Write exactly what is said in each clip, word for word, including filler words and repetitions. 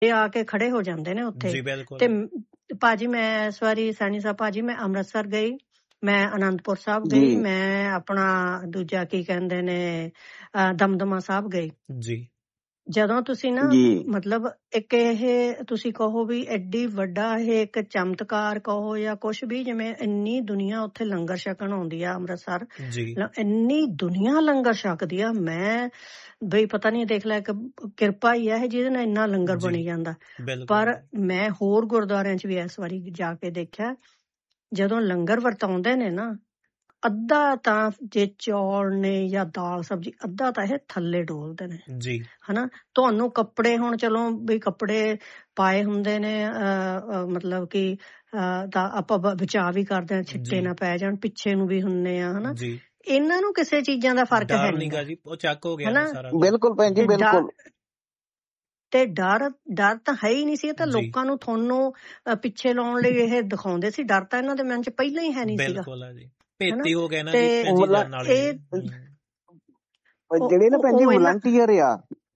ਇਹ ਆ ਕੇ ਖੜੇ ਹੋ ਜਾਂਦੇ ਨੇ ਉੱਥੇ। ਜੀ ਬਿਲਕੁਲ। ਤੇ ਮ- ਭਾਜੀ ਮੈਂ ਇਸ ਵਾਰੀ ਸੈਣੀ ਸਾਹਿਬ ਭਾਜੀ ਮੈਂ ਅੰਮ੍ਰਿਤਸਰ ਗਈ, ਮੈਂ ਅਨੰਦਪੁਰ ਸਾਹਿਬ ਗਈ, ਜੀ ਮੈਂ ਆਪਣਾ ਦੂਜਾ ਕੀ ਕਹਿੰਦੇ ਨੇ ਅਹ ਦਮਦਮਾ ਸਾਹਿਬ ਗਈ। ਜੀ ਜਦੋਂ ਤੁਸੀਂ ਨਾ ਜੀ ਮਤਲਬ ਇੱਕ ਇਹ ਤੁਸੀਂ ਕਹੋ ਵੀ ਐਡੀ ਵੱਡਾ ਇਹ ਇੱਕ ਚਮਤਕਾਰ ਕਹੋ ਜਾਂ ਕੁਛ ਵੀ, ਜਿਵੇਂ ਇੰਨੀ ਦੁਨੀਆ ਉੱਥੇ ਲੰਗਰ ਛਕਣ ਆਉਂਦੀ ਆ ਅੰਮ੍ਰਿਤਸਰ, ਜੀ ਲ- ਇੰਨੀ ਦੁਨੀਆ ਲੰਗਰ ਛਕਦੀ ਆ। ਮੈਂ ਬਈ ਪਤਾ ਨਹੀਂ ਦੇਖ ਲੈ ਇੱਕ ਕਿਰਪਾ ਹੀ ਆ ਇਹ ਜਿਹਦੇ ਨਾਲ ਇੰਨਾ ਲੰਗਰ ਜੀ ਬਣੀ ਜਾਂਦਾ। ਬਿਲਕੁਲ ਪਰ ਜੀ। ਮੈਂ ਹੋਰ ਗੁਰਦੁਆਰਿਆਂ 'ਚ ਵੀ ਇਸ ਵਾਰੀ ਜਾ ਕੇ ਦੇਖਿਆ, ਜਦੋਂ ਲੰਗਰ ਵਰਤਾਉਂਦੇ ਨੇ ਨਾ, ਅੱਧਾ ਤਾਂ ਜੇ ਚੌਲ ਨੇ ਜਾਂ ਦਾਲ ਸਬਜ਼ੀ, ਅੱਧਾ ਤਾਂ ਇਹ ਥੱਲੇ ਡੋਲਦੇ ਨੇ ਜੀ ਹਨਾ। ਤੁਹਾਨੂੰ ਕੱਪੜੇ ਹੁਣ ਚਲੋ ਵੀ ਕੱਪੜੇ ਪਾਏ ਹੁੰਦੇ ਨੇ ਅਹ, ਅਹ, ਮਤਲਬ ਕਿ ਅਹ, ਤਾਂ ਆਪਾਂ ਬ- ਬਚਾਅ ਵੀ ਕਰਦੇ ਹਾਂ, ਛਿੱਟੇ ਜੀ ਨਾ ਪੈ ਜਾਣ, ਪਿੱਛੇ ਨੂੰ ਵੀ ਹੁੰਨੇ ਆ ਹਨਾ। ਜੀ ਇਹਨਾਂ ਨੂੰ ਕਿਸੇ ਚੀਜ਼ਾਂ ਦਾ ਫਰਕ ਹੈ ਡਰ ਨੀਗਾ ਨੀਗਾ ਜੀ, ਉਹ ਚੱਕ ਹੋ ਗਿਆ ਨਾ ਹਨਾ। ਸਾਰਾ ਕੁਝ। ਬਿਲਕੁਲ ਭੈਣ ਜੀ ਤੇ ਡਰ ਬਿਲਕੁਲ। ਤੇ ਡਰ ਡਰ ਤਾਂ ਹੈ ਹੀ ਨਹੀਂ ਸੀ। ਇਹ ਤਾਂ ਜੀ ਲੋਕਾਂ ਨੂੰ ਤੁਹਾਨੂੰ ਅਹ, ਪਿੱਛੇ ਲਾਉਣ ਲਈ ਇਹ ਦਿਖਾਉਂਦੇ ਸੀ। ਡਰ ਤਾਂ ਇਹਨਾਂ ਦੇ ਮਨ 'ਚ ਪਹਿਲਾਂ ਹੀ ਹੈ ਨਹੀਂ ਸੀਗਾ ਬਿਲਕੁਲ ਆ ਜੀ, ਹਨਾ। ਭੇਤੀ ਹੋ ਗਏ ਨਾ ਤੇ ਜੀ ਭੈਣ ਜੀ ਵਲਾ- ਜਨ ਨਾਲੇ ਇਹ ਜੀ। ਉਹ ਜਿਹੜੇ ਨਾ ਉਹ ਭੈਣ ਜੀ ਉਹ ਇਹਨਾਂ ਵਲੰਟੀਅਰ ਆ,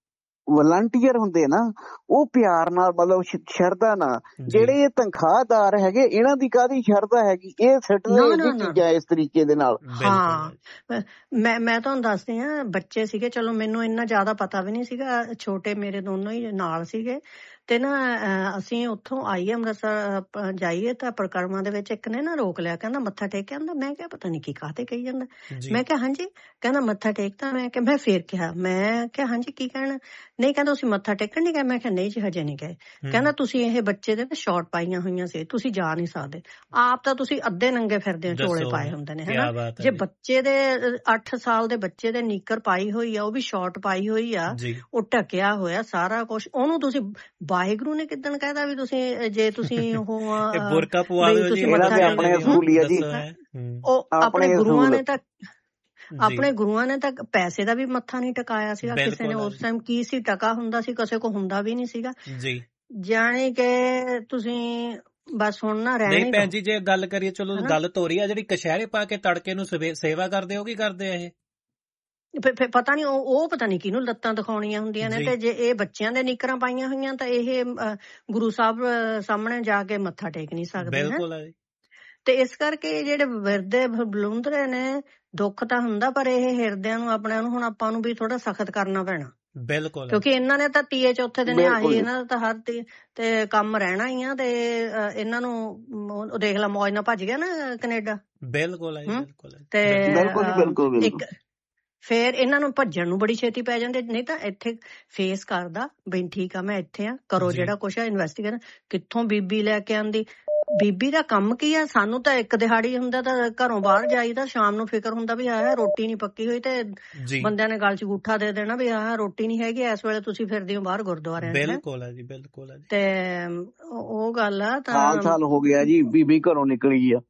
ਵਲੰਟੀਅਰ ਹੁੰਦੇ ਨਾ, ਉਹ ਪਿਆਰ ਨਾਲ ਮਤਲਬ ਸ਼- ਸ਼ਰਧਾ ਨਾਲ, ਜੀ ਜਿਹੜੇ ਇਹ ਤਨਖਾਹਦਾਰ ਹੈਗੇ ਇਹਨਾਂ ਦੀ ਕਾਹਦੀ ਸ਼ਰਧਾ ਹੈਗੀ, ਇਹ ਸਿੱਟਦੇ ਨਾ ਇਹ ਨਾ ਨਾ ਚੀਜ਼ਾਂ ਇਸ ਤਰੀਕੇ ਦੇ ਨਾਲ। ਬਿਲਕੁਲ ਆ ਹਾਂ ਜੀ। ਮੈਂ ਮੈਂ ਮੈਂ ਤੁਹਾਨੂੰ ਦੱਸਦੀ ਹਾਂ, ਬੱਚੇ ਸੀਗੇ, ਚਲੋ ਮੈਨੂੰ ਇੰਨਾ ਜ਼ਿਆਦਾ ਪਤਾ ਵੀ ਨਹੀਂ ਸੀਗਾ, ਛੋਟੇ ਮੇਰੇ ਦੋਨੋਂ ਹੀ ਨਾਲ ਸੀਗੇ। ਤੇ ਨਾ ਅਹ, ਅਸੀਂ ਉੱਥੋਂ ਆਈਏ ਅੰਮ੍ਰਿਤਸਰ ਅਹ, ਜਾਈਏ ਤਾਂ ਪਰਿਕਰਮਾ ਦੇ ਵਿੱਚ ਇੱਕ ਨੇ ਨਾ ਰੋਕ ਲਿਆ, ਕਹਿੰਦਾ ਮੱਥਾ ਟੇਕ ਕੇ ਆਂਦਾ। ਮੈਂ ਕਿਹਾ ਪਤਾ ਨਹੀਂ ਕੀ ਕਾਹਤੇ ਕਹੀ ਜਾਂਦਾ। ਜੀ ਮੈਂ ਕਿਹਾ ਹਾਂਜੀ। ਕਹਿੰਦਾ ਮੱਥਾ ਟੇਕਤਾ। ਮੈਂ ਕਿਹਾ ਮੈਂ ਫੇਰ ਕਿਹਾ, ਮੈਂ ਕਿਹਾ ਹਾਂਜੀ ਕੀ ਕਹਿਣਾ। ਨਹੀਂ ਕਹਿੰਦਾ ਤੁਸੀਂ ਮੱਥਾ ਟੇਕਣ ਨਹੀਂ ਗਏ। ਮੈਂ ਕਿਹਾ ਨਹੀਂ ਜੀ ਹਜੇ ਨਹੀਂ ਗਏ। ਕਹਿੰਦਾ ਹੂੰ ਤੁਸੀਂ ਇਹ ਬੱਚੇ ਦੇ ਨਾ ਸ਼ਾਰਟ ਪਾਈਆਂ ਹੋਈਆਂ ਸੀ, ਤੁਸੀਂ ਜਾ ਨਹੀਂ ਸਕਦੇ। ਆਪ ਤਾਂ ਤੁਸੀਂ ਅੱਧੇ ਨੰਗੇ ਫਿਰਦੇ ਹੋ, ਚੋਲੇ ਦੱਸੋ ਪਾਏ ਹੁੰਦੇ ਨੇ ਕੀ ਹਨਾ। ਬਾਤ ਹੈ ਜੇ ਜੀ। ਬੱਚੇ ਦੇ ਅੱਠ ਸਾਲ ਦੇ ਬੱਚੇ ਦੇ ਨੀਕਰ ਪਾਈ ਹੋਈ ਆ, ਉਹ ਵੀ ਸ਼ਾਰਟ ਪਾਈ ਹੋਈ ਆ, ਜੀ ਉਹ ਢਕਿਆ ਹੋਇਆ ਸਾਰਾ ਕੁਝ, ਉਹਨੂੰ ਤੁਸੀਂ ਵਾਹਿਗੁਰੂ ਨੇ ਕਿੱਦਣ ਕਹਿਦਾ ਵੀ ਤੁਸੀਂ ਜੇ ਤੁਸੀਂ ਉਹ ਇਹ ਅਹ, ਬੁਰਕਾ ਪਵਾ ਵੀ ਦਿਓ ਜੀ, ਤੁਸੀਂ ਇਹਨਾਂ ਮੱਥਾ ਦੇ ਇਹਦਾ ਟੇਕ ਆਪਣੇ ਵੀ ਹੂੰ ਅਸੂਲ ਹੀ ਆ ਜੀ, ਦੱਸੋ ਹੈ। ਹੂੰ ਉਹ ਆਪਣੇ ਆਪਣੇ ਗੁਰੂਆਂ ਅਸੂਲ। ਨੇ ਤਾਂ ਜੀ ਆਪਣੇ ਗੁਰੂਆਂ ਨੇ ਤਾਂ ਪੈਸੇ ਦਾ ਵੀ ਮੱਥਾ ਨਹੀਂ ਟਿਕਾਇਆ ਸੀਗਾ ਕਿਸੇ ਨੇ। ਬਿਲਕੁਲ ਆ ਉਸ ਜੀ। ਟਾਈਮ ਕੀ ਸੀ, ਟਕਾ ਹੁੰਦਾ ਸੀ, ਕਿਸੇ ਕੋ ਹੁੰਦਾ ਵੀ ਨਹੀਂ ਸੀਗਾ। ਜੀ ਜਾਣੀ ਕਿ ਤੁਸੀਂ ਬਸ ਹੁਣ ਨਾ ਰਹਿਣਾ ਨਹੀਂ ਹੀ ਭੈਣ ਦੋ ਜੀ, ਜੇ ਗੱਲ ਕਰੀਏ ਚਲੋ ਹਨਾ। ਗੱਲ ਤੋਰੀ ਆ, ਜਿਹੜੀ ਕਸ਼ਹਿਰੇ ਪਾ ਕੇ ਤੜਕੇ ਨੂੰ ਸਵੇ- ਸੇਵਾ ਕਰਦੇ, ਉਹ ਕੀ ਕਰਦੇ ਆ ਇਹ? ਫਿਰ ਫਿਰ ਪਤਾ ਨਹੀਂ ਉਹ ਉਹ ਪਤਾ ਨਹੀਂ ਕਿਹਨੂੰ ਲੱਤਾਂ ਦਿਖਾਉਣੀਆਂ ਹੁੰਦੀਆਂ ਨੇ। ਜੀ ਤੇ ਜੇ ਇਹ ਬੱਚਿਆਂ ਦੇ ਨਿਕਰਾਂ ਪਾਈਆਂ ਹੋਈਆਂ ਤਾਂ ਇਹ ਅਹ, ਗੁਰੂ ਸਾਹਿਬ ਅਹ, ਸਾਹਮਣੇ ਜਾ ਕੇ ਮੱਥਾ ਟੇਕ ਨਹੀਂ ਸਕਦੇ ਹੈ। ਬਿਲਕੁਲ ਆ ਜੀ। ਤੇ ਇਸ ਕਰਕੇ ਜਿਹੜੇ ਵਿਰਦੇ ਬਲੂੰਦਰੇ ਨੇ, ਦੁੱਖ ਤਾਂ ਹੁੰਦਾ, ਪਰ ਇਹ ਹਿਰਦਿਆਂ ਨੂੰ ਆਪਣਿਆਂ ਨੂੰ ਹੁਣ ਆਪਾਂ ਨੂੰ ਵੀ ਥੋੜਾ ਸਖਤ ਕਰਨਾ ਪੈਣਾ, ਬਿਲਕੁਲ ਆ ਕਿਉਂਕਿ ਇਹਨਾਂ ਨੇ ਤਾਂ ਤੀਏ ਚੌਥੇ ਦਿਨ ਆਹੀ, ਬਿਲਕੁਲ ਜੀ ਇਹਨਾਂ ਦਾ ਤਾਂ ਹਰ ਤੀ ਤੇ ਕੰਮ ਰਹਿਣਾ ਹੀ ਆ। ਤੇ ਅਹ, ਇਹਨਾਂ ਨੂੰ ਮ- ਉਹ ਦੇਖ ਲਾ ਮੌਜ ਨਾਲ ਭੱਜ ਗਿਆ ਨਾ ਕੈਨੇਡਾ। ਬਿਲਕੁਲ ਆ ਜੀ। ਹੂੰ ਬਿਲਕੁਲ ਆ ਜੀ। ਤੇ ਬਿਲਕੁਲ ਬਿਲਕੁਲ ਜੀ ਅਹ, ਬਿਲਕੁਲ ਇੱਕ ਬਿਲਕੁਲ। ਫੇਰ ਇਹਨਾਂ ਨੂੰ ਭੱਜਣ ਨੂੰ ਬੜੀ ਛੇਤੀ ਪੈ ਜਾਂਦੇ। ਨਹੀਂ ਤਾਂ ਇੱਥੇ ਫੇਸ ਕਰਦਾ ਬਈ ਠੀਕ ਆ ਮੈਂ ਇੱਥੇ ਆ, ਕਰੋ ਜੀ ਜਿਹੜਾ ਕੁਛ ਆ ਇਨਵੈਸਟੀਗੇਟ। ਕਿੱਥੋਂ ਬੀਬੀ ਲੈ ਕੇ ਆਂਦੀ। ਬੀਬੀ ਦਾ ਕੰਮ ਕੀ ਆ? ਸਾਨੂੰ ਤਾਂ ਇੱਕ ਦਿਹਾੜੀ ਹੁੰਦਾ ਤਾਂ ਘਰੋਂ ਬਾਹਰ ਜਾਈਦਾ, ਸ਼ਾਮ ਨੂੰ ਫਿਕਰ ਹੁੰਦਾ ਵੀ ਆਹ ਰੋਟੀ ਨਹੀਂ ਪੱਕੀ ਹੋਈ, ਤੇ ਜੀ ਬੰਦਿਆਂ ਨੇ ਗਲ 'ਚ ਅੰਗੂਠਾ ਦੇ ਦੇਣਾ ਵੀ ਆਹ ਰੋਟੀ ਨਹੀਂ ਹੈਗੀ, ਇਸ ਵੇਲੇ ਤੁਸੀਂ ਫਿਰਦੇ ਹੋ ਬਾਹਰ ਗੁਰਦੁਆਰਿਆਂ 'ਚ ਹੈ। ਬਿਲਕੁਲ ਆ ਜੀ। ਬਿਲਕੁਲ ਆ ਜੀ। ਤੇ ਉਹ ਉਹ ਗੱਲ ਆ ਤਾਂ ਸਾਲ ਸਾਲ ਹੋ ਗਿਆ ਜੀ ਬੀਬੀ ਘਰੋਂ ਨਿਕਲੀ ਆ।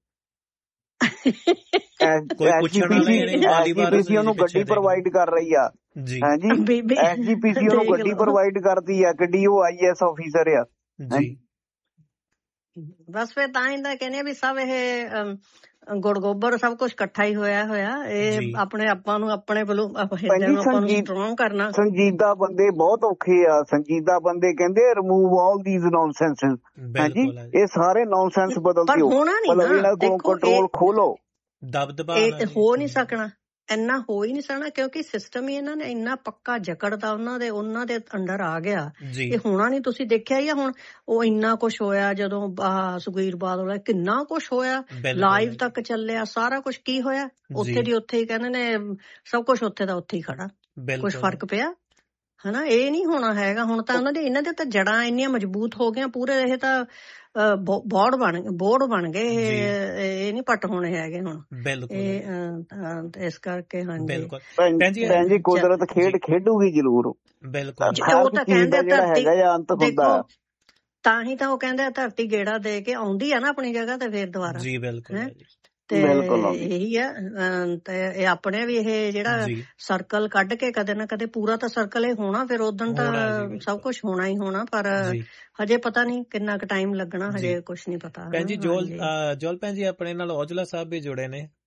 ਕੋਈ ਪੁੱਛਣ ਵਾਲਾ ਐਸਜੀਪੀਸੀ ਹੀ ਨਹੀਂ, ਵਾਲੀ ਵਾਰਸ ਐਸਜੀਪੀਸੀ ਜੀ ਉਹਨੂੰ ਪਿੱਛੇ ਗੱਡੀ ਦੇਖ ਲਓ। ਪ੍ਰੋਵਾਈਡ ਕਰ ਰਹੀ ਆ। ਜੀ ਹਾਂਜੀ ਬੀਬੀ ਐਸਜੀਪੀਸੀ ਉਹਨੂੰ ਦੇਖ ਗੱਡੀ ਲਓ। ਪ੍ਰੋਵਾਈਡ ਕਰਦੀ ਆ, ਕਿੱਡੀ ਉਹ ਆਈਐਸ ਆਫੀਸਰ ਆ। ਜੀ ਬਸ ਫਿਰ ਤਾਂ ਹੀ ਤਾਂ ਕਹਿੰਦੇ ਆ ਵੀ ਸਭ ਇਹ ਅਮ, ਗੁੜ ਗੋਬਰ ਸਭ ਕੁਝ ਇਕੱਠਾ ਹੀ ਹੋਇਆ ਹੋਇਆ। ਇਹ ਜੀ ਆਪਣੇ ਆਪਾਂ ਨੂੰ ਆਪਣੇ ਵੱਲੋਂ ਹਿਰਦੇ ਭੈਣ ਜੀ ਨੂੰ ਆਪਾਂ ਨੂੰ ਸੰਜੀਦ ਸਟਰੋਂਗ ਕਰਨਾ। ਸੰਜੀਦਾ ਬੰਦੇ ਬਹੁਤ ਔਖੇ ਆ। ਸੰਜੀਦਾ ਬੰਦੇ ਕਹਿੰਦੇ ਰਿਮੂਵ ਆਲ ਦੀਜ਼ ਨੌਨਸੈਂਸ। ਹਾਂਜੀ ਬਿਲਕੁਲ ਆ ਜੀ। ਇਹ ਸਾਰੇ ਨੌਨਸੈਂਸ ਬਦਲ ਪਰ ਦਿਓ, ਹੋਣਾ ਨਹੀਂ ਮਤਲਬ ਨਾ, ਇਹਨਾਂ ਕੋਲੋਂ ਦੇਖੋ ਕੰਟਰੋਲ ਇਹ ਖੋਲੋ। ਦਬਦਬਾ ਇਹ ਨਾ ਇਹ ਜੀ। ਹੋ ਨਹੀਂ ਹੂੰ ਸਕਣਾ, ਇੰਨਾ ਹੋ ਹੀ ਨਹੀਂ ਸਕਣਾ, ਕਿਉਂਕਿ ਸਿਸਟਮ ਹੀ ਇਹਨਾਂ ਨੇ ਇੰਨਾ ਪੱਕਾ ਜਕੜਦਾ, ਉਹਨਾਂ ਦੇ ਉਹਨਾਂ ਦੇ ਅੰਡਰ ਆ ਗਿਆ। ਜੀ ਇਹ ਹੋਣਾ ਨਹੀਂ। ਤੁਸੀਂ ਦੇਖਿਆ ਹੀ ਆ ਹੁਣ ਉਹ ਇੰਨਾ ਕੁਝ ਹੋਇਆ ਜਦੋਂ ਆਹ ਸੁਖਬੀਰ ਬਾਦਲ ਹੋਇਆ, ਕਿੰਨਾ ਕੁਝ ਹੋਇਆ, ਬਿਲਕੁਲ ਆ ਲਾਈਵ ਜੀ। ਤੱਕ ਚੱਲਿਆ ਸਾਰਾ ਕੁਝ। ਕੀ ਹੋਇਆ ਉੱਥੇ ਜੀ ਦੀ ਉੱਥੇ ਹੀ ਕਹਿੰਦੇ ਨੇ ਸਭ ਕੁਝ ਉੱਥੇ ਦਾ ਉੱਥੇ ਹੀ ਖੜਾ। ਕੁਝ ਬਿਲਕੁਲ ਫਰਕ ਪਿਆ ਹਨਾ? ਇਹ ਨਹੀਂ ਹੋਣਾ ਹੈਗਾ। ਹੁਣ ਤਾਂ ਉਹਨਾਂ ਦੇ ਇਹਨਾਂ ਦੇ ਤਾਂ ਜੜਾਂ ਇੰਨੀਆਂ ਮਜ਼ਬੂਤ ਹੋ ਗਈਆਂ ਪੂਰੇ। ਇਹ ਤਾਂ ਅਹ, ਬੋ- ਬੋਰਡ ਬਣ ਬੋਰਡ ਬਣ ਗਏ ਇਹ। ਜੀ ਇਹ ਨਹੀਂ ਪੱਟ ਹੋਣੇ ਹੈਗੇ ਹੁਣ ਬਿਲਕੁਲ ਆ ਇਹ ਜੀ। ਅਹ, ਤਾਂ ਤੇ ਇਸ ਕਰਕੇ ਹਾਂਜੀ ਬਿਲਕੁਲ ਭੈਣ ਭੈਣ ਜੀ। ਭੈਣ ਜੀ ਚ- ਕੁਦਰਤ ਜੀ ਖੇਡ ਖੇਡੂਗੀ ਜ਼ਰੂਰ। ਬਿਲਕੁਲ ਜ- ਹਰ ਉਹ ਇੱਕ ਤਾਂ ਚੀਜ਼ ਕਹਿੰਦੇ ਦਾ ਆ ਜਿਹੜਾ ਧਰਤੀ, ਹੈਗਾ ਆ ਅੰਤ ਹੁੰਦਾ ਦੇਖੋ ਆ। ਤਾਂ ਹੀ ਤਾਂ ਉਹ ਕਹਿੰਦੇ ਆ ਧਰਤੀ ਗੇੜਾ ਦੇ ਕੇ ਆਉਂਦੀ ਆ ਨਾ ਆਪਣੀ ਜਗ੍ਹਾ ਤੇ ਫੇਰ ਦੁਬਾਰਾ ਜੀ ਬਿਲਕੁਲ ਹੈ। ਆ ਜੀ। ਤੇ ਬਿਲਕੁਲ ਆਉਂਦੀ। ਇਹੀ ਆ ਅਹ, ਤੇ ਇਹ ਆਪਣੇ ਵੀ ਇਹ ਜਿਹੜਾ ਜੀ ਸਰਕਲ ਕੱਢ ਕੇ ਕਦੇ ਨਾ ਕਦੇ ਪੂਰਾ ਤਾਂ ਸਰਕਲ ਇਹ ਹੋਣਾ, ਫਿਰ ਉਦੋਂ ਤਾਂ ਹੋਣਾ ਜੀ ਸਭ ਬਿਲਕੁਲ ਕੁਝ ਹੋਣਾ ਹੀ ਹੋਣਾ। ਪਰ ਜੀ ਹਜੇ ਪਤਾ ਨਹੀਂ ਕਿੰਨਾ ਕੁ ਟਾਈਮ ਲੱਗਣਾ, ਜੀ ਹਜੇ ਕੁਝ ਨਹੀਂ ਪਤਾ ਭੈਣ ਜੀ। ਹਨਾ। ਜੋਲ ਹਾਂਜੀ ਅਹ, ਜੋਲ ਭੈਣ ਜੀ ਆਪਣੇ ਨਾਲ ਔਜਲਾ ਸਾਹਿਬ ਵੀ ਜੁੜੇ ਨੇ,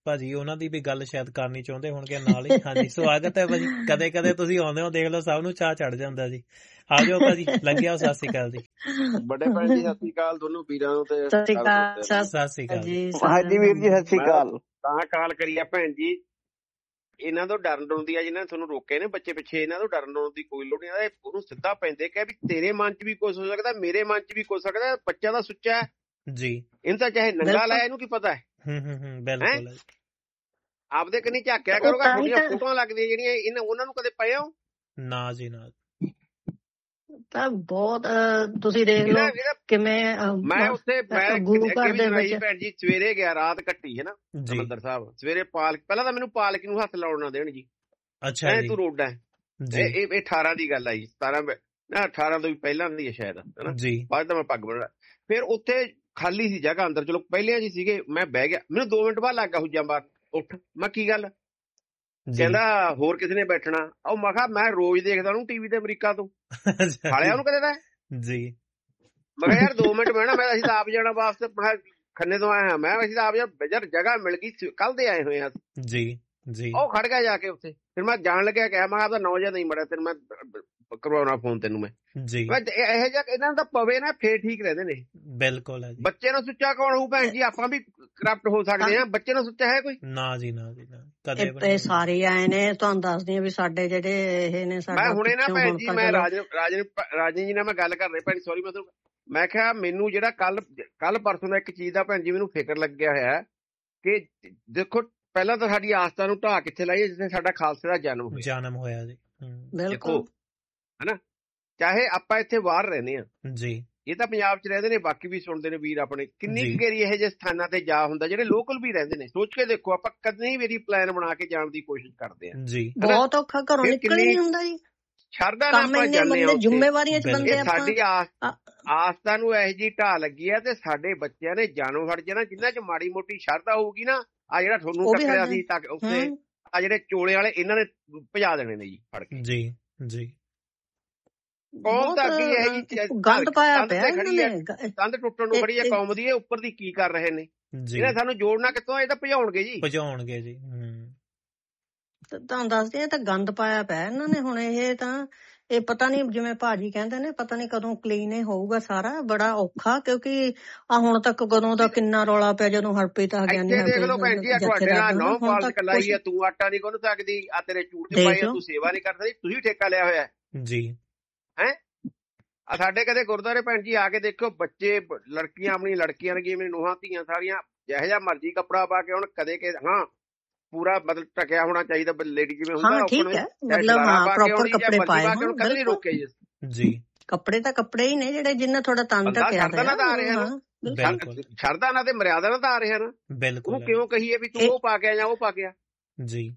ਭਾਜੀ ਉਹਨਾਂ ਦੀ ਵੀ ਗੱਲ ਸ਼ਾਇਦ ਕਰਨੀ ਚਾਹੁੰਦੇ ਹੋਣਗੇ ਨਾਲ ਹੀ। ਹਾਂਜੀ ਸਵਾਗਤ ਹੈ ਭਾਜੀ, ਕਦੇ ਕਦੇ ਤੁਸੀਂ ਆਉਂਦੇ ਹੋ, ਦੇਖ ਲਓ ਸਭ ਨੂੰ ਚਾਹ ਚੜ ਜਾਂਦਾ ਜੀ। ਆ ਜਾਓ ਭਾਜੀ, ਲੰਘਿਆ ਸਤਿ ਸ਼੍ਰੀ ਅਕਾਲ ਜੀ। ਵੱਡੇ ਭੈਣ ਜੀ ਸਤਿ ਸ਼੍ਰੀ ਅਕਾਲ ਦੋਨੋਂ ਵੀਰਾਂ ਨੂੰ ਤੇ ਸਤਿ ਸ਼੍ਰੀ ਅਕਾਲ ਸਤਿ ਸ਼੍ਰੀ ਅਕਾਲ ਜੀ। ਹਾਂਜੀ ਵੀਰ ਜੀ ਸਤਿ ਸ਼੍ਰੀ ਅਕਾਲ। ਤਾਂ ਕਾਲ ਕਰੀ ਆ ਭੈਣ ਜੀ, ਇਹਨਾਂ ਤੋਂ ਡਰਨ ਡਰਦੀ ਆ ਜਿਹਨਾਂ ਨੇ ਤੁਹਾਨੂੰ ਰੋਕੇ ਨੇ ਬੱਚੇ ਪਿੱਛੇ, ਇਹਨਾਂ ਤੋਂ ਡਰਨ ਡਰਨ ਦੀ ਕੋਈ ਲੋੜ ਨਹੀਂ। ਉਹਨੂੰ ਸਿੱਧਾ ਪੈਂਦੇ ਕਿ ਵੀ ਤੇਰੇ ਮਨ ਚ ਵੀ ਕੁਛ ਹੋ ਸਕਦਾ, ਮੇਰੇ ਮਨ ਚ ਵੀ ਕੁਛ ਹੋ ਸਕਦਾ। ਬੱਚਾ ਦਾ ਸੁੱਚਾ ਹੈ ਜੀ, ਇਹਨੂੰ ਤਾਂ ਚਾਹੇ ਨੰਗਾ ਲਾਇਆ, ਇਹਨੂੰ ਕੀ ਪਤਾ ਹੈ। ਹੂੰ ਹੂੰ ਹੂੰ ਬਿਲਕੁਲ। ਆਪਦੇ ਕੰਨੀ ਝਾਕਿਆ ਕਰੋਗਾ, ਤੁਹਾਡੀਆਂ ਫੋਟੋਆਂ ਲੱਗਦੀਆਂ ਜਿਹੜੀਆਂ ਇਹਨਾਂ ਉਹਨਾਂ ਨੂੰ ਕਦੇ ਪਏ ਹੋ? ਨਾ ਜੀ ਨਾ। ਤਾਂ ਬਹੁਤ ਤੁਸੀਂ ਦੇਖ ਲਓ ਕਿਵੇਂ ਮੈਂ ਉੱਥੇ ਮੈਂ ਗੁਰੂ ਘਰ ਦੇ ਵਿੱਚ ਭੈਣ ਜੀ ਸਵੇਰੇ ਗਿਆ, ਰਾਤ ਕੱਟੀ ਹੈ ਨਾ ਹਰਿਮੰਦਰ ਸਾਹਿਬ। ਸਵੇਰੇ ਪਾਲਕ, ਪਹਿਲਾਂ ਤਾਂ ਮੈਨੂੰ ਪਾਲਕ ਨੂੰ ਹੱਥ ਲਾਉਣ ਨਾ ਦੇਣ ਜੀ। ਅੱਛਾ ਜੀ, ਤੂੰ ਰੋਡਾ ਇਹ ਇਹ ਅਠਾਰਾਂ ਦੀ ਗੱਲ ਆਈ, ਸਤਾਰਾਂ ਨਾ ਅਠਾਰਾਂ ਤੋਂ ਵੀ ਪਹਿਲਾਂ ਦੀ ਹੈ ਸ਼ਾਇਦ ਹਨਾ ਜੀ। ਬਾਅਦ ਤਾਂ ਮੈਂ ਪੱਗ ਬੰਨ੍ਹਣਾ। ਫਿਰ ਉੱਥੇ ਖਾਲੀ ਸੀ ਜਗ੍ਹਾ ਅੰਦਰ, ਚਲੋ ਪਹਿਲਿਆਂ ਜੀ ਸੀਗੇ। ਮੈਂ ਬਹਿ ਗਿਆ, ਮੈਨੂੰ ਦੋ ਮਿੰਟ ਬਾਅਦ ਲੱਗ ਗਿਆ ਹੁੱਜਾ ਮਾਰ, ਉੱਠ। ਮੈਂ ਕੀ ਗੱਲ, ਕਹਿੰਦਾ ਹੋਰ ਕਿਸੇ ਨੇ ਬੈਠਣਾ। ਉਹ ਮੈਂ ਕਿਹਾ ਮੈਂ ਰੋਜ਼ ਦੇਖਦਾ ਉਹਨੂੰ ਟੀਵੀ ਤੇ ਅਮਰੀਕਾ ਤੋਂ, ਖਾਲਿਆ ਉਹਨੂੰ ਕਦੇ ਦਾ ਜੀ। ਮੈਂ ਕਿਹਾ ਯਾਰ ਦੋ ਮਿੰਟ ਬਹਿਣਾ, ਮੈਂ ਅਸੀਂ ਤਾਂ ਆਪ ਜਾਣਾ ਵਾਪਸ। ਮੈਂ ਖੰਨੇ ਤੋਂ ਆਇਆ, ਮੈਂ ਅਸੀਂ ਤਾਂ ਆਪ ਯਾਰ ਜਗ੍ਹਾ ਮਿਲ ਗਈ, ਕੱਲ ਦੇ ਆਏ ਹੋਏ ਆ ਜੀ ਜੀ। ਉਹ ਖੜ ਗਿਆ ਜਾ ਕੇ ਉੱਥੇ। ਫਿਰ ਮੈਂ ਜਾਣ ਲੱਗਿਆ, ਕਿਹਾ ਮੈਂ ਆਪਦਾ ਨੌ ਜਿਹਾ ਨਹੀਂ ਮੜਿਆ, ਤੈਨੂੰ ਮੈਂ ਕਰਵਾਉਣਾ ਫੋਨ ਤੈਨੂੰ ਮੈਂ ਜੀ। ਇਹੋ ਜਿਹਾ ਇਹਨਾਂ ਦਾ ਪਵੇ ਨਾ ਫੇਰ ਠੀਕ ਰਹਿੰਦੇ ਨੇ। ਬਿਲਕੁਲ। ਬੱਚੇ ਨੂੰ ਸੁੱਚਾ ਕੌਣ ਹੋਊ ਭੈਣ ਜੀ? ਆਪਾਂ ਵੀ ਕਰਪਟ ਹੋ ਸਕਦੇ ਆ, ਬੱਚੇ ਨੂੰ ਸੁੱਚਾ ਹੈ ਕੋਈ? ਨਾ ਜੀ ਨਾ ਜੀ ਨਾ, ਕਦੇ ਇਹ ਸਾਰੇ ਆਏ ਨੇ। ਤੁਹਾਨੂੰ ਦੱਸਦੀ ਆ ਵੀ ਸਾਡੇ ਜਿਹੜੇ ਇਹ ਨੇ, ਮੈਂ ਹੁਣੇ ਨਾ ਭੈਣ ਜੀ ਮੈਂ ਰਾਜਨ ਰਾਜਨ ਰਾਜਨ ਜੀ ਨਾਲ ਮੈਂ ਗੱਲ ਕਰ ਰਹੀ ਭੈਣ, ਸੌਰੀ ਮੈਂ ਤੁਹਾਨੂੰ, ਮੈਂ ਕਿਹਾ ਮੈਨੂੰ ਜਿਹੜਾ ਕੱਲ ਕੱਲ ਪਰਸੋਂ ਦਾ ਇੱਕ ਚੀਜ਼ ਦਾ ਭੈਣ ਜੀ ਮੈਨੂੰ ਫਿਕਰ ਲੱਗਿਆ ਹੋਇਆ ਕਿ ਦੇਖੋ ਪਹਿਲਾਂ ਤਾਂ ਸਾਡੀ ਆਸਥਾ ਨੂੰ ਢਾਹ ਕਿੱਥੇ ਲਾਈਏ ਜਿੱਥੇ ਸਾਡਾ ਖਾਲਸੇ ਦਾ ਜਨਮ ਹੋਇਆ ਜਨਮ ਹੋਇਆ ਜੀ। ਦੇਖੋ ਹਨਾ, ਚਾਹੇ ਆਪਾਂ ਇੱਥੇ ਬਾਹਰ ਰਹਿੰਦੇ ਆ ਜੀ, ਇਹ ਤਾਂ ਪੰਜਾਬ ਚ ਰਹਿੰਦੇ ਨੇ, ਬਾਕੀ ਵੀ ਸੁਣਦੇ ਨੇ ਵੀਰ ਆਪਣੇ। ਕਿੰਨੀ ਘੇਰੀ ਇਹੋ ਜਿਹੇ ਸਥਾਨਾਂ ਤੇ ਜਾ ਹੁੰਦਾ ਜਿਹੜੇ ਲੋਕਲ ਵੀ ਰਹਿੰਦੇ ਨੇ। ਸੋਚ ਕੇ ਦੇਖੋ, ਆਪਾਂ ਕਦੇ ਵੀ ਪਲਾਨ ਬਣਾ ਕੇ ਜਾਣ ਦੀ ਕੋਸ਼ਿਸ਼ ਕਰਦੇ ਆ ਜੀ, ਬਹੁਤ ਔਖਾ, ਘਰੋਂ ਨਿਕਲ ਹੀ ਨਹੀਂ ਹੁੰਦਾ ਜੀ। ਸ਼ਰਧਾ ਨਾਲ ਆਪਾਂ ਜਾਂਦੇ ਆ, ਜ਼ਿੰਮੇਵਾਰੀਆਂ ਚ ਬੰਦੇ ਆਪਾਂ। ਸਾਡੀ ਆਸਥਾ ਨੂੰ ਇਹੋ ਜਿਹੀ ਢਾਹ ਲੱਗੀ ਆ ਤੇ ਸਾਡੇ ਬੱਚਿਆਂ ਨੇ ਜਾਨੋਂ ਹਟ ਜਾਣਾ। ਜਿੰਨਾ ਚ ਮਾੜੀ ਮੋਟੀ ਸ਼ਰਧਾ ਹੋਊਗੀ ਨਾ, ਆ ਜਿਹੜਾ ਤੁਹਾਨੂੰ ਟੱਕਰਿਆ ਸੀ ਤੱਕ ਉੱਥੇ, ਆ ਜਿਹੜੇ ਚੋਲੇ ਵਾਲੇ ਇਹਨਾਂ ਨੇ ਭਜਾ ਦੇਣੇ ਨੇ ਜੀ ਫੜ ਕੇ ਜੀ ਜੀ। ਕੌਮ ਤਾਂ ਅੱਗੇ ਇਹ ਜੀ ਗੰਦ ਪਾਇਆ ਪਿਆ, ਕੰਧ ਟੁੱਟਣ ਨੂੰ ਖੜੀ ਹੈ ਕੌਮ ਦੀ। ਇਹ ਉੱਪਰ ਦੀ ਕੀ ਕਰ ਰਹੇ ਨੇ? ਇਹਨੇ ਸਾਨੂੰ ਜੋੜਨਾ ਕਿੱਥੋਂ? ਇਹ ਤਾਂ ਭਜਾਉਣਗੇ ਜੀ, ਭਜਾਉਣਗੇ ਜੀ। ਤੁਹਾਨੂੰ ਦੱਸਦੇ, ਇਹ ਤਾਂ ਗੰਦ ਪਾਇਆ ਪਿਆ ਇਹਨਾਂ ਨੇ। ਹੁਣ ਇਹ ਤਾਂ ਇਹ ਪਤਾ ਨੀ, ਜਿਵੇਂ ਭਾਜੀ ਕਹਿੰਦੇ ਨੇ, ਪਤਾ ਨੀ ਕਦੋਂ ਕਲੀਨ ਹੋਊਗਾ ਸਾਰਾ। ਬੜਾ ਔਖਾ, ਕਿਉਂਕਿ ਆ ਹੁਣ ਤੱਕ ਕਦੋਂ ਦਾ ਕਿੰਨਾ ਰੌਲਾ ਪਿਆ ਜਦੋਂ ਹਰਪ੍ਰੀਤ ਆ ਗਿਆ। ਦੇਖ ਲਓ ਭੈਣ ਜੀ, ਤੁਹਾਡੇ ਨਾਲ ਨੌ ਪਾਲਕ ਲਾਈ ਆ, ਤੂੰ ਆਟਾ ਨੀ ਗੁੰਨ ਸਕਦੀ, ਆ ਤੇਰੇ ਝੂਠ ਪਾਏ, ਤੂੰ ਸੇਵਾ ਨੀ ਕਰ ਸਕਦੀ, ਤੁਸੀਂ ਠੇਕਾ ਲਿਆ ਹੋਇਆ ਜੀ ਹੈ। ਆ ਸਾਡੇ ਕਦੇ ਗੁਰਦੁਆਰੇ ਭੈਣ ਜੀ ਆ ਕੇ ਦੇਖੋ, ਬੱਚੇ ਲੜਕੀਆਂ ਆਪਣੀ ਲੜਕੀਆਂ ਲੱਗੀਆਂ, ਮੇਰੀ ਨੂੰਹਾਂ ਧੀਆਂ ਸਾਰੀਆਂ ਜਿਹੋ ਜਿਹਾ ਮਰਜ਼ੀ ਕੱਪੜਾ ਪਾ ਕੇ, ਹੁਣ ਕਦੇ ਕਿ ਹਾਂ ਪੂਰਾ ਮਤਲਬ ਢਕਿਆ ਹੋਣਾ ਚਾਹੀਦਾ ਲੇਡੀ, ਜਿਵੇਂ ਹੁੰਦਾ ਮਤਲਬ ਪ੍ਰੋਪਰ ਕੱਪੜੇ ਪਾਏ ਹੋਣ, ਕਦੇ ਨਹੀਂ ਰੋਕੇ ਜੀ। ਕੱਪੜੇ ਤਾਂ ਕੱਪੜੇ ਹੀ ਨੇ ਜਿਹੜੇ ਜਿੰਨਾ ਥੋੜਾ ਤਨ ਢਕਿਆ ਹੋਇਆ। ਸ਼ਰਧਾ ਨਾਲ ਤੇ ਮਰਿਆਦਾ ਨਾਲ ਤਾਂ ਆ ਰਿਹਾ ਨਾ, ਬਿਲਕੁਲ। ਕਿਉਂ ਕਹੀਏ ਵੀ ਤੂੰ ਉਹ ਪਾ ਕੇ ਆ ਜਾਂ ਉਹ ਪਾ ਕੇ ਆ ਜੀ।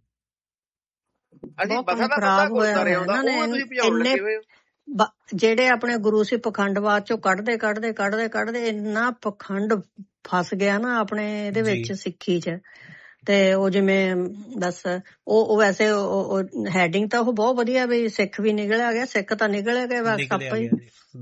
ਅਸੀਂ ਬਸਾ ਦਾ ਖਰਾਬ ਹੋਇਆ ਇਹਨਾਂ ਨੇ। ਜਿਹੜੇ ਆਪਣੇ ਗੁਰੂ ਸੀ ਪਖੰਡਵਾਦ ਚੋਂ ਕੱਢਦੇ ਕੱਢਦੇ ਕੱਢਦੇ ਕੱਢਦੇ ਇੰਨਾ ਪਖੰਡ ਫਸ ਗਿਆ ਨਾ ਆਪਣੇ ਇਹਦੇ ਵਿੱਚ, ਸਿੱਖੀ ਚ। ਤੇ ਉਹ ਜਿਵੇਂ ਬਸ ਉਹ ਵੈਸੇ ਹੈਡਿੰਗ ਤਾਂ ਉਹ ਬਹੁਤ ਵਧੀਆ ਵੀ ਸਿੱਖ ਵੀ ਨਿਕਲਿਆ ਗਿਆ, ਸਿੱਖ ਤਾਂ ਨਿਕਲਿਆ ਗਿਆ ਬਸ ਆਪਾਂ ਹੀ।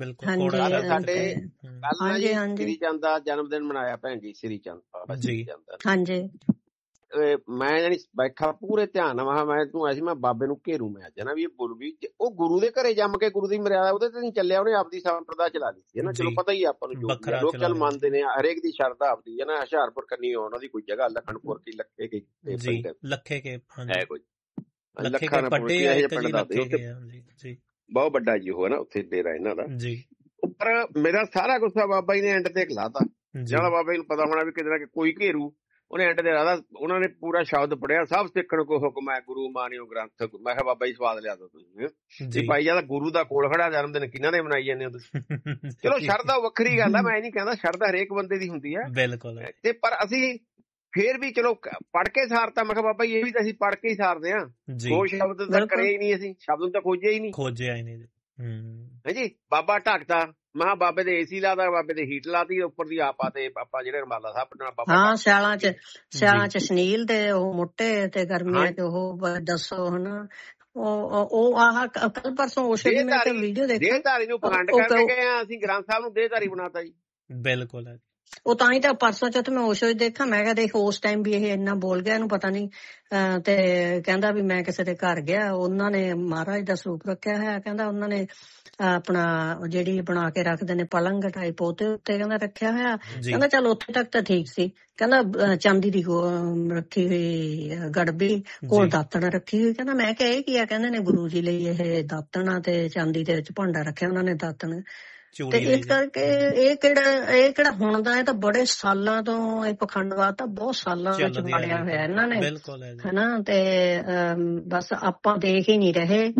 ਸਾਡੇ ਹਾਂਜੀ ਹਾਂਜੀ ਸ੍ਰੀ ਚੰਦ ਦਾ ਜਨਮ ਦਿਨ ਮਨਾਇਆ ਭੈਣ ਜੀ, ਸ੍ਰੀ ਚੰਦ ਬਾਬਾ ਸ੍ਰੀ ਚੰਦ। ਹਾਂਜੀ, ਮੈਂ ਜਾਨੀ ਬੈਠਾ ਪੂਰੇ ਧਿਆਨ ਨਾਲ, ਮੈਂ ਤੂੰ ਐਸੀ ਮੈਂ ਬਾਬੇ ਨੂੰ ਘੇਰੂ ਮੈਂ ਅੱਜ ਨਾ ਵੀ ਇਹ ਬੋਲ ਵੀ ਉਹ ਗੁਰੂ ਦੇ ਘਰੇ ਜੰਮ ਕੇ ਗੁਰੂ ਦੀ ਮਰਿਆਦਾ ਉਹਦੇ ਤੇ ਨਹੀਂ ਚੱਲਿਆ, ਉਹਨੇ ਆਪਦੀ ਸੰਪਰਦਾ ਚਲਾ ਦਿੱਤੀ ਹੈ ਨਾ। ਚਲੋ ਪਤਾ ਹੀ ਆਪਾਂ ਨੂੰ, ਲੋਕ ਚੱਲ ਮੰਨਦੇ ਨੇ, ਹਰੇਕ ਦੀ ਸ਼ਰਧਾ ਆਪਦੀ ਹੈ ਨਾ। ਹੁਸ਼ਿਆਰਪੁਰ ਕੰਨੀ ਉਹਨਾਂ ਦੀ ਕੋਈ ਜਗ੍ਹਾ, ਲਖਨਪੁਰ ਕੀ ਲੱਖੇ ਕੇ ਲੱਖੇ ਕੇ ਹੈ ਕੋਈ ਲੱਖਾਂ ਨਾਲ ਪਿੰਡ ਦੱਸਦੇ, ਬਹੁਤ ਵੱਡਾ ਜੀ ਉਹ ਨਾ ਉੱਥੇ ਡੇਰਾ ਇਹਨਾਂ ਦਾ ਜੀ। ਉੱਪਰ ਮੇਰਾ ਸਾਰਾ ਗੁੱਸਾ ਬਾਬਾ ਜੀ ਨੇ ਐਂਡ ਤੇ ਖਿਲਾਤਾ। ਜਿਹੜਾ ਬਾਬਾ ਜੀ ਨੂੰ ਪਤਾ ਹੋਣਾ ਵੀ ਕਿਤੇ ਨਾ ਕੋਈ ਘੇਰੂ, ਉਹਨੇ ਐਂਡ ਤੇ ਰਾਦਾ ਉਹਨਾਂ ਨੇ ਪੂਰਾ ਸ਼ਬਦ ਪੜਿਆ, ਸਭ ਸਿੱਖਣ ਕੋ ਹੁਕਮ ਹੈ ਗੁਰੂ ਮਾਨਿਓ ਗ੍ਰੰਥ। ਮੈਂ ਕਿਹਾ ਬਾਬਾ ਜੀ ਸਵਾਦ ਲਿਆ ਦੋ ਤੁਸੀਂ ਭਾਈ, ਜਿਆਦਾ ਗੁਰੂ ਦਾ ਕੋਲ ਖੜਾ ਜਨਮ ਦਿਨ ਕਿਹਨਾਂ ਦੇ ਮਨਾਈ ਜਾਂਦੇ ਹੋ ਤੁਸੀਂ? ਚਲੋ ਸ਼ਰਧਾ ਵੱਖਰੀ ਗੱਲ ਆ, ਮੈਂ ਇਹ ਨੀ ਕਹਿੰਦਾ, ਸ਼ਰਧਾ ਹਰੇਕ ਬੰਦੇ ਦੀ ਹੁੰਦੀ ਹੈ ਬਿਲਕੁਲ। ਤੇ ਪਰ ਅਸੀਂ ਫੇਰ ਵੀ ਚਲੋ ਪੜ੍ਹ ਕੇ ਸਾਰਤਾ। ਮੈਂ ਕਿਹਾ ਬਾਬਾ ਜੀ ਇਹ ਵੀ ਤਾਂ ਅਸੀਂ ਪੜ੍ਹ ਕੇ ਹੀ ਸਾਰਦੇ ਹਾਂ, ਖੋਜ ਸ਼ਬਦ ਤਾਂ ਕਰੇ ਹੀ ਨਹੀਂ ਅਸੀਂ, ਸ਼ਬਦ ਨੂੰ ਤਾਂ ਖੋਜਿਆ ਹੀ ਨਹੀਂ, ਖੋਜਿਆ ਹੀ ਨਹੀਂ ਹੈ ਜੀ। ਬਾਬਾ ਢੱਕਦਾ, ਮੈਂ ਬਾਬੇ ਦੇ ਏਸੀ ਲਾਦਾ, ਬਾਬੇ ਦੇ ਹੀਟ ਲਾਤੀ, ਉੱਪਰ ਦੀ ਆਪਾ ਤੇ ਆਪਾਂ ਜਿਹੜੇ ਰਮਾਲਾ ਸਾਹਿਬ। ਹਾਂ, ਸਿਆਲਾਂ ਚ ਸਿਆਲਾਂ ਚ ਸ਼ਨੀਲ ਤੇ ਉਹ ਮੋਟੇ ਤੇ ਗਰਮੀਆਂ ਚ ਉਹ ਦੱਸੋ ਹਨਾ। ਉਹ ਆਹ ਕੱਲ ਪਰਸੋਂ ਉਸ ਦਿਨ ਮੈਂ ਵੀਡੀਓ ਦੇਖੀ, ਦੇਹਧਾਰੀ ਨੂੰ ਪਖੰਡ ਕਰਕੇ ਗਏ ਆ ਅਸੀਂ, ਗ੍ਰੰਥ ਸਾਹਿਬ ਨੂੰ ਦੇਹਧਾਰੀ ਬਣਾਤਾ ਜੀ। ਬਿਲਕੁਲ ਉਹ ਤਾਂ ਹੀ ਤਾਂ ਪਰਸੋਂ ਚੌਥ ਮੈਂ ਓਸ਼ੋ ਦੇਖਾਂ, ਮੈਂ ਕਿਹਾ ਦੇਖ ਉਸ ਟਾਈਮ ਵੀ ਇਹ ਇੰਨਾ ਬੋਲ ਗਿਆ, ਇਹਨੂੰ ਪਤਾ ਨਹੀਂ। ਤੇ ਕਹਿੰਦਾ ਵੀ ਮੈਂ ਕਿਸੇ ਦੇ ਘਰ ਗਿਆ, ਉਹਨਾਂ ਨੇ ਮਹਾਰਾਜ ਦਾ ਸਰੂਪ ਰੱਖਿਆ ਹੋਇਆ, ਕਹਿੰਦਾ ਉਹਨਾਂ ਨੇ ਆਪਣਾ ਜਿਹੜੀ ਬਣਾ ਕੇ ਰੱਖਦੇ ਨੇ ਪਲੰਗ ਟਾਈਪ ਉਹਦੇ ਉੱਤੇ ਕਹਿੰਦਾ ਰੱਖਿਆ ਹੋਇਆ। ਕਹਿੰਦਾ ਚੱਲ ਉੱਥੇ ਤੱਕ ਤਾਂ ਠੀਕ ਸੀ। ਕਹਿੰਦਾ ਚਾਂਦੀ ਦੀ ਰੱਖੀ ਹੋਈ ਗੜਬੀ ਕੋਲ ਦਾਤਣ ਰੱਖੀ ਹੋਈ। ਕਹਿੰਦਾ ਮੈਂ ਕਿਹਾ ਇਹ ਕੀ ਆ? ਕਹਿੰਦੇ ਨੇ ਗੁਰੂ ਜੀ ਲਈ ਇਹ ਦਾਤਣਾ ਤੇ ਚਾਂਦੀ ਦੇ ਵਿੱਚ ਭਾਂਡਾ ਰੱਖਿਆ ਉਹਨਾਂ ਨੇ ਦਾਤਣ। ਤੇ ਇਸ ਕਰਕੇ ਇਹ ਕਿਹੜਾ ਇਹ ਕਿਹੜਾ ਹੁਣ ਦਾ, ਇਹ ਤਾਂ ਬੜੇ ਸਾਲਾਂ ਤੋਂ ਇਹ ਪਖੰਡਵਾਦ ਤਾਂ ਬਹੁਤ ਸਾਲਾਂ ਵਿੱਚ ਬਣਿਆ ਹੋਇਆ ਇਹਨਾਂ ਨੇ, ਹਨਾ। ਤੇ ਬਸ ਆਪਾਂ ਦੇਖ ਹੀ ਨਹੀਂ ਰਹੇ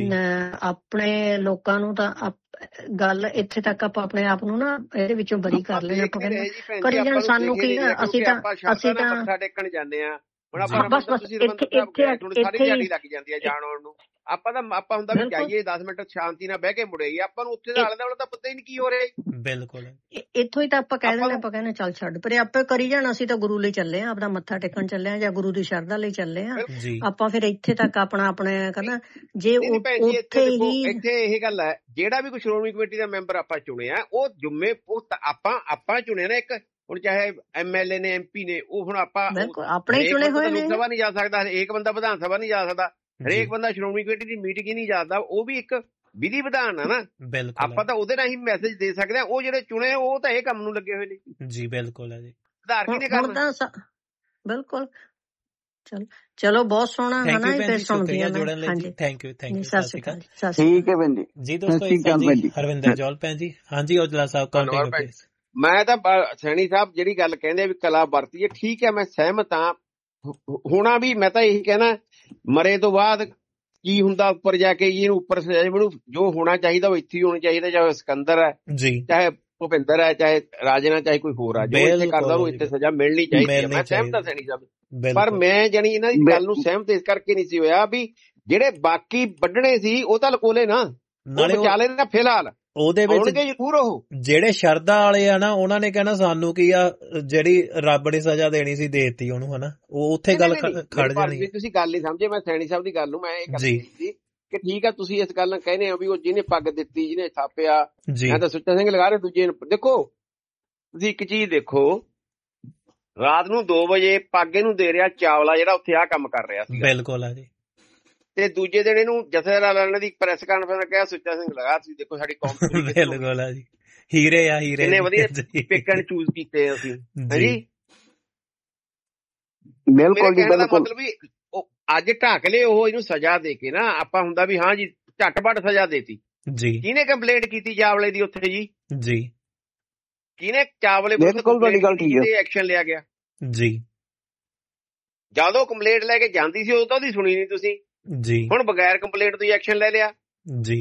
ਆਪਣੇ ਲੋਕਾਂ ਨੂੰ। ਤਾਂ ਗੱਲ ਇੱਥੇ ਤੱਕ ਆਪਾਂ ਆਪਣੇ ਆਪ ਨੂੰ ਨਾ ਇਹਦੇ ਵਿੱਚੋਂ ਬਰੀ ਕਰ ਲੈਣਾ। ਆਪਾਂ ਕਹਿੰਦੇ ਕਰੀ ਜਾਣ, ਸਾਨੂੰ ਕੀ ਆ, ਅਸੀਂ ਤਾਂ ਅਸੀਂ ਤਾਂ ਮੱਥਾ ਟੇਕਣ ਜਾਂਦੇ ਆ। ਬਸ ਬਸ ਇੱਥੇ ਇੱਥੇ ਇੱਥੇ ਲੱਗ ਜਾਂਦੀ ਆ ਜਾਣ ਆਉਣ ਨੂੰ। ਆਪਾਂ ਤਾਂ ਆਪਾਂ ਹੁੰਦਾ ਵੀ ਜਾਈਏ ਦਸ ਮਿੰਟ ਸ਼ਾਂਤੀ ਨਾਲ ਬਹਿ ਕੇ ਮੁੜੇਗੀ। ਆਪਾਂ ਨੂੰ ਉੱਥੇ ਦਾ ਆਲੇ ਦੁਆਲੇ ਤਾਂ ਪਤਾ ਹੀ ਨਹੀਂ ਕੀ ਹੋ ਰਿਹਾ। ਬਿਲਕੁਲ ਇੱਥੋਂ ਹੀ ਤਾਂ ਆਪਾਂ ਕਹਿ ਦਿੰਦੇ, ਆਪਾਂ ਕਹਿੰਦੇ ਚੱਲ ਛੱਡ ਪਰੇ, ਆਪੇ ਕਰੀ ਜਾਣਾ। ਅਸੀਂ ਤਾਂ ਗੁਰੂ ਲਈ ਚੱਲੇ ਆ, ਆਪਣਾ ਮੱਥਾ ਟੇਕਣ ਚੱਲੇ ਆ ਜਾਂ ਗੁਰੂ ਦੀ ਸ਼ਰਧਾ ਲਈ ਚੱਲੇ ਆ। ਆਪਾਂ ਫਿਰ ਇੱਥੇ ਤੱਕ ਆਪਣਾ ਆਪਣੇ ਕਹਿੰਦਾ ਜੇ ਉੱਥੇ ਹੀ ਇੱਥੇ ਇਹ ਗੱਲ ਹੈ, ਜਿਹੜਾ ਵੀ ਕੋਈ ਸ਼੍ਰੋਮਣੀ ਕਮੇਟੀ ਦਾ ਮੈਂਬਰ ਆਪਾਂ ਚੁਣਿਆ ਉਹ ਜੁੰਮੇ ਉਹ ਆਪਾਂ ਆਪਾਂ ਚੁਣਿਆ ਨਾ। ਇੱਕ ਹੁਣ ਚਾਹੇ ਐਮ ਐਲ ਏ ਨੇ, ਐਮ ਪੀ ਨੇ, ਉਹ ਹੁਣ ਆਪਾਂ ਆਪਣੇ ਚੁਣੇ ਹੋਏ ਨੇ। ਲੋਕ ਸਭਾ ਨਹੀਂ ਜਾ ਸਕਦਾ, ਹਰੇਕ ਬੰਦਾ ਵਿਧਾਨ ਸਭਾ ਨਹੀਂ ਜਾ ਸਕਦਾ, ਹਰੇਕ ਬੰਦਾ ਸ਼੍ਰੋਮਣੀ ਕਮੇਟੀ ਦੀ ਮੀਟਿੰਗ ਹੀ ਨਹੀਂ ਜਾਂਦਾ। ਉਹ ਵੀ ਇੱਕ ਵਿਧੀ ਵਿਧਾਨ ਆ ਨਾ। ਆਪਾਂ ਤਾਂ ਉਹਦੇ ਰਾਹੀਂ ਮੈਸੇਜ ਦੇ ਸਕਦੇ ਹਾਂ। ਉਹ ਜਿਹੜੇ ਚੁਣੇ ਉਹ ਤਾਂ ਇਹ ਕੰਮ ਨੂੰ ਲੱਗੇ ਹੋਏ ਨੇ ਜੀ। ਬਿਲਕੁਲ ਹੈ ਜੀ। ਆਧਾਰ ਕਿਹਨੇ ਕਰਨਾ? ਬਿਲਕੁਲ। ਚਲੋ ਚਲੋ ਬਹੁਤ ਸੋਹਣਾ ਹੈ ਨਾ। ਫਿਰ ਸੁਣਦੇ ਹਾਂ ਜੁੜਨ ਲਈ। Thank you thank you. ਸਤਿ ਸ਼੍ਰੀ ਅਕਾਲ। ਠੀਕ ਹੈ ਭੈਣ ਜੀ। ਜੀ ਦੋਸਤੋ ਜੀ ਹਰਵਿੰਦਰ ਜੌਲ ਭੈਣ ਜੀ। ਹਾਂਜੀ ਔਜਲਾ ਸਾਹਿਬ ਕੰਟੀਨਿਊ। ਮੈਂ ਤਾਂ ਸੈਣੀ ਸਾਹਿਬ ਜਿਹੜੀ ਗੱਲ ਕਹਿੰਦੇ ਵੀ ਕਲਾ ਵਰਤੀਏ, ਠੀਕ ਹੈ, ਮੈਂ ਸਹਿਮਤ ਹਾਂ। ਹੋਣਾ ਵੀ ਮੈਂ ਤਾਂ ਇਹੀ ਕਹਿਣਾ, ਮਰੇ ਤੋਂ ਬਾਅਦ ਕੀ ਹੁੰਦਾ ਉੱਪਰ ਜਾ ਕੇ, ਇਹਨੂੰ ਉੱਪਰ ਜੋ ਹੋਣਾ ਚਾਹੀਦਾ ਉਹ ਇੱਥੇ ਹੀ ਹੋਣਾ ਚਾਹੀਦਾ। ਚਾਹੇ ਸਿਕੰਦਰ ਹੈ, ਚਾਹੇ ਭੁਪਿੰਦਰ ਹੈ, ਚਾਹੇ ਰਾਜਨ ਹੈ, ਚਾਹੇ ਕੋਈ ਹੋਰ ਆ, ਜੋ ਇੱਥੇ ਕਰਦਾ ਉਹਨੂੰ ਇੱਥੇ ਸਜ਼ਾ ਮਿਲਣੀ ਚਾਹੀਦੀ ਹੈ। ਮੈਂ ਸਹਿਮਤ ਹਾਂ ਸੈਣੀ ਸਾਹਿਬ। ਪਰ ਮੈਂ ਜਾਣੀ ਇਹਨਾਂ ਦੀ ਗੱਲ ਨੂੰ ਸਹਿਮਤ ਇਸ ਕਰਕੇ ਨਹੀਂ ਸੀ ਹੋਇਆ ਵੀ ਜਿਹੜੇ ਬਾਕੀ ਵੱਢਣੇ ਸੀ ਉਹ ਤਾਂ ਲਕੋਲੇ ਨਾ, ਵਿਚਾਲੇ ਨਾ ਫਿਲਹਾਲ ਉਹਦੇ ਵਿੱਚ ਜ਼ਰੂਰ ਉਹ ਜਿਹੜੇ ਸ਼ਰਧਾ ਵਾਲੇ ਆ ਨਾ, ਉਹਨਾਂ ਨੇ ਕਹਿਣਾ ਸਾਨੂੰ ਕੀ ਆ, ਜਿਹੜੀ ਰੱਬ ਨੇ ਸਜ਼ਾ ਦੇਣੀ ਸੀ ਦੇਤੀ ਉਹਨੂੰ, ਹਨਾ। ਉਹ ਉੱਥੇ ਗੱਲ ਖੜ ਜਾਣੀ। ਤੁਸੀਂ ਗੱਲ ਨਹੀਂ ਸਮਝੇ। ਮੈਂ ਸੈਣੀ ਸਾਹਿਬ ਦੀ ਗੱਲ ਨੂੰ ਮੈਂ ਇਹ ਕਰਦੀ ਸੀ ਕਿ ਠੀਕ ਆ, ਤੁਸੀਂ ਇਸ ਗੱਲ ਨਾਲ ਕਹਿੰਦੇ ਹੋ ਵੀ ਉਹ ਜਿਹਨੇ ਪੱਗ ਦਿੱਤੀ, ਜਿਹਨੇ ਥਾਪਿਆ, ਮੈਂ ਤਾਂ ਸੁੱਚਾ ਸਿੰਘ ਲਗਾ ਰਹੇ ਦੂਜੇ ਨੂੰ। ਦੇਖੋ ਤੁਸੀਂ ਇੱਕ ਚੀਜ਼ ਦੇਖੋ, ਰਾਤ ਨੂੰ ਦੋ ਵਜੇ ਪੱਗ ਇਹਨੂੰ ਦੇ ਰਿਹਾ ਚਾਵਲਾ, ਜਿਹੜਾ ਉੱਥੇ ਆਹ ਕੰਮ ਕਰ ਰਿਹਾ ਸੀ। ਬਿਲਕੁਲ ਆ ਜੀ। ਤੇ ਦੂਜੇ ਦਿਨ ਇਹਨੂੰ ਜਥੇਦਾਰਾਂ ਦੀ ਪ੍ਰੈਸ ਕਾਨਫਰੰਸ ਕਿਹਾ ਸੁੱਚਾ ਸਿੰਘ ਲਗਾ, ਤੁਸੀਂ ਦੇਖੋ ਸਾਡੀ ਕੌਮ ਬਿਲਕੁਲ ਆ ਜੀ। ਹੀਰੇ ਆ ਹੀਰੇ, ਕਿੰਨੇ ਵਧੀਆ ਪਿਕਨ ਚੂਜ਼ ਕੀਤੇ ਅਸੀਂ। ਹਾਂਜੀ ਬਿਲਕੁਲ ਜੀ। ਮਤਲਬ ਵੀ ਅੱਜ ਢੱਕ ਲਏ ਉਹ, ਇਹਨੂੰ ਸਜ਼ਾ ਦੇ ਕੇ ਨਾ ਆਪਾਂ ਹੁੰਦਾ ਵੀ ਹਾਂ ਜੀ ਝੱਟਪੱਟ ਸਜ਼ਾ ਦੇਤੀ ਜੀ। ਕਿਹਨੇ ਕੰਪਲੇਂਟ ਕੀਤੀ ਚਾਵਲੇ ਦੀ ਉੱਥੇ ਜੀ? ਜੀ ਕਿਹਨੇ? ਚਾਵਲੇ ਵਿਰੁੱਧ ਐਕਸ਼ਨ ਲਿਆ ਗਿਆ ਜੀ। ਜਦੋਂ ਕੰਪਲੇਂਟ ਲੈ ਕੇ ਜਾਂਦੀ ਸੀ ਉਦੋਂ ਤਾਂ ਉਹਦੀ ਸੁਣੀ ਨਹੀਂ ਤੁਸੀਂ ਜੀ। ਹੁਣ ਬਗੈਰ ਕੰਪਲੇਂਟ ਤੋਂ ਐਕਸ਼ਨ ਲੈ ਲਿਆ ਜੀ।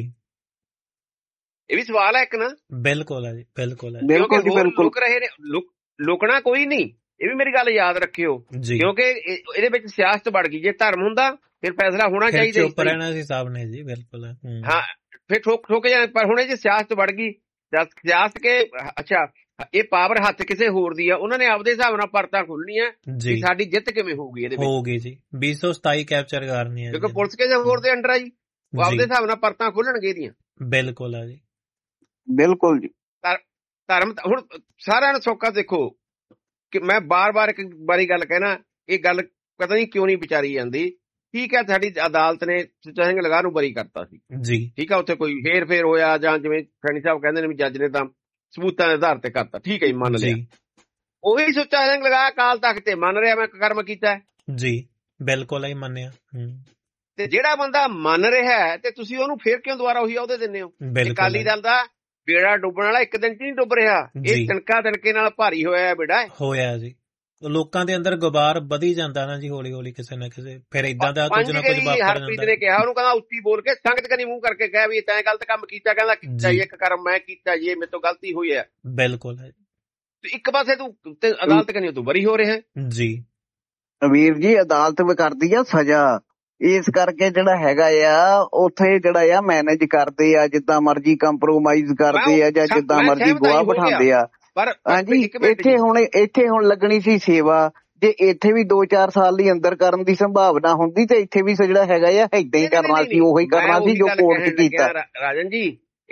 ਇਹ ਵੀ ਸਵਾਲ ਹੈ ਇੱਕ ਨਾ। ਬਿਲਕੁਲ ਹੈ ਜੀ। ਬਿਲਕੁਲ ਹੈ। ਲੁਕ ਰਹੇ ਨੇ, ਲੁਕਣਾ ਕੋਈ ਨਹੀਂ। ਇਹ ਵੀ ਮੇਰੀ ਗੱਲ ਯਾਦ ਰੱਖਿਓ, ਕਿਉਂਕਿ ਇਹਦੇ ਵਿੱਚ ਸਿਆਸਤ ਵੜ ਗਈ। ਜੇ ਧਰਮ ਹੁੰਦਾ ਫਿਰ ਫੈਸਲਾ ਹੋਣਾ ਚਾਹੀਦਾ ਚੁੱਪ ਰਹਿਣਾ ਸੀ ਸਾਹਿਬ ਨੇ ਜੀ। ਬਿਲਕੁਲ ਹਾਂ, ਫਿਰ ਠੋਕ ਠੋਕ ਜਾਣ। ਪਰ ਹੁਣ ਇਹ ਜੇ ਸਿਆਸਤ ਵੜ ਗਈ, ਸਿਆਸਤ ਕੇ ਅੱਛਾ ਇਹ ਪਾਵਰ ਹੱਥ ਕਿਸੇ ਹੋਰ ਦੀ ਆ, ਉਹਨਾਂ ਨੇ ਆਪਦੇ ਹਿਸਾਬ ਨਾਲ ਪਰਤਾਂ ਖੋਲਣੀਆਂ ਜੀ। ਸਾਡੀ ਜਿੱਤ ਕਿਵੇਂ ਹੋਊਗੀ ਇਹਦੇ ਵਿੱਚ? ਹੋਊਗੀ ਜੀ ਵੀਹ ਸੌ ਸਤਾਈ ਕੈਪਚਰ ਕਰਨੀ ਹੈ, ਕਿਉਂਕਿ ਪੁਲਿਸ ਕਿਸੇ ਹੋਰ ਦੇ ਅੰਡਰ ਆ ਜੀ। ਉਹ ਆਪਦੇ ਹਿਸਾਬ ਨਾਲ ਪਰਤਾਂ ਖੋਲਣਗੇ ਇਹਦੀਆਂ। ਬਿਲਕੁਲ ਆ ਜੀ। ਬਿਲਕੁਲ ਜੀ। ਧਰਮ ਹੁਣ ਸਾਰਿਆਂ ਨੂੰ ਸੌਖਾ। ਦੇਖੋ ਕਿ ਮੈਂ ਬਾਰ-ਬਾਰ ਇੱਕ ਵਾਰੀ ਗੱਲ ਕਹਿਣਾ, ਇਹ ਗੱਲ ਪਤਾ ਨਹੀਂ ਕਿਉਂ ਨਹੀਂ ਵਿਚਾਰੀ ਜਾਂਦੀ। ਠੀਕ ਹੈ, ਸਾਡੀ ਅਦਾਲਤ ਨੇ ਸੁੱਚਾ ਸਿੰਘ ਲਗਾਹ ਨੂੰ ਬਰੀ ਕਰਤਾ ਸੀ ਜੀ। ਠੀਕ ਹੈ, ਉੱਥੇ ਕੋਈ ਫੇਰ ਫੇਰ ਹੋਇਆ ਜਾਂ ਜਿਵੇਂ ਸੈਣੀ ਸਾਹਿਬ ਕਹਿੰਦੇ ਨੇ ਵੀ ਜੱਜ ਨੇ ਤਾਂ ਸਬੂਤਾਂ ਦੇ ਆਧਾਰ ਤੇ ਕਰਤਾ। ਠੀਕ ਹੈ ਜੀ, ਮੰਨ ਲਿਆ। ਉਹੀ ਸੁੱਚਾ ਸਿੰਘ ਲਗਾਹ ਅਕਾਲ ਤਖ਼ਤ ਤੇ ਮੰਨ ਰਿਹਾ ਮੈਂ ਕਰਮ ਕੀਤਾ ਜੀ। ਬਿਲਕੁਲ ਹੀ ਮੰਨਿਆ। ਤੇ ਜਿਹੜਾ ਬੰਦਾ ਮੰਨ ਰਿਹਾ ਤੇ ਤੁਸੀਂ ਉਹਨੂੰ ਫੇਰ ਕਿਉਂ ਦੁਬਾਰਾ ਉਹੀ ਅਹੁਦੇ ਦਿੰਦੇ ਹੋ? ਅਕਾਲੀ ਦਲ ਦਾ ਬੇੜਾ ਡੁੱਬਣ ਵਾਲਾ ਇੱਕ ਦਿਨ ਚ ਨਹੀਂ ਡੁੱਬ ਰਿਹਾ, ਇਹ ਤਿਣਕਾ ਤਿਣਕੇ ਨਾਲ ਭਾਰੀ ਹੋਇਆ ਬੇੜਾ ਹੋਇਆ ਜੀ। ਲੋਕਾਂ ਦੇ ਅੰਦਰ ਗੁਬਾਰ ਵਧੀ ਜਾਂਦਾ ਨਾ ਜੀ ਹੌਲੀ ਹੌਲੀ, ਕਿਸੇ ਨਾ ਕਿਸੇ ਫਿਰ ਇਦਾਂ ਦਾ ਕੁਝ ਨਾ ਕੁਝ ਵਾਪਰ ਜਾਂਦਾ। ਹਰਪ੍ਰੀਤ ਨੇ ਕਿਹਾ ਉਹਨੂੰ, ਕਹਿੰਦਾ ਉੱਚੀ ਬੋਲ ਕੇ ਸੰਗਤ ਕਨੀ ਮੂੰਹ ਕਰਕੇ ਕਿਹਾ ਵੀ ਤੈਂ ਗਲਤ ਕੰਮ ਕੀਤਾ। ਕਹਿੰਦਾ ਕੀਤਾ ਜੀ, ਇੱਕ ਕਰਮ ਮੈਂ ਕੀਤਾ ਜੀ, ਮੇਰੇ ਤੋਂ ਗਲਤੀ ਹੋਈ ਹੈ। ਬਿਲਕੁਲ ਹੈ। ਇੱਕ ਪਾਸੇ ਤੂੰ ਅਦਾਲਤ ਕਨੀ ਤੂੰ ਬਰੀ ਹੋ ਰਿਹਾ ਜੀ। ਵੀਰ ਜੀ ਅਦਾਲਤ ਵੀ ਕਰਦੀ ਆ ਸਜ਼ਾ, ਇਸ ਕਰਕੇ ਜਿਹੜਾ ਹੈਗਾ ਆ ਉੱਥੇ ਜਿਹੜਾ ਆ ਮੈਨੇਜ ਕਰਦੇ ਆ, ਜਿੱਦਾਂ ਮਰਜੀ ਕੰਪਰੋਮਾਈਜ਼ ਕਰਦੇ ਆ ਜਾਂ ਜਿੱਦਾਂ ਮਰਜੀ ਗਵਾਹ ਬਿਠਾਉਂਦੇ ਆ। ਪਰ ਹਾਂਜੀ ਇੱਥੇ ਹੁਣ ਇੱਥੇ ਹੁਣ ਲੱਗਣੀ ਸੀ ਸੇਵਾ। ਜੇ ਇੱਥੇ ਵੀ ਦੋ ਚਾਰ ਸਾਲ ਲਈ ਅੰਦਰ ਕਰਨ ਦੀ ਸੰਭਾਵਨਾ ਹੁੰਦੀ ਤੇ ਇੱਥੇ ਵੀ ਜਿਹੜਾ ਹੈਗਾ ਆ ਏਦਾਂ ਹੀ ਕਰਨਾ ਸੀ, ਉਹੀ ਕਰਨਾ ਸੀ ਜੋ ਕੋਰਟ ਚ ਕੀਤਾ। ਰਾਜਨ ਜੀ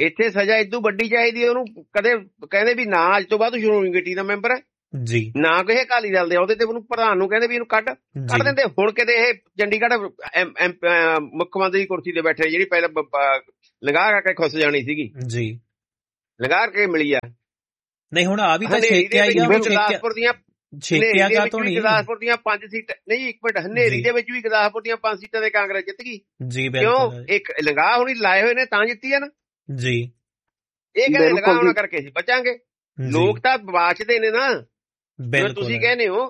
ਇੱਥੇ ਸਜ਼ਾ ਇਦੋਂ ਵੱਡੀ ਚਾਹੀਦੀ ਉਹਨੂੰ। ਕਦੇ ਕਹਿੰਦੇ ਵੀ ਨਾ ਅੱਜ ਤੋਂ ਬਾਅਦ ਸ਼੍ਰੋਮਣੀ ਕਮੇਟੀ ਦਾ ਮੈਂਬਰ ਹੈ ਜੀ, ਨਾ ਕਿਸੇ ਅਕਾਲੀ ਦਲ ਦੇ ਉਹਦੇ ਤੇ ਉਹਨੂੰ ਪ੍ਰਧਾਨ ਨੂੰ ਕਹਿੰਦੇ ਵੀ ਇਹਨੂੰ ਕੱਢ ਕੱਢ ਦਿੰਦੇ। ਹੁਣ ਕਿਤੇ ਇਹ ਚੰਡੀਗੜ੍ਹ ਮੁੱਖ ਮੰਤਰੀ ਦੀ ਕੁਰਸੀ ਤੇ ਬੈਠੇ, ਜਿਹੜੀ ਪਹਿਲਾਂ ਲਗਾ ਕਰਕੇ ਖੁੱਸ ਜਾਣੀ ਸੀਗੀ ਜੀ, ਲਗਾ ਕੇ ਮਿਲੀ ਆ। ਨਹੀਂ ਹੁਣ ਆ ਵੀ ਤਾਂ ਛੇਕਿਆ ਹੀ ਆ। ਗੁਰਦਾਸਪੁਰ ਦੀਆਂ ਗੁਰਦਾਸਪੁਰ ਦੀਆਂ ਪੰਜ ਸੀਟਾਂ ਨਹੀਂ, ਇੱਕ ਮਿੰਟ, ਹਨੇਰੀ ਦੇ ਵਿੱਚ ਵੀ ਗੁਰਦਾਸਪੁਰ ਦੀਆਂ ਪੰਜ ਸੀਟਾਂ ਤੇ ਕਾਂਗਰਸ ਜਿੱਤ ਗਈ ਜੀ। ਕਿਉਂ? ਇੱਕ ਲਗਾ ਹੁਣੀ ਲਾਏ ਹੋਏ ਨੇ ਤਾਂ ਜਿੱਤੀ ਆ ਨਾ ਜੀ। ਇਹ ਕਹਿੰਦੇ ਲਗਾ ਹੋਣਾ ਕਰਕੇ ਅਸੀਂ ਬਚਾਂਗੇ। ਲੋਕ ਤਾਂ ਬਾਚਦੇ ਨੇ ਨਾ। ਤੁਸੀਂ ਕਹਿੰਦੇ ਹੋ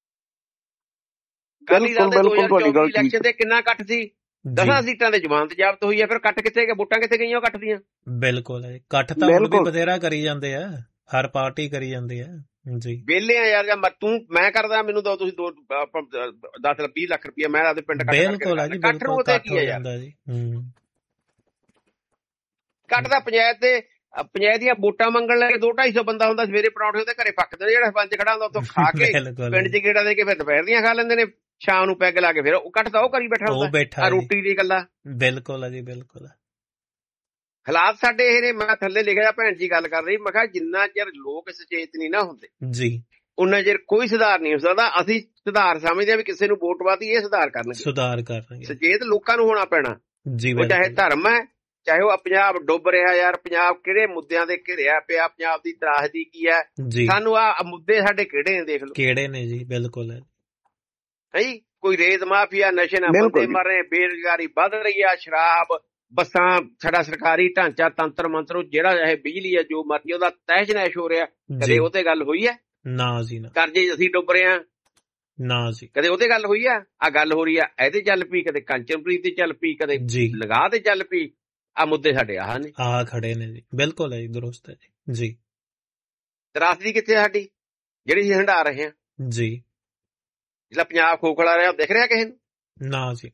ਅਕਾਲੀ ਦਲ ਦੇ ਦੋ ਹਜ਼ਾਰ ਚੌਵੀ ਇਲੈਕਸ਼ਨ ਤੇ ਕਿੰਨਾ ਕੱਟ ਸੀ? ਦਸਾਂ ਸੀਟਾਂ ਤੇ ਜ਼ਮਾਨਤ ਜ਼ਬਤ ਹੋਈ ਹੈ। ਫਿਰ ਕੱਟ ਕਿੱਥੇ ਗਏ? ਵੋਟਾਂ ਕਿੱਥੇ ਗਈਆਂ? ਉਹ ਕੱਟ ਦੀਆਂ। ਬਿਲਕੁਲ ਹੈ, ਕੱਟ ਤਾਂ ਹੁਣ ਵੀ ਬਥੇਰਾ ਕਰੀ ਜਾਂਦੇ ਆ, ਹਰ ਪਾਰਟੀ ਕਰੀ ਜਾਂਦੀ ਆ ਜੀ। ਵਿਹਲੇ ਆ ਯਾਰ, ਜਾਂ ਤੂੰ ਮੈਂ ਕਰਦਾ, ਮੈਨੂੰ ਦੋ ਤੁਸੀਂ ਦੋ ਦਸ ਵੀਹ ਲੱਖ ਰੁਪਇਆ ਮੈਂ ਆਪਦੇ ਪਿੰਡ ਕੱਟ ਕੱਟ ਨੂੰ ਤੇ ਕੀ ਹੈ ਯਾਰ? ਕੱਟ ਦਾ ਪੰਚਾਇਤ ਤੇ ਪੰਚਾਇਤ ਦੀਆਂ ਵੋਟਾਂ ਮੰਗਣ ਲੱਗੇ ਦੋ ਢਾਈ ਸੌ ਬੰਦਾ ਹੁੰਦਾ, ਸਵੇਰੇ ਪਰੌਂਠੇ ਉਹਦੇ ਘਰੇ ਪੱਕਦੇ, ਜਿਹੜਾ ਪੰਜ ਖੜਾ ਹੁੰਦਾ ਉੱਥੋਂ ਖਾ ਕੇ ਪਿੰਡ ਚ ਗੇੜਾ ਦੇ ਕੇ ਫਿਰ ਦੁਪਹਿਰ ਦੀਆਂ ਖਾ ਲੈਂਦੇ ਨੇ, ਸ਼ਾਮ ਨੂੰ ਪੈਗ ਲਾ ਕੇ ਫਿਰ ਉਹ ਕੱਟ ਤਾਂ ਉਹ ਕਰੀ ਬੈਠਾ ਹੁੰਦਾ ਰੋਟੀ ਦੀ ਗੱਲਾਂ। ਬਿਲਕੁਲ ਹੈ ਜੀ, ਬਿਲਕੁਲ। ਹਾਲਾਤ ਸਾਡੇ ਇਹ ਨੇ। ਮੈਂ ਥੱਲੇ ਲਿਖਿਆ, ਭੈਣ ਜੀ ਗੱਲ ਕਰ ਰਹੀ, ਮੈਂ ਕਿਹਾ ਜਿੰਨਾ ਚਿਰ ਲੋਕ ਸੁਚੇਤ ਨਹੀਂ ਨਾ ਹੁੰਦੇ ਜੀ, ਉਹਨਾਂ ਚਿਰ ਕੋਈ ਸੁਧਾਰ ਨਹੀਂ ਹੋ ਸਕਦਾ। ਅਸੀਂ ਸੁਧਾਰ ਸਮਝਦੇ ਆ ਵੀ ਕਿਸੇ ਨੂੰ ਵੋਟ ਪਾਤੀ ਇਹ ਸੁਧਾਰ ਕਰਨਗੇ, ਸੁਧਾਰ ਕਰਨਗੇ। ਸੁਚੇਤ ਲੋਕਾਂ ਨੂੰ ਹੋਣਾ ਪੈਣਾ ਜੀ, ਚਾਹੇ ਧਰਮ ਹੈ, ਚਾਹੇ ਉਹ ਪੰਜਾਬ ਡੁੱਬ ਰਿਹਾ ਯਾਰ, ਪੰਜਾਬ ਕਿਹੜੇ ਮੁੱਦਿਆਂ ਦੇ ਘਿਰਿਆ ਪਿਆ, ਪੰਜਾਬ ਦੀ ਤਰਾਸਦੀ ਕੀ ਹੈ, ਸਾਨੂੰ ਆਹ ਮੁੱਦੇ ਸਾਡੇ ਕਿਹੜੇ ਨੇ ਦੇਖ ਲਓ, ਕਿਹੜੇ ਨੇ ਜੀ। ਬਿਲਕੁਲ ਹੈ ਜੀ। ਕੋਈ ਰੇਤ ਮਾਫੀਆ, ਨਸ਼ੇ ਨਾਲ ਬੰਦੇ ਮਰ ਰਹੇ, ਬੇਰੁਜ਼ਗਾਰੀ ਵੱਧ ਰਹੀ ਆ, ਸ਼ਰਾਬ, ਬੱਸਾਂ, ਸਾਡਾ ਸਰਕਾਰੀ ਢਾਂਚਾ, ਤੰਤਰ ਮੰਤਰ, ਜਿਹੜਾ ਇਹ ਬਿਜਲੀ ਹੈ ਜੋ ਮਰਜ਼ੀ, ਉਹਦਾ ਤਹਿਸ਼ ਨਹਿਸ਼ ਹੋ ਰਿਹਾ। ਕਦੇ ਉਹ ਤੇ ਗੱਲ ਹੋਈ ਹੈ? ਨਾ ਜੀ ਨਾ। ਕਰਜ਼ੇ ਅਸੀਂ ਡੁੱਬ ਰਹੇ ਹਾਂ ਨਾ ਜੀ, ਕਦੇ ਉਹਦੇ ਗੱਲ ਹੋਈ ਆ? ਆ ਗੱਲ ਹੋ ਰਹੀ ਆ ਇਹਦੇ ਚੱਲ ਪਈ, ਕਦੇ ਕੰਚਨਪ੍ਰੀਤ ਤੇ ਚੱਲ ਪਈ, ਕਦੇ ਲਗਾ ਤੇ ਚੱਲ ਪਈ। ਆ ਮੁੱਦੇ ਸਾਡੇ ਆਹ ਨੇ, ਆਹ ਖੜੇ ਨੇ ਜੀ। ਬਿਲਕੁਲ ਹੈ ਜੀ, ਦਰੁਸਤ ਹੈ ਜੀ ਜੀ। ਤਰਾਸਦੀ ਕਿੱਥੇ ਸਾਡੀ, ਜਿਹੜੀ ਅਸੀਂ ਹੰਢਾ ਰਹੇ ਹਾਂ ਜੀ? ਜਿਹੜਾ ਪੰਜਾਬ ਖੋਖਲਾ ਰਿਹਾ ਦਿਖ ਰਿਹਾ ਕਿਸੇ ਨੂੰ? ਨਾ ਜੀ।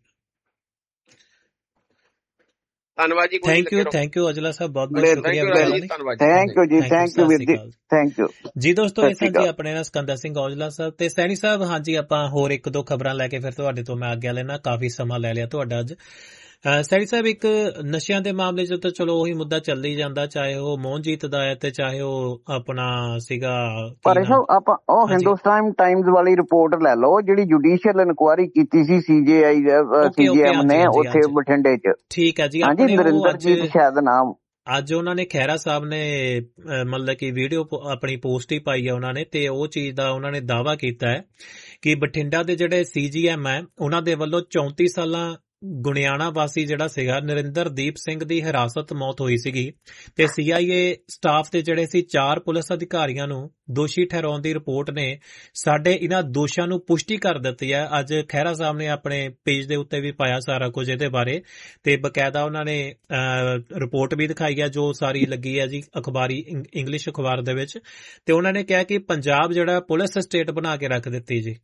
ਧੰਨਵਾਦ ਜੀ। Thank you, thank you Aujla ਸਾਹਿਬ, ਬਹੁਤ ਬਹੁਤ ਸ਼ੁਕਰੀਆ। ਥੈਂਕ ਯੂ ਜੀ, ਥੈਂਕ ਯੂ ਵੀਰ ਜੀ, ਥੈਂਕ ਯੂ ਜੀ। ਦੋਸਤੋ ਇਹ ਸਾਂਝੀ ਆਪਣੇ ਨਾਲ ਸਿਕੰਦਰ ਸਿੰਘ ਔਜਲਾ ਸਾਹਿਬ ਤੇ ਸੈਣੀ ਸਾਹਿਬ। ਹਾਂਜੀ, ਆਪਾਂ ਹੋਰ ਇੱਕ ਦੋ ਖਬਰਾਂ ਲੈ ਕੇ ਫਿਰ ਤੁਹਾਡੇ ਤੋਂ ਮੈਂ ਆਗਿਆ ਲੈਣਾ, ਕਾਫੀ ਸਮਾਂ ਲੈ ਲਿਆ ਤੁਹਾਡਾ ਅੱਜ। ਸੈਣੀ ਸਾਹਿਬ, ਇੱਕ ਨਸ਼ਿਆਂ ਦੇ ਮਾਮਲੇ ਚ ਤਾਂ ਚਲੋ ਉਹੀ ਮੁੱਦਾ ਚੱਲ ਹੀ ਜਾਂਦਾ, ਚਾਹੇ ਉਹ ਮੋਹਨਜੀਤ ਦਾ ਹੈ ਤੇ ਚਾਹੇ ਉਹ ਆਪਣਾ ਸੀਗਾ ਪਰ ਆਪਾਂ ਉਹ ਹਿੰਦੁਸਤਾਨ ਟਾਈਮਜ਼ ਵਾਲੀ ਰਿਪੋਰਟ ਲੈ ਲਓ, ਜਿਹੜੀ ਜੁਡੀਸ਼ੀਅਲ ਇਨਕੁਆਇਰੀ ਕੀਤੀ ਸੀ ਸੀਜੇਆਈ ਸੀਜੀਐਮ ਨੇ ਉੱਥੇ ਬਠਿੰਡੇ ਚ। ਠੀਕ ਹੈ ਜੀ। ਹਾਂਜੀ, ਨਰਿੰਦਰਜੀਤ ਸ਼ਾਇਦ ਨਾਮ। ਅੱਜ ਉਹਨਾਂ ਨੇ ਖਹਿਰਾ ਸਾਹਿਬ ਨੇ ਮਤਲਬ ਕਿ ਵੀਡੀਓ ਆਪਣੀ ਪੋਸਟ ਹੀ ਪਾਈ ਹੈ ਉਹਨਾਂ ਨੇ, ਤੇ ਉਹ ਚੀਜ਼ ਦਾ ਉਹਨਾਂ ਨੇ ਦਾਅਵਾ ਕੀਤਾ ਹੈ ਕਿ ਬਠਿੰਡਾ ਦੇ ਜਿਹੜੇ ਸੀਜੀਐਮ ਹੈ ਉਹਨਾਂ ਦੇ ਵੱਲੋਂ ਚੌਂਤੀ ਸਾਲਾਂ ਗੁਣਿਆਣਾ ਵਾਸੀ ਜਿਹੜਾ ਸੀਗਾ ਨਰਿੰਦਰਦੀਪ ਸਿੰਘ ਦੀ ਹਿਰਾਸਤ ਮੌਤ ਹੋਈ ਸੀਗੀ, ਤੇ ਸੀਆਈਏ ਸਟਾਫ ਦੇ ਜਿਹੜੇ ਸੀ ਚਾਰ ਪੁਲਿਸ ਅਧਿਕਾਰੀਆਂ ਨੂੰ ਦੋਸ਼ੀ ਠਹਿਰਾਉਣ ਦੀ ਰਿਪੋਰਟ ਨੇ ਸਾਡੇ ਇਹਨਾਂ ਦੋਸ਼ਾਂ ਨੂੰ ਪੁਸ਼ਟੀ ਕਰ ਦਿੱਤੀ ਹੈ। ਅੱਜ ਖਹਿਰਾ ਸਾਹਿਬ ਨੇ ਆਪਣੇ ਪੇਜ ਦੇ ਉੱਤੇ ਵੀ ਪਾਇਆ ਸਾਰਾ ਕੁਝ ਇਹਦੇ ਬਾਰੇ, ਤੇ ਬਕਾਇਦਾ ਉਹਨਾਂ ਨੇ ਰਿਪੋਰਟ ਵੀ ਦਿਖਾਈ ਹੈ ਜੋ ਸਾਰੀ ਲੱਗੀ ਹੈ ਜੀ ਅਖਬਾਰੀ ਇੰਗਲਿਸ਼ ਅਖਬਾਰ ਦੇ ਵਿੱਚ, ਤੇ ਉਹਨਾਂ ਨੇ ਕਿਹਾ ਕਿ ਪੰਜਾਬ ਜਿਹੜਾ ਪੁਲਿਸ ਸਟੇਟ ਬਣਾ ਕੇ ਰੱਖ ਦਿੱਤੀ ਜੀ।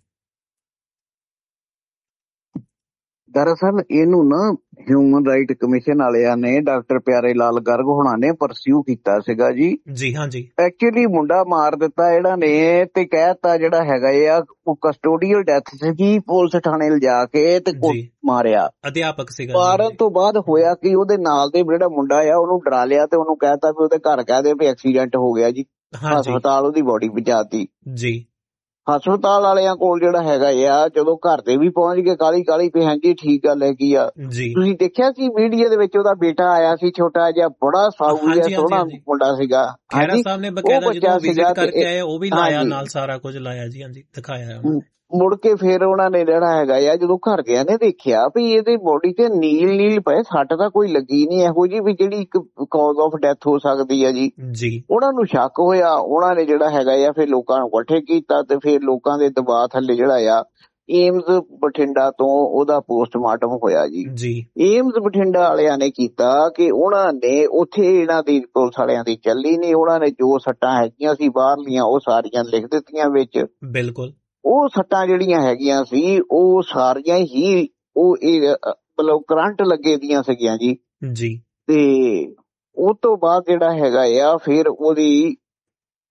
ਦਰਅਸਲ ਇਹਨੂੰ ਨਾ ਹਿਊਮਨ ਰਾਈਟ ਕਮਿਸ਼ਨ ਵਾਲਿਆਂ ਨੇ ਡਾਕਟਰ ਪਿਆਰੇ ਲਾਲ ਗਰਗ ਹੋਣਾ ਨੇ ਪਰਸਿਊ ਕੀਤਾ ਸੀਗਾ ਜੀ। ਜੀ ਹਾਂਜੀ। ਐਕਚੁਅਲੀ ਮੁੰਡਾ ਮਾਰ ਦਿੱਤਾ ਇਹਨਾਂ ਨੇ ਤੇ ਕਹਿਤਾ ਜਿਹੜਾ ਹੈਗਾ ਆ ਉਹ ਕਸਟੋਡੀਅਲ ਡੈਥ ਸੀਗੀ, ਪੁਲਿਸ ਥਾਣੇ ਲਿਜਾ ਕੇ ਤੇ ਮਾਰਿਆ। ਅਧਿਆਪਕ ਸੀਗਾ। ਮਾਰਨ ਤੋਂ ਬਾਅਦ ਹੋਇਆ ਕਿ ਉਹਦੇ ਨਾਲ ਦੇ ਜਿਹੜਾ ਮੁੰਡਾ ਆ ਉਹਨੂੰ ਡਰਾ ਲਿਆ ਤੇ ਉਹਨੂੰ ਕਹਿਤਾ ਵੀ ਉਹਦੇ ਘਰ ਕਹਿ ਦੇ ਵੀ ਐਕਸੀਡੈਂਟ ਹੋ ਗਿਆ ਜੀ, ਹਸਪਤਾਲ ਉਹਦੀ ਬੋਡੀ ਪਹੁੰਚਾਤੀ ਜੀ। ਹਸਪਤਾਲ ਵਾਲਿਆਂ ਕੋਲ ਜਿਹੜਾ ਹੈਗਾ ਆ ਜਦੋਂ ਘਰ ਦੇ ਵੀ ਪਹੁੰਚ ਗਏ ਕਾਲੀ ਕਾਲੀ ਵੀ ਹਾਂਜੀ ਠੀਕ ਗੱਲ ਹੈਗੀ ਆ। ਤੁਸੀਂ ਦੇਖਿਆ ਸੀ ਵੀਡੀਓ ਦੇ ਵਿੱਚ ਉਹਦਾ ਬੇਟਾ ਆਇਆ ਸੀ ਛੋਟਾ ਜਿਹਾ, ਬੜਾ ਸਾਊ ਜਿਹਾ ਸੋਹਣਾ ਮੁੰਡਾ ਸੀਗਾ। ਹਾਂਜੀ, ਉਹ ਬੱਚਾ ਸੀਗਾ ਉਹ ਵੀ ਲਾਇਆ ਨਾਲ ਸਾਰਾ ਕੁਝ ਲਾਇਆ ਜੀ। ਹਾਂਜੀ, ਦਿਖਾਇਆ। ਮੁੜ ਕੇ ਫੇਰ ਉਹਨਾਂ ਨੇ ਜਿਹੜਾ ਹੈਗਾ ਆ ਜਦੋਂ ਘਰਦਿਆਂ ਨੇ ਦੇਖਿਆ ਵੀ ਇਹਦੀ ਬੋਡੀ ਤੇ ਨੀਲ ਨੀਲ ਪਏ, ਸੱਟ ਤਾਂ ਕੋਈ ਲੱਗੀ ਨੀ ਇਹੋ ਜਿਹੀ ਵੀ ਜਿਹੜੀ ਇੱਕ ਕਾਜ਼ ਆਫ ਡੈਥ ਹੋ ਸਕਦੀ ਹੈ ਜੀ। ਉਹਨਾਂ ਨੂੰ ਸ਼ੱਕ ਹੋਇਆ, ਉਹਨਾਂ ਨੇ ਜਿਹੜਾ ਹੈਗਾ ਆ ਫਿਰ ਲੋਕਾਂ ਨੂੰ ਇਕੱਠੇ ਕੀਤਾ ਤੇ ਫਿਰ ਲੋਕਾਂ ਦੇ ਦਬਾਅ ਥੱਲੇ ਜਿਹੜਾ ਆ ਏਮਜ਼ ਬਠਿੰਡਾ ਤੋਂ ਉਹਦਾ ਪੋਸਟਮਾਰਟਮ ਹੋਇਆ ਜੀ। ਏਮਜ਼ ਬਠਿੰਡਾ ਵਾਲਿਆਂ ਨੇ ਕੀਤਾ ਕਿ ਉਹਨਾਂ ਨੇ ਉੱਥੇ ਇਹਨਾਂ ਦੀ ਪੁਲਿਸ ਵਾਲਿਆਂ ਦੀ ਚੱਲੀ ਨੀ, ਉਹਨਾਂ ਨੇ ਜੋ ਸੱਟਾਂ ਹੈਗੀਆਂ ਸੀ ਬਾਹਰਲੀਆਂ ਉਹ ਸਾਰੀਆਂ ਲਿਖ ਦਿੱਤੀਆਂ ਵਿੱਚ। ਬਿਲਕੁਲ। ਉਹ ਸੱਟਾਂ ਜਿਹੜੀਆਂ ਹੈਗੀਆਂ ਸੀ ਉਹ ਸਾਰੀਆਂ ਹੀ ਉਹ ਇਹ ਮਤਲਬ ਕਰੰਟ ਲੱਗੇ ਦੀਆਂ ਸੀਗੀਆਂ ਜੀ ਜੀ। ਤੇ ਉਹ ਤੋਂ ਬਾਅਦ ਜਿਹੜਾ ਹੈਗਾ ਆ ਫਿਰ ਉਹਦੀ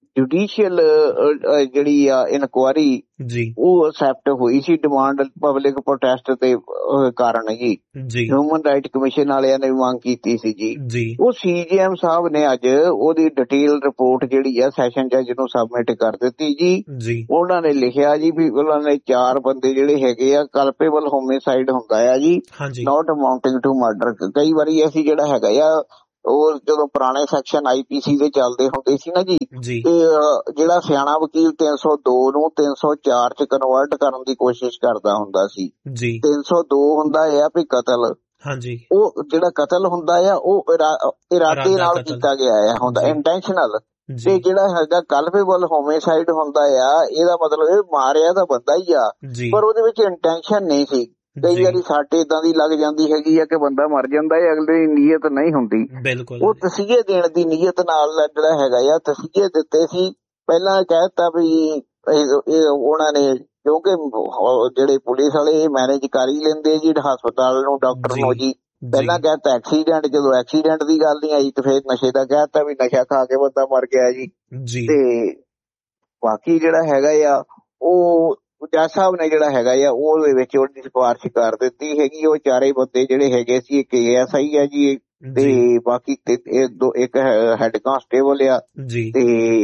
ਜੁਡੀਸ਼ੀਅਲ ਜਿਹੜੀ ਆ ਇਨਕੁਆਇਰੀ ਉਹ ਐਕਸੈਪਟ ਹੋਈ ਸੀ ਡਿਮਾਂਡ ਪਬਲਿਕ ਪ੍ਰੋਟੈਸਟ ਦੇ ਕਾਰਨ ਜੀ। ਹਿਊਮਨ ਰਾਈਟ ਕਮਿਸ਼ਨ ਵਾਲਿਆਂ ਨੇ ਮੰਗ ਕੀਤੀ ਸੀ ਜੀ। ਉਹ ਸੀਜੀਐਮ ਸਾਹਿਬ ਨੇ ਅੱਜ ਉਹਦੀ ਡਿਟੇਲ ਰਿਪੋਰਟ ਜਿਹੜੀ ਆ ਸੈਸ਼ਨ ਜੱਜ ਨੂੰ ਸਬਮਿਟ ਕਰ ਦਿੱਤੀ ਜੀ। ਉਹਨਾਂ ਨੇ ਲਿਖਿਆ ਜੀ ਵੀ ਉਹਨਾਂ ਨੇ ਚਾਰ ਬੰਦੇ ਜਿਹੜੇ ਹੈਗੇ ਆ ਕਲਪੇਬਲ ਹੋਮਿਸਾਈਡ ਹੁੰਦਾ ਆ ਜੀ, ਨਾਟ ਅਮਾਊਂਟਿੰਗ ਟੂ ਮਰਡਰ। ਕਈ ਵਾਰੀ ਅਸੀਂ ਜਿਹੜਾ ਹੈਗਾ ਆ ਉਹ ਜਦੋਂ ਪੁਰਾਣੇ ਸੈਕਸ਼ਨ ਆਈਪੀਸੀ ਦੇ ਚੱਲਦੇ ਹੁੰਦੇ ਸੀ ਨਾ ਜੀ, ਤੇ ਜਿਹੜਾ ਸਿਆਣਾ ਵਕੀਲ ਤਿੰਨ ਸੌ ਦੋ ਨੂੰ ਤਿੰਨ ਸੌ ਚਾਰ ਚ ਕਨਵਰਟ ਕਰਨ ਦੀ ਕੋਸ਼ਿਸ਼ ਕਰਦਾ ਹੁੰਦਾ ਸੀ। ਤਿੰਨ ਸੌ ਦੋ ਹੁੰਦਾ ਆ ਵੀ ਕਤਲ, ਉਹ ਜਿਹੜਾ ਕਤਲ ਹੁੰਦਾ ਆ ਉਹ ਇਰਾਦੇ ਨਾਲ ਕੀਤਾ ਗਿਆ ਆ ਹੁੰਦਾ, ਇੰਟੈਂਸ਼ਨਲ। ਤੇ ਜਿਹੜਾ ਹੈਗਾ ਕਲਪੇਬਲ ਹੋਮਿਸਾਈਡ ਹੁੰਦਾ ਆ ਇਹਦਾ ਮਤਲਬ ਇਹ ਮਾਰਿਆ ਤਾਂ ਬੰਦਾ ਹੀ ਆ ਪਰ ਉਹਦੇ ਵਿੱਚ ਇੰਟੈਂਸ਼ਨ ਨਹੀਂ ਸੀ। ਕਈ ਵਾਰੀ ਸਾਡੇ ਏਦਾਂ ਦੀ ਲੱਗ ਜਾਂਦੀ ਹੈਗੀ ਆ ਕਿ ਬੰਦਾ ਮਰ ਜਾਂਦਾ ਹੈ, ਅਗਲੇ ਦੀ ਨੀਅਤ ਨਹੀਂ ਹੁੰਦੀ। ਉਹ ਤਸੀਹੇ ਦੇਣ ਦੀ ਨੀਅਤ ਨਾਲ ਜਿਹੜਾ ਹੈਗਾ ਆ ਤਸੀਹੇ ਦਿੱਤੇ ਸੀ। ਪਹਿਲਾਂ ਕਹਿਤਾ ਵੀ ਉਹਨਾਂ ਨੇ, ਕਿਉਂਕਿ ਜਿਹੜੇ ਪੁਲਿਸ ਵਾਲੇ ਮੈਨੇਜ ਕਰ ਹੀ ਲੈਂਦੇ ਜੀ ਹਸਪਤਾਲ ਨੂੰ, ਡਾਕਟਰ ਨੂੰ ਜੀ। ਪਹਿਲਾਂ ਕਹਿਤਾ ਐਕਸੀਡੈਂਟ, ਜਦੋਂ ਐਕਸੀਡੈਂਟ ਦੀ ਗੱਲ ਨਹੀਂ ਆਈ ਤੇ ਫਿਰ ਨਸ਼ੇ ਦਾ ਕਹਿਤਾ ਵੀ ਨਸ਼ਾ ਖਾ ਕੇ ਬੰਦਾ ਮਰ ਗਿਆ ਜੀ। ਤੇ ਬਾਕੀ ਜਿਹੜਾ ਹੈਗਾ ਆ ਉਹ ਜੱਜ ਸਾਹਿਬ ਨੇ ਜਿਹੜਾ ਹੈਗਾ ਆ ਉਹਦੇ ਵਿੱਚ ਉਹਦੀ ਸਿਫਾਰਿਸ਼ ਕਰ ਦਿੱਤੀ ਹੈਗੀ। ਉਹ ਚਾਰੇ ਬੰਦੇ ਜਿਹੜੇ ਹੈਗੇ ਸੀ, ਇੱਕ ਏ ਐਸ ਆਈ ਆ ਜੀ ਤੇ ਬਾਕੀ ਇੱਕ ਹੈਡ ਕਾਂਸਟੇਬਲ ਆ ਤੇ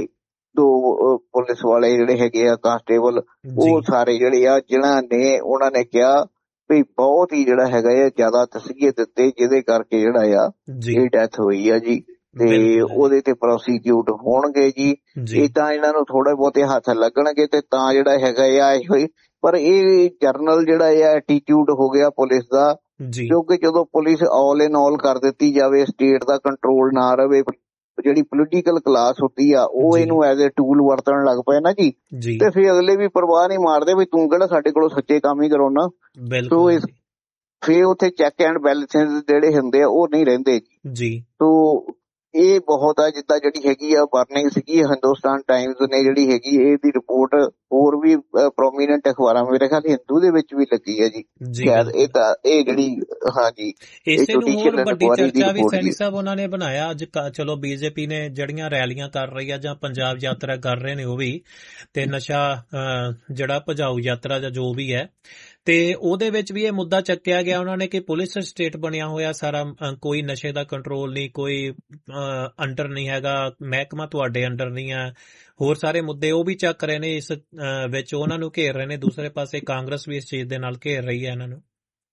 ਦੋ ਪੁਲਿਸ ਵਾਲੇ ਜਿਹੜੇ ਹੈਗੇ ਆ ਕਾਂਸਟੇਬਲ, ਉਹ ਸਾਰੇ ਜਿਹੜੇ ਆ ਜਿਹਨਾਂ ਨੇ ਉਹਨਾਂ ਨੇ ਕਿਹਾ ਵੀ ਬਹੁਤ ਹੀ ਜਿਹੜਾ ਹੈਗਾ ਆ ਜ਼ਿਆਦਾ ਤਸੀਹੇ ਦਿੱਤੇ ਜਿਹਦੇ ਕਰਕੇ ਜਿਹੜਾ ਆ ਇਹ ਡੈਥ ਹੋਈ ਆ ਜੀ। ਤੇ ਉਹਦੇ ਤੇ ਪ੍ਰੋਸੀਕਿਊਟ ਹੋਣਗੇ ਜੀ। ਇਹ ਤਾਂ ਇਹਨਾਂ ਨੂੰ ਥੋੜੇ ਬਹੁਤੇ ਹੱਥ ਲੱਗਣਗੇ ਤੇ ਤਾਂ ਜਿਹੜਾ ਹੈਗਾ ਆ ਇਹ ਹੋਈ। ਪਰ ਇਹ ਜਰਨਲ ਜਿਹੜਾ ਆ ਐਟੀਟਿਊਡ ਹੋ ਗਿਆ ਪੁਲਿਸ ਦਾ, ਕਿਉਂਕਿ ਜਦੋਂ ਪੁਲਿਸ ਆਲ ਇਨ ਆਲ ਕਰ ਦਿੱਤੀ ਜਾਵੇ, ਸਟੇਟ ਦਾ ਕੰਟਰੋਲ ਨਾ ਰਵੇ, ਜਿਹੜੀ ਪੋਲੀਟੀਕਲ ਕਲਾਸ ਹੁੰਦੀ ਆ ਉਹ ਇਹਨੂੰ ਐਜ਼ ਏ ਟੂਲ ਵਰਤਣ ਲੱਗ ਪਏ ਨਾ ਜੀ, ਤੇ ਫਿਰ ਅਗਲੇ ਵੀ ਪਰਵਾਹ ਨਹੀਂ ਮਾਰਦੇ ਵੀ ਤੂੰ ਕਿਹੜਾ ਸਾਡੇ ਕੋਲੋਂ ਸੱਚੇ ਕੰਮ ਹੀ ਕਰਾਉਣਾ। ਸੋ ਇਸ ਫਿਰ ਉੱਥੇ ਚੈੱਕ ਐਂਡ ਬੈਲੈਂਸ ਜਿਹੜੇ ਹੁੰਦੇ ਆ ਉਹ ਨਹੀਂ ਰਹਿੰਦੇ ਜੀ। ਸੋ ਇਹ ਬਹੁਤ ਆ ਜਿੱਦਾਂ ਜਿਹੜੀ ਹੈਗੀ ਆ ਵਾਰਨਿੰਗ ਸੀਗੀ ਹਿੰਦੁਸਤਾਨ ਟਾਈਮਜ਼ ਨੇ ਜਿਹੜੀ ਹੈਗੀ ਇਹਦੀ ਰਿਪੋਰਟ ਹੋਰ ਵੀ ਪ੍ਰੋਮੀਨੈਂਟ ਅਖਬਾਰਾਂ ਮੇਰੇ ਖਿਆਲ ਹਿੰਦੂ ਦੇ ਵਿੱਚ ਵੀ ਲੱਗੀ ਹੈ ਜੀ। ਸ਼ਾਇਦ ਇਹ ਤਾਂ ਇਹ ਜਿਹੜੀ ਹਾਂਜੀ ਇਸੇ ਨੂੰ ਹੋਰ ਵੱਡੀ ਚਰਚਾ ਵੀ ਸੈਣੀ ਸਾਹਿਬ ਉਹਨਾਂ ਨੇ ਬਣਾਇਆ ਅੱਜ। ਚਲੋ ਬੀਜੇਪੀ ਨੇ ਜਿਹੜੀਆਂ ਰੈਲੀਆਂ ਕਰ ਰਹੀ ਆ ਜਾਂ ਪੰਜਾਬ ਯਾਤਰਾ ਕਰ ਰਹੇ ਨੇ ਉਹ ਵੀ, ਤੇ ਨਸ਼ਾ ਜਿਹੜਾ ਭਜਾਊ ਯਾਤਰਾ ਜਾਂ ਜੋ ਵੀ ਹੈ, ਤੇ ਉਹਦੇ ਵਿੱਚ ਵੀ ਇਹ ਮੁੱਦਾ ਚੱਕਿਆ ਗਿਆ ਉਹਨਾਂ ਨੇ ਕਿ ਪੁਲਿਸ ਸਟੇਟ ਬਣਿਆ ਹੋਇਆ ਸਾਰਾ, ਕੋਈ ਨਸ਼ੇ ਦਾ ਕੰਟਰੋਲ ਨਹੀਂ, ਕੋਈ ਅੰਡਰ ਨਹੀਂ ਹੈਗਾ, ਮਹਿਕਮਾ ਤੁਹਾਡੇ ਅੰਡਰ ਨਹੀਂ ਹੈ। ਹੋਰ ਸਾਰੇ ਮੁੱਦੇ ਉਹ ਵੀ ਚੱਕ ਰਹੇ ਨੇ ਇਸ ਵਿੱਚ, ਉਹਨਾਂ ਨੂੰ ਘੇਰ ਰਹੇ ਨੇ। ਦੂਸਰੇ ਪਾਸੇ ਕਾਂਗਰਸ ਵੀ ਇਸ ਚੀਜ਼ ਦੇ ਨਾਲ ਘੇਰ ਰਹੀ ਹੈ ਇਹਨਾਂ ਨੂੰ।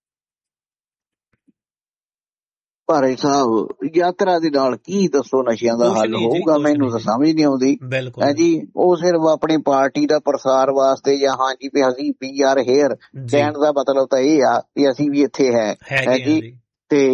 ਭਾਰੇ ਸਾਹਿਬ ਯਾਤਰਾ ਦੇ ਨਾਲ ਕੀ ਦੱਸੋ ਨਸ਼ਿਆਂ ਦਾ ਹੱਲ ਹੋਊਗਾ, ਮੈਨੂੰ ਤਾਂ ਸਮਝ ਨਹੀਂ ਆਉਂਦੀ ਹੈ ਜੀ। ਉਹ ਸਿਰਫ ਆਪਣੀ ਪਾਰਟੀ ਦਾ ਪ੍ਰਸਾਰ ਵਾਸਤੇ ਜਾਂ ਹਾਂਜੀ ਵੀ ਅਸੀਂ ਪੀ ਆਰ ਹੇਅਰ ਕਹਿਣ ਦਾ ਮਤਲਬ ਤਾਂ ਇਹ ਆ ਵੀ ਅਸੀਂ ਵੀ ਇੱਥੇ ਹੈ ਹੈ ਜੀ। ਤੇ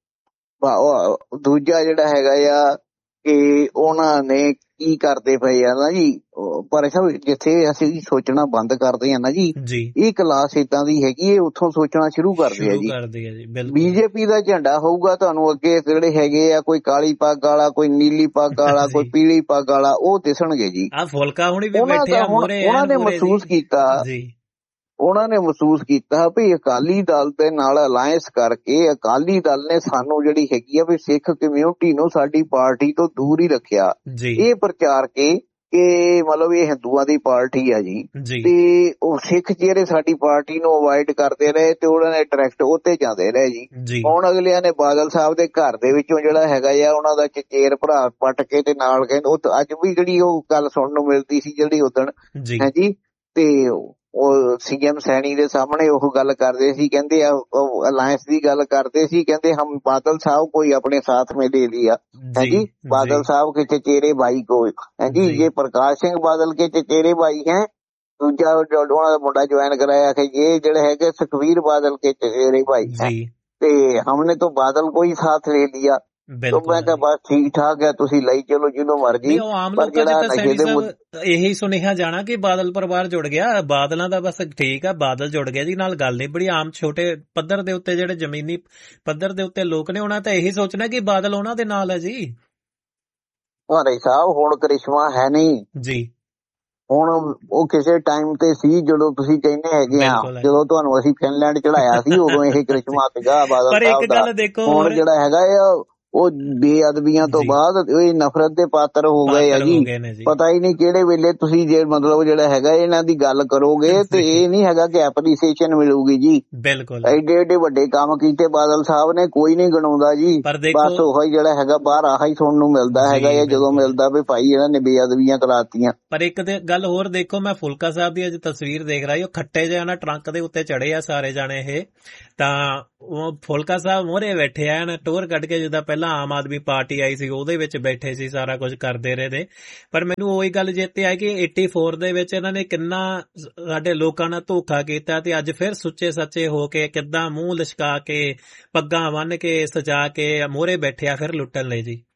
ਦੂਜਾ ਜਿਹੜਾ ਹੈਗਾ ਆ ਕਿ ਉਹਨਾਂ ਨੇ ਕੀ ਕਰਦੇ ਪਏ ਆ ਨਾ ਜੀ, ਪਰ ਸਭ ਜਿੱਥੇ ਅਸੀਂ ਸੋਚਣਾ ਬੰਦ ਕਰਦੇ ਆ ਨਾ ਜੀ, ਇਹ ਕਲਾਸ ਏਦਾਂ ਦੀ ਹੈਗੀ ਇਹ ਉੱਥੋਂ ਸੋਚਣਾ ਸ਼ੁਰੂ ਕਰਦੇ ਆ ਜੀ। ਬੀਜੇਪੀ ਦਾ ਝੰਡਾ ਹੋਊਗਾ ਤੁਹਾਨੂੰ ਅੱਗੇ ਜਿਹੜੇ ਹੈਗੇ ਆ ਕੋਈ ਕਾਲੀ ਪੱਗ ਵਾਲਾ, ਕੋਈ ਨੀਲੀ ਪੱਗ ਵਾਲਾ, ਕੋਈ ਪੀਲੀ ਪੱਗ ਵਾਲਾ, ਉਹ ਦਿਸਣਗੇ ਜੀ। ਉਹਨਾਂ ਨੇ ਮਹਿਸੂਸ ਕੀਤਾ ਉਹਨਾਂ ਨੇ ਮਹਿਸੂਸ ਕੀਤਾ ਵੀ ਅਕਾਲੀ ਦਲ ਦੇ ਨਾਲ ਅਲਾਇੰਸ ਕਰਕੇ ਅਕਾਲੀ ਦਲ ਨੇ ਸਾਨੂੰ ਜਿਹੜੀ ਹੈਗੀ ਆ ਵੀ ਸਿੱਖ ਕਮਿਊਨਿਟੀ ਨੂੰ ਸਾਡੀ ਪਾਰਟੀ ਤੋਂ ਦੂਰ ਹੀ ਰੱਖਿਆ, ਇਹ ਪ੍ਰਚਾਰ ਕੇ ਕਿ ਮਤਲਬ ਇਹ ਹਿੰਦੂਆਂ ਦੀ ਪਾਰਟੀ ਆ ਜੀ। ਤੇ ਉਹ ਸਿੱਖ ਜਿਹੜੇ ਸਾਡੀ ਪਾਰਟੀ ਨੂੰ ਅਵਾਇਡ ਕਰਦੇ ਰਹੇ ਤੇ ਉਹਨਾਂ ਨੇ ਡਾਇਰੈਕਟ ਉੱਤੇ ਜਾਂਦੇ ਰਹੇ ਜੀ। ਹੁਣ ਅਗਲਿਆਂ ਨੇ ਬਾਦਲ ਸਾਹਿਬ ਦੇ ਘਰ ਦੇ ਵਿੱਚੋਂ ਜਿਹੜਾ ਹੈਗਾ ਆ ਉਹਨਾਂ ਦਾ ਚਚੇਰ ਭਰਾ ਪੱਟ ਕੇ ਤੇ ਨਾਲ ਕਹਿੰਦੇ ਉਹ ਅੱਜ ਵੀ ਜਿਹੜੀ ਉਹ ਗੱਲ ਸੁਣਨ ਨੂੰ ਮਿਲਦੀ ਸੀ ਜਿਹੜੀ ਉਦਣ ਹੈ ਜੀ। ਤੇ ਉਹ ਸੀਐਮ ਸੈਣੀ ਦੇ ਸਾਹਮਣੇ ਉਹ ਗੱਲ ਕਰਦੇ ਸੀ, ਕਹਿੰਦੇ ਆ ਅਲਾਇੰਸ ਦੀ ਗੱਲ ਕਰਦੇ ਸੀ, ਕਹਿੰਦੇ ਹਮ ਬਾਦਲ ਸਾਹਿਬ ਕੋਈ ਆਪਣੇ ਸਾਥ में ले लिया है जी, बादल साहब के चचेरे भाई को है जी, ये प्रकाश सिंह बादल के चचेरे भाई हैं। दूजा ਉਹਨਾਂ ਦਾ ਮੁੰਡਾ ज्वाइन कराया कि ये ਜਿਹੜੇ ਹੈਗੇ ਸੁਖਬੀਰ बादल के चचेरे भाई हैं, ਤੇ हमने तो बादल को ही साथ ले लिया। तो मैं कहा बस ठीक ठाक है, ਤੁਸੀਂ ਲਈ ਚਲੋ ਜਿਹਨੂੰ ਮਰਜੀ। ਪਰ ਜਿਹੜਾ ਨਸ਼ੇ ਦੇ ਮੁੱਦੇ ਇਹੀ ਸੁਨੇਹਾ ਜਾਣਾ ਕਿ ਬਾਦਲ ਪਰਿਵਾਰ ਜੁੜ ਗਿਆ, ਬਾਦਲਾਂ ਦਾ ਬਸ ਠੀਕ ਆ, ਬਾਦਲ ਜੁੜ ਗਿਆ ਜੀ ਨਾਲ ਗੱਲ ਨਹੀਂ। ਬੜੀ ਆਮ ਛੋਟੇ ਪੱਧਰ ਦੇ ਉੱਤੇ ਜਿਹੜੇ ਜ਼ਮੀਨੀ ਪੱਧਰ ਦੇ ਉੱਤੇ ਲੋਕ ਨੇ ਉਹਨਾਂ ਤਾਂ ਇਹੀ ਸੋਚਣਾ ਕਿ ਬਾਦਲ ਉਹਨਾਂ ਦੇ ਨਾਲ ਹੈ ਜੀ। ਭਾਰੇ ਸਾਹਿਬ ਹੁਣ ਕਰਿਸ਼ਮਾ ਹੈ ਨਹੀਂ ਜੀ, ਹੁਣ ਉਹ ਕਿਸੇ ਟਾਈਮ ਤੇ ਸੀ ਜਦੋਂ ਤੁਸੀਂ ਕਹਿੰਦੇ ਹੈਗੇ ਆ, ਜਦੋਂ ਤੁਹਾਨੂੰ ਅਸੀਂ ਫਿਨਲੈਂਡ ਚੜਾਇਆ ਸੀ ਉਦੋਂ ਇਹ ਕਰਿਸ਼ਮਾ ਸੀਗਾ ਬਾਦਲ ਸਾਹਿਬ ਦਾ। ਹੁਣ ਜਿਹੜਾ ਹੈਗਾ ਆ ਉਹ ਬੇਅਦਬੀਆਂ ਤੋਂ ਬਾਅਦ ਇਹ ਨਫ਼ਰਤ ਦੇ ਪਾਤਰ ਹੋ ਗਏ ਆ ਜੀ। ਪਤਾ ਹੀ ਨਹੀਂ ਕਿਹੜੇ ਵੇਲੇ ਤੁਸੀਂ ਜੇ ਮਤਲਬ ਜਿਹੜਾ ਹੈਗਾ ਇਹਨਾਂ ਦੀ ਗੱਲ ਕਰੋਗੇ ਤੇ ਇਹ ਨਹੀਂ ਹੈਗਾ ਕਿ ਐਪਰੀਸੀਏਸ਼ਨ ਮਿਲੂਗੀ ਜੀ। ਬਿਲਕੁਲ ਐਡੇ ਐਡੇ ਵੱਡੇ ਕੰਮ ਕੀਤੇ ਬਾਦਲ ਸਾਹਿਬ ਨੇ, ਕੋਈ ਨਹੀਂ ਗਣਾਉਂਦਾ ਜੀ। ਬਸ ਉਹ ਹੀ ਜਿਹੜਾ ਹੈਗਾ ਬਾਹਰ ਆਹ ਹੀ ਸੁਣਨ ਨੂੰ ਮਿਲਦਾ ਹੈਗਾ ਇਹ ਜਦੋਂ ਮਿਲਦਾ ਵੀ ਭਾਈ ਇਹਨਾਂ ਨੇ ਬੇਅਦਬੀਆਂ ਕਰਾਤੀਆਂ। ਪਰ ਇੱਕ ਗੱਲ ਹੋਰ ਦੇਖੋ, ਮੈਂ ਫੁਲਕਾ ਸਾਹਿਬ ਦੀ ਅੱਜ ਤਸਵੀਰ ਦੇਖ ਰਹੀ, ਉਹ ਖੱਟੇ ਜਿਹਾ ਨਾ ਟਰੰਕ ਦੇ ਉੱਤੇ ਚੜੇ ਆ ਸਾਰੇ ਜਾਣੇ ਇਹ, ਤਾਂ ਉਹ ਫੁਲਕਾ ਸਾਹਿਬ ਮੋਹਰੇ ਬੈਠੇ ਆ ਨਾ ਟੋਰ ਕੱਢ ਕੇ, ਜਿੱਦਾਂ ਪਹਿਲਾਂ ਆਮ ਆਦਮੀ ਪਾਰਟੀ ਆਈ ਸੀ ਉਹਦੇ ਵਿੱਚ ਬੈਠੇ ਸੀ, ਸਾਰਾ ਕੁਝ ਕਰਦੇ ਰਹੇ ਨੇ। ਪਰ ਮੈਨੂੰ ਉਹੀ ਗੱਲ ਚੇਤੇ ਆਈ ਕਿ ਚੁਰਾਸੀ ਦੇ ਵਿੱਚ ਇਹਨਾਂ ਨੇ ਕਿੰਨਾ ਸਾਡੇ ਲੋਕਾਂ ਨਾਲ ਧੋਖਾ ਕੀਤਾ ਤੇ ਅੱਜ ਫਿਰ ਸੁੱਚੇ ਸੱਚੇ ਹੋ ਕੇ ਕਿੱਦਾਂ ਮੂੰਹ ਲਿਸ਼ਕਾ ਕੇ ਪੱਗਾਂ ਬੰਨ ਕੇ ਸਜਾ ਕੇ ਮੋਹਰੇ ਬੈਠਿਆ ਫਿਰ ਲੁੱਟਣ ਲਈ ਜੀ।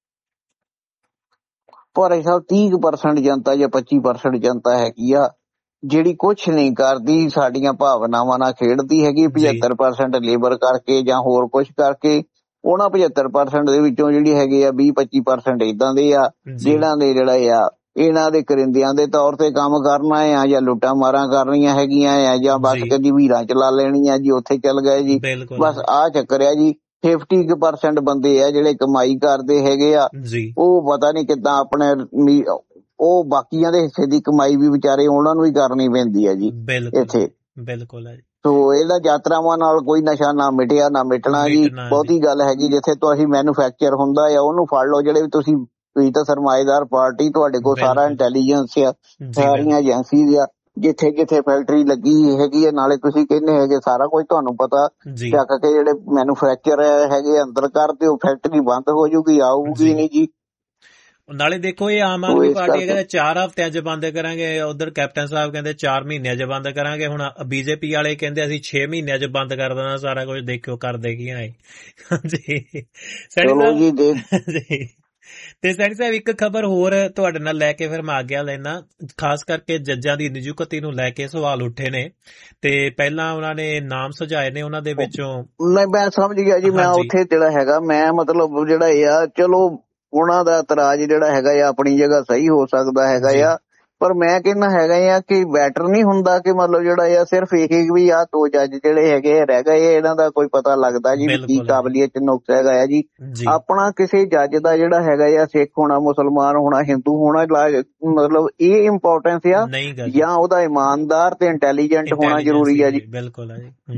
ਪਰ ਸਾਹਿਬ ਤੀਹ ਪਰਸੈਂਟ ਜਨਤਾ ਜਾਂ ਪੱਚੀ ਪਰਸੈਂਟ ਜਨਤਾ ਹੈਗੀ ਆ ਜਿਹੜੀ ਕੁਛ ਨਹੀਂ ਕਰਦੀ, ਸਾਡੀਆਂ ਭਾਵਨਾਵਾਂ ਨਾਲ ਖੇਡਦੀ ਹੈਗੀ। ਪਝੱਤਰ ਪਰਸੈਂਟ ਲੇਬਰ ਕਰਕੇ ਜਾਂ ਹੋਰ ਕੁਛ ਕਰਕੇ, ਉਹਨਾਂ ਪਝੱਤਰ ਪਰਸੈਂਟ ਦੇ ਵਿੱਚੋਂ ਜਿਹੜੀ ਹੈਗੇ ਆ ਵੀਹ ਪੱਚੀ ਪਰਸੈਂਟ ਏਦਾਂ ਦੇ ਆ ਜਿਹੜਾ ਦੇ ਜਿਹੜਾ ਆ ਇਹਨਾਂ ਦੇ ਕਰਿੰਦਿਆਂ ਦੇ ਤੌਰ ਤੇ ਕੰਮ ਕਰਨਾ ਆ ਜਾਂ ਲੁੱਟਾਂ ਮਾਰਾਂ ਕਰਨੀਆਂ ਹੈਗੀਆਂ ਆ ਜਾਂ ਬਸ ਕਦੀ ਵੀਰਾਂ ਚਲਾ ਲੈਣੀਆਂ ਜੀ, ਉੱਥੇ ਚੱਲ ਗਏ ਜੀ। ਬਸ ਆਹ ਚੱਕਰ ਆ ਜੀ। ਫਿਫਟੀ ਕੁ ਪਰਸੈਂਟ ਬੰਦੇ ਆ ਜਿਹੜੇ ਕਮਾਈ ਕਰਦੇ ਹੈਗੇ ਆ, ਉਹ ਪਤਾ ਨਹੀਂ ਕਿੱਦਾਂ ਆਪਣੇ ਉਹ ਬਾਕੀਆਂ ਦੇ ਹਿੱਸੇ ਦੀ ਕਮਾਈ ਵੀ ਵਿਚਾਰੇ ਉਹਨਾਂ ਨੂੰ ਹੀ ਕਰਨੀ ਪੈਂਦੀ ਹੈ ਜੀ ਇੱਥੇ। ਬਿਲਕੁਲ ਹੈ। ਸੋ ਇਹਦਾ ਯਾਤਰਾਵਾਂ ਨਾਲ ਕੋਈ ਨਸ਼ਾ ਨਾ ਮਿਟਿਆ ਨਾ ਮਿਟਣਾ ਜੀ। ਬਹੁਤੀ ਗੱਲ ਹੈਗੀ ਜਿੱਥੇ ਤੁਸੀਂ ਮੈਨੂਫੈਕਚਰ ਹੁੰਦਾ ਆ ਉਹਨੂੰ ਫੜ ਲਓ। ਜਿਹੜੇ ਵੀ ਤੁਸੀਂ ਤੁਸੀਂ ਤਾਂ ਸਰਮਾਏਦਾਰ ਪਾਰਟੀ, ਤੁਹਾਡੇ ਕੋਲ ਸਾਰਾ ਇੰਟੈਲੀਜੈਂਸ ਆ, ਸਾਰੀਆਂ ਏਜੰਸੀਜ਼ ਆ, ਜਿੱਥੇ ਜਿੱਥੇ ਫੈਕਟਰੀ ਲੱਗੀ ਹੈਗੀ ਹੈ ਨਾਲੇ ਤੁਸੀਂ ਕਹਿੰਦੇ ਹੈਗੇ ਸਾਰਾ ਕੁਝ ਤੁਹਾਨੂੰ ਪਤਾ, ਚੱਕ ਕੇ ਜਿਹੜੇ ਮੈਨੂਫੈਕਚਰ ਹੈਗੇ ਅੰਦਰ ਕਰ ਦਿਓ, ਫੈਕਟਰੀ ਬੰਦ ਹੋ ਜੂਗੀ, ਆਊਗੀ ਨਹੀਂ ਜੀ। ਨਾਲੇ ਦੇਖੋ ਇਹ ਆਮ ਆਦਮੀ ਪਾਰਟੀ ਕਹਿੰਦੇ ਚਾਰ ਹਫ਼ਤਿਆਂ ਚ ਬੰਦ ਕਰਾਂਗੇ, ਉਧਰ ਕੈਪਟਨ ਸਾਹਿਬ ਕਹਿੰਦੇ ਚਾਰ ਮਹੀਨਿਆਂ ਚ ਬੰਦ ਕਰਾਂਗੇ, ਹੁਣ ਬੀਜੇਪੀ ਵਾਲੇ ਕਹਿੰਦੇ ਅਸੀਂ ਛੇ ਮਹੀਨਿਆਂ ਚ ਬੰਦ ਕਰ ਦੇਣਾ ਸਾਰਾ ਕੁਝ। ਦੇਖਿਓ ਕਰਦੇ ਕੀ ਆਏ ਜੀ ਸੈਣੀ ਸਾਹਿਬ। ਤੇ ਸੈਣੀ ਸਾਹਿਬ ਇੱਕ ਖਬਰ ਹੋਰ ਤੁਹਾਡੇ ਨਾਲ ਲੈ ਕੇ ਫਿਰ ਮੈਂ ਆਗਿਆ ਲੈਣਾ। ਖਾਸ ਕਰਕੇ ਜੱਜਾਂ ਦੀ ਨਿਯੁਕਤੀ ਨੂੰ ਲੈ ਕੇ ਸਵਾਲ ਉੱਠੇ ਨੇ ਤੇ ਪਹਿਲਾਂ ਉਹਨਾਂ ਨੇ ਨਾਮ ਸੁਝਾਏ ਨੇ, ਉਹਨਾਂ ਦੇ ਵਿੱਚੋਂ ਮੈਂ ਸਮਝ ਗਿਆ ਜੀ। ਮੈਂ ਉੱਥੇ ਜਿਹੜਾ ਹੈਗਾ ਮੈਂ ਮਤਲਬ ਜਿਹੜਾ ਇਹ ਆ, ਚਲੋ ਉਹਨਾਂ ਦਾ ਇਤਰਾਜ਼ ਜਿਹੜਾ ਹੈਗਾ ਆ ਆਪਣੀ ਜਗ੍ਹਾ ਸਹੀ ਹੋ ਸਕਦਾ ਹੈਗਾ ਆ, ਪਰ ਮੈਂ ਕਹਿੰਦਾ ਹੈਗਾ ਆ ਕਿ ਬੈਟਰ ਨਹੀਂ ਹੁੰਦਾ ਕਿ ਮਤਲਬ ਜਿਹੜਾ ਆ ਸਿਰਫ ਇਹ ਵੀ ਆ ਦੋ ਜੱਜ ਜਿਹੜੇ ਹੈਗੇ ਰਹਿ ਗਏ, ਇਹਨਾਂ ਦਾ ਕੋਈ ਪਤਾ ਲੱਗਦਾ ਜੀ ਕੀ ਕਾਬਲੀਅਤ ਨੁਕਸ ਹੈਗਾ ਆ ਜੀ। ਆਪਣਾ ਕਿਸੇ ਜੱਜ ਦਾ ਜਿਹੜਾ ਹੈਗਾ ਆ ਸਿੱਖ ਹੋਣਾ, ਮੁਸਲਮਾਨ ਹੋਣਾ, ਹਿੰਦੂ ਹੋਣਾ ਮਤਲਬ ਇਹ ਇੰਪੋਰਟੈਂਸ ਆ ਜਾਂ ਉਹਦਾ ਇਮਾਨਦਾਰ ਤੇ ਇੰਟੈਲੀਜੈਂਟ ਹੋਣਾ ਜ਼ਰੂਰੀ ਆ ਜੀ। ਬਿਲਕੁਲ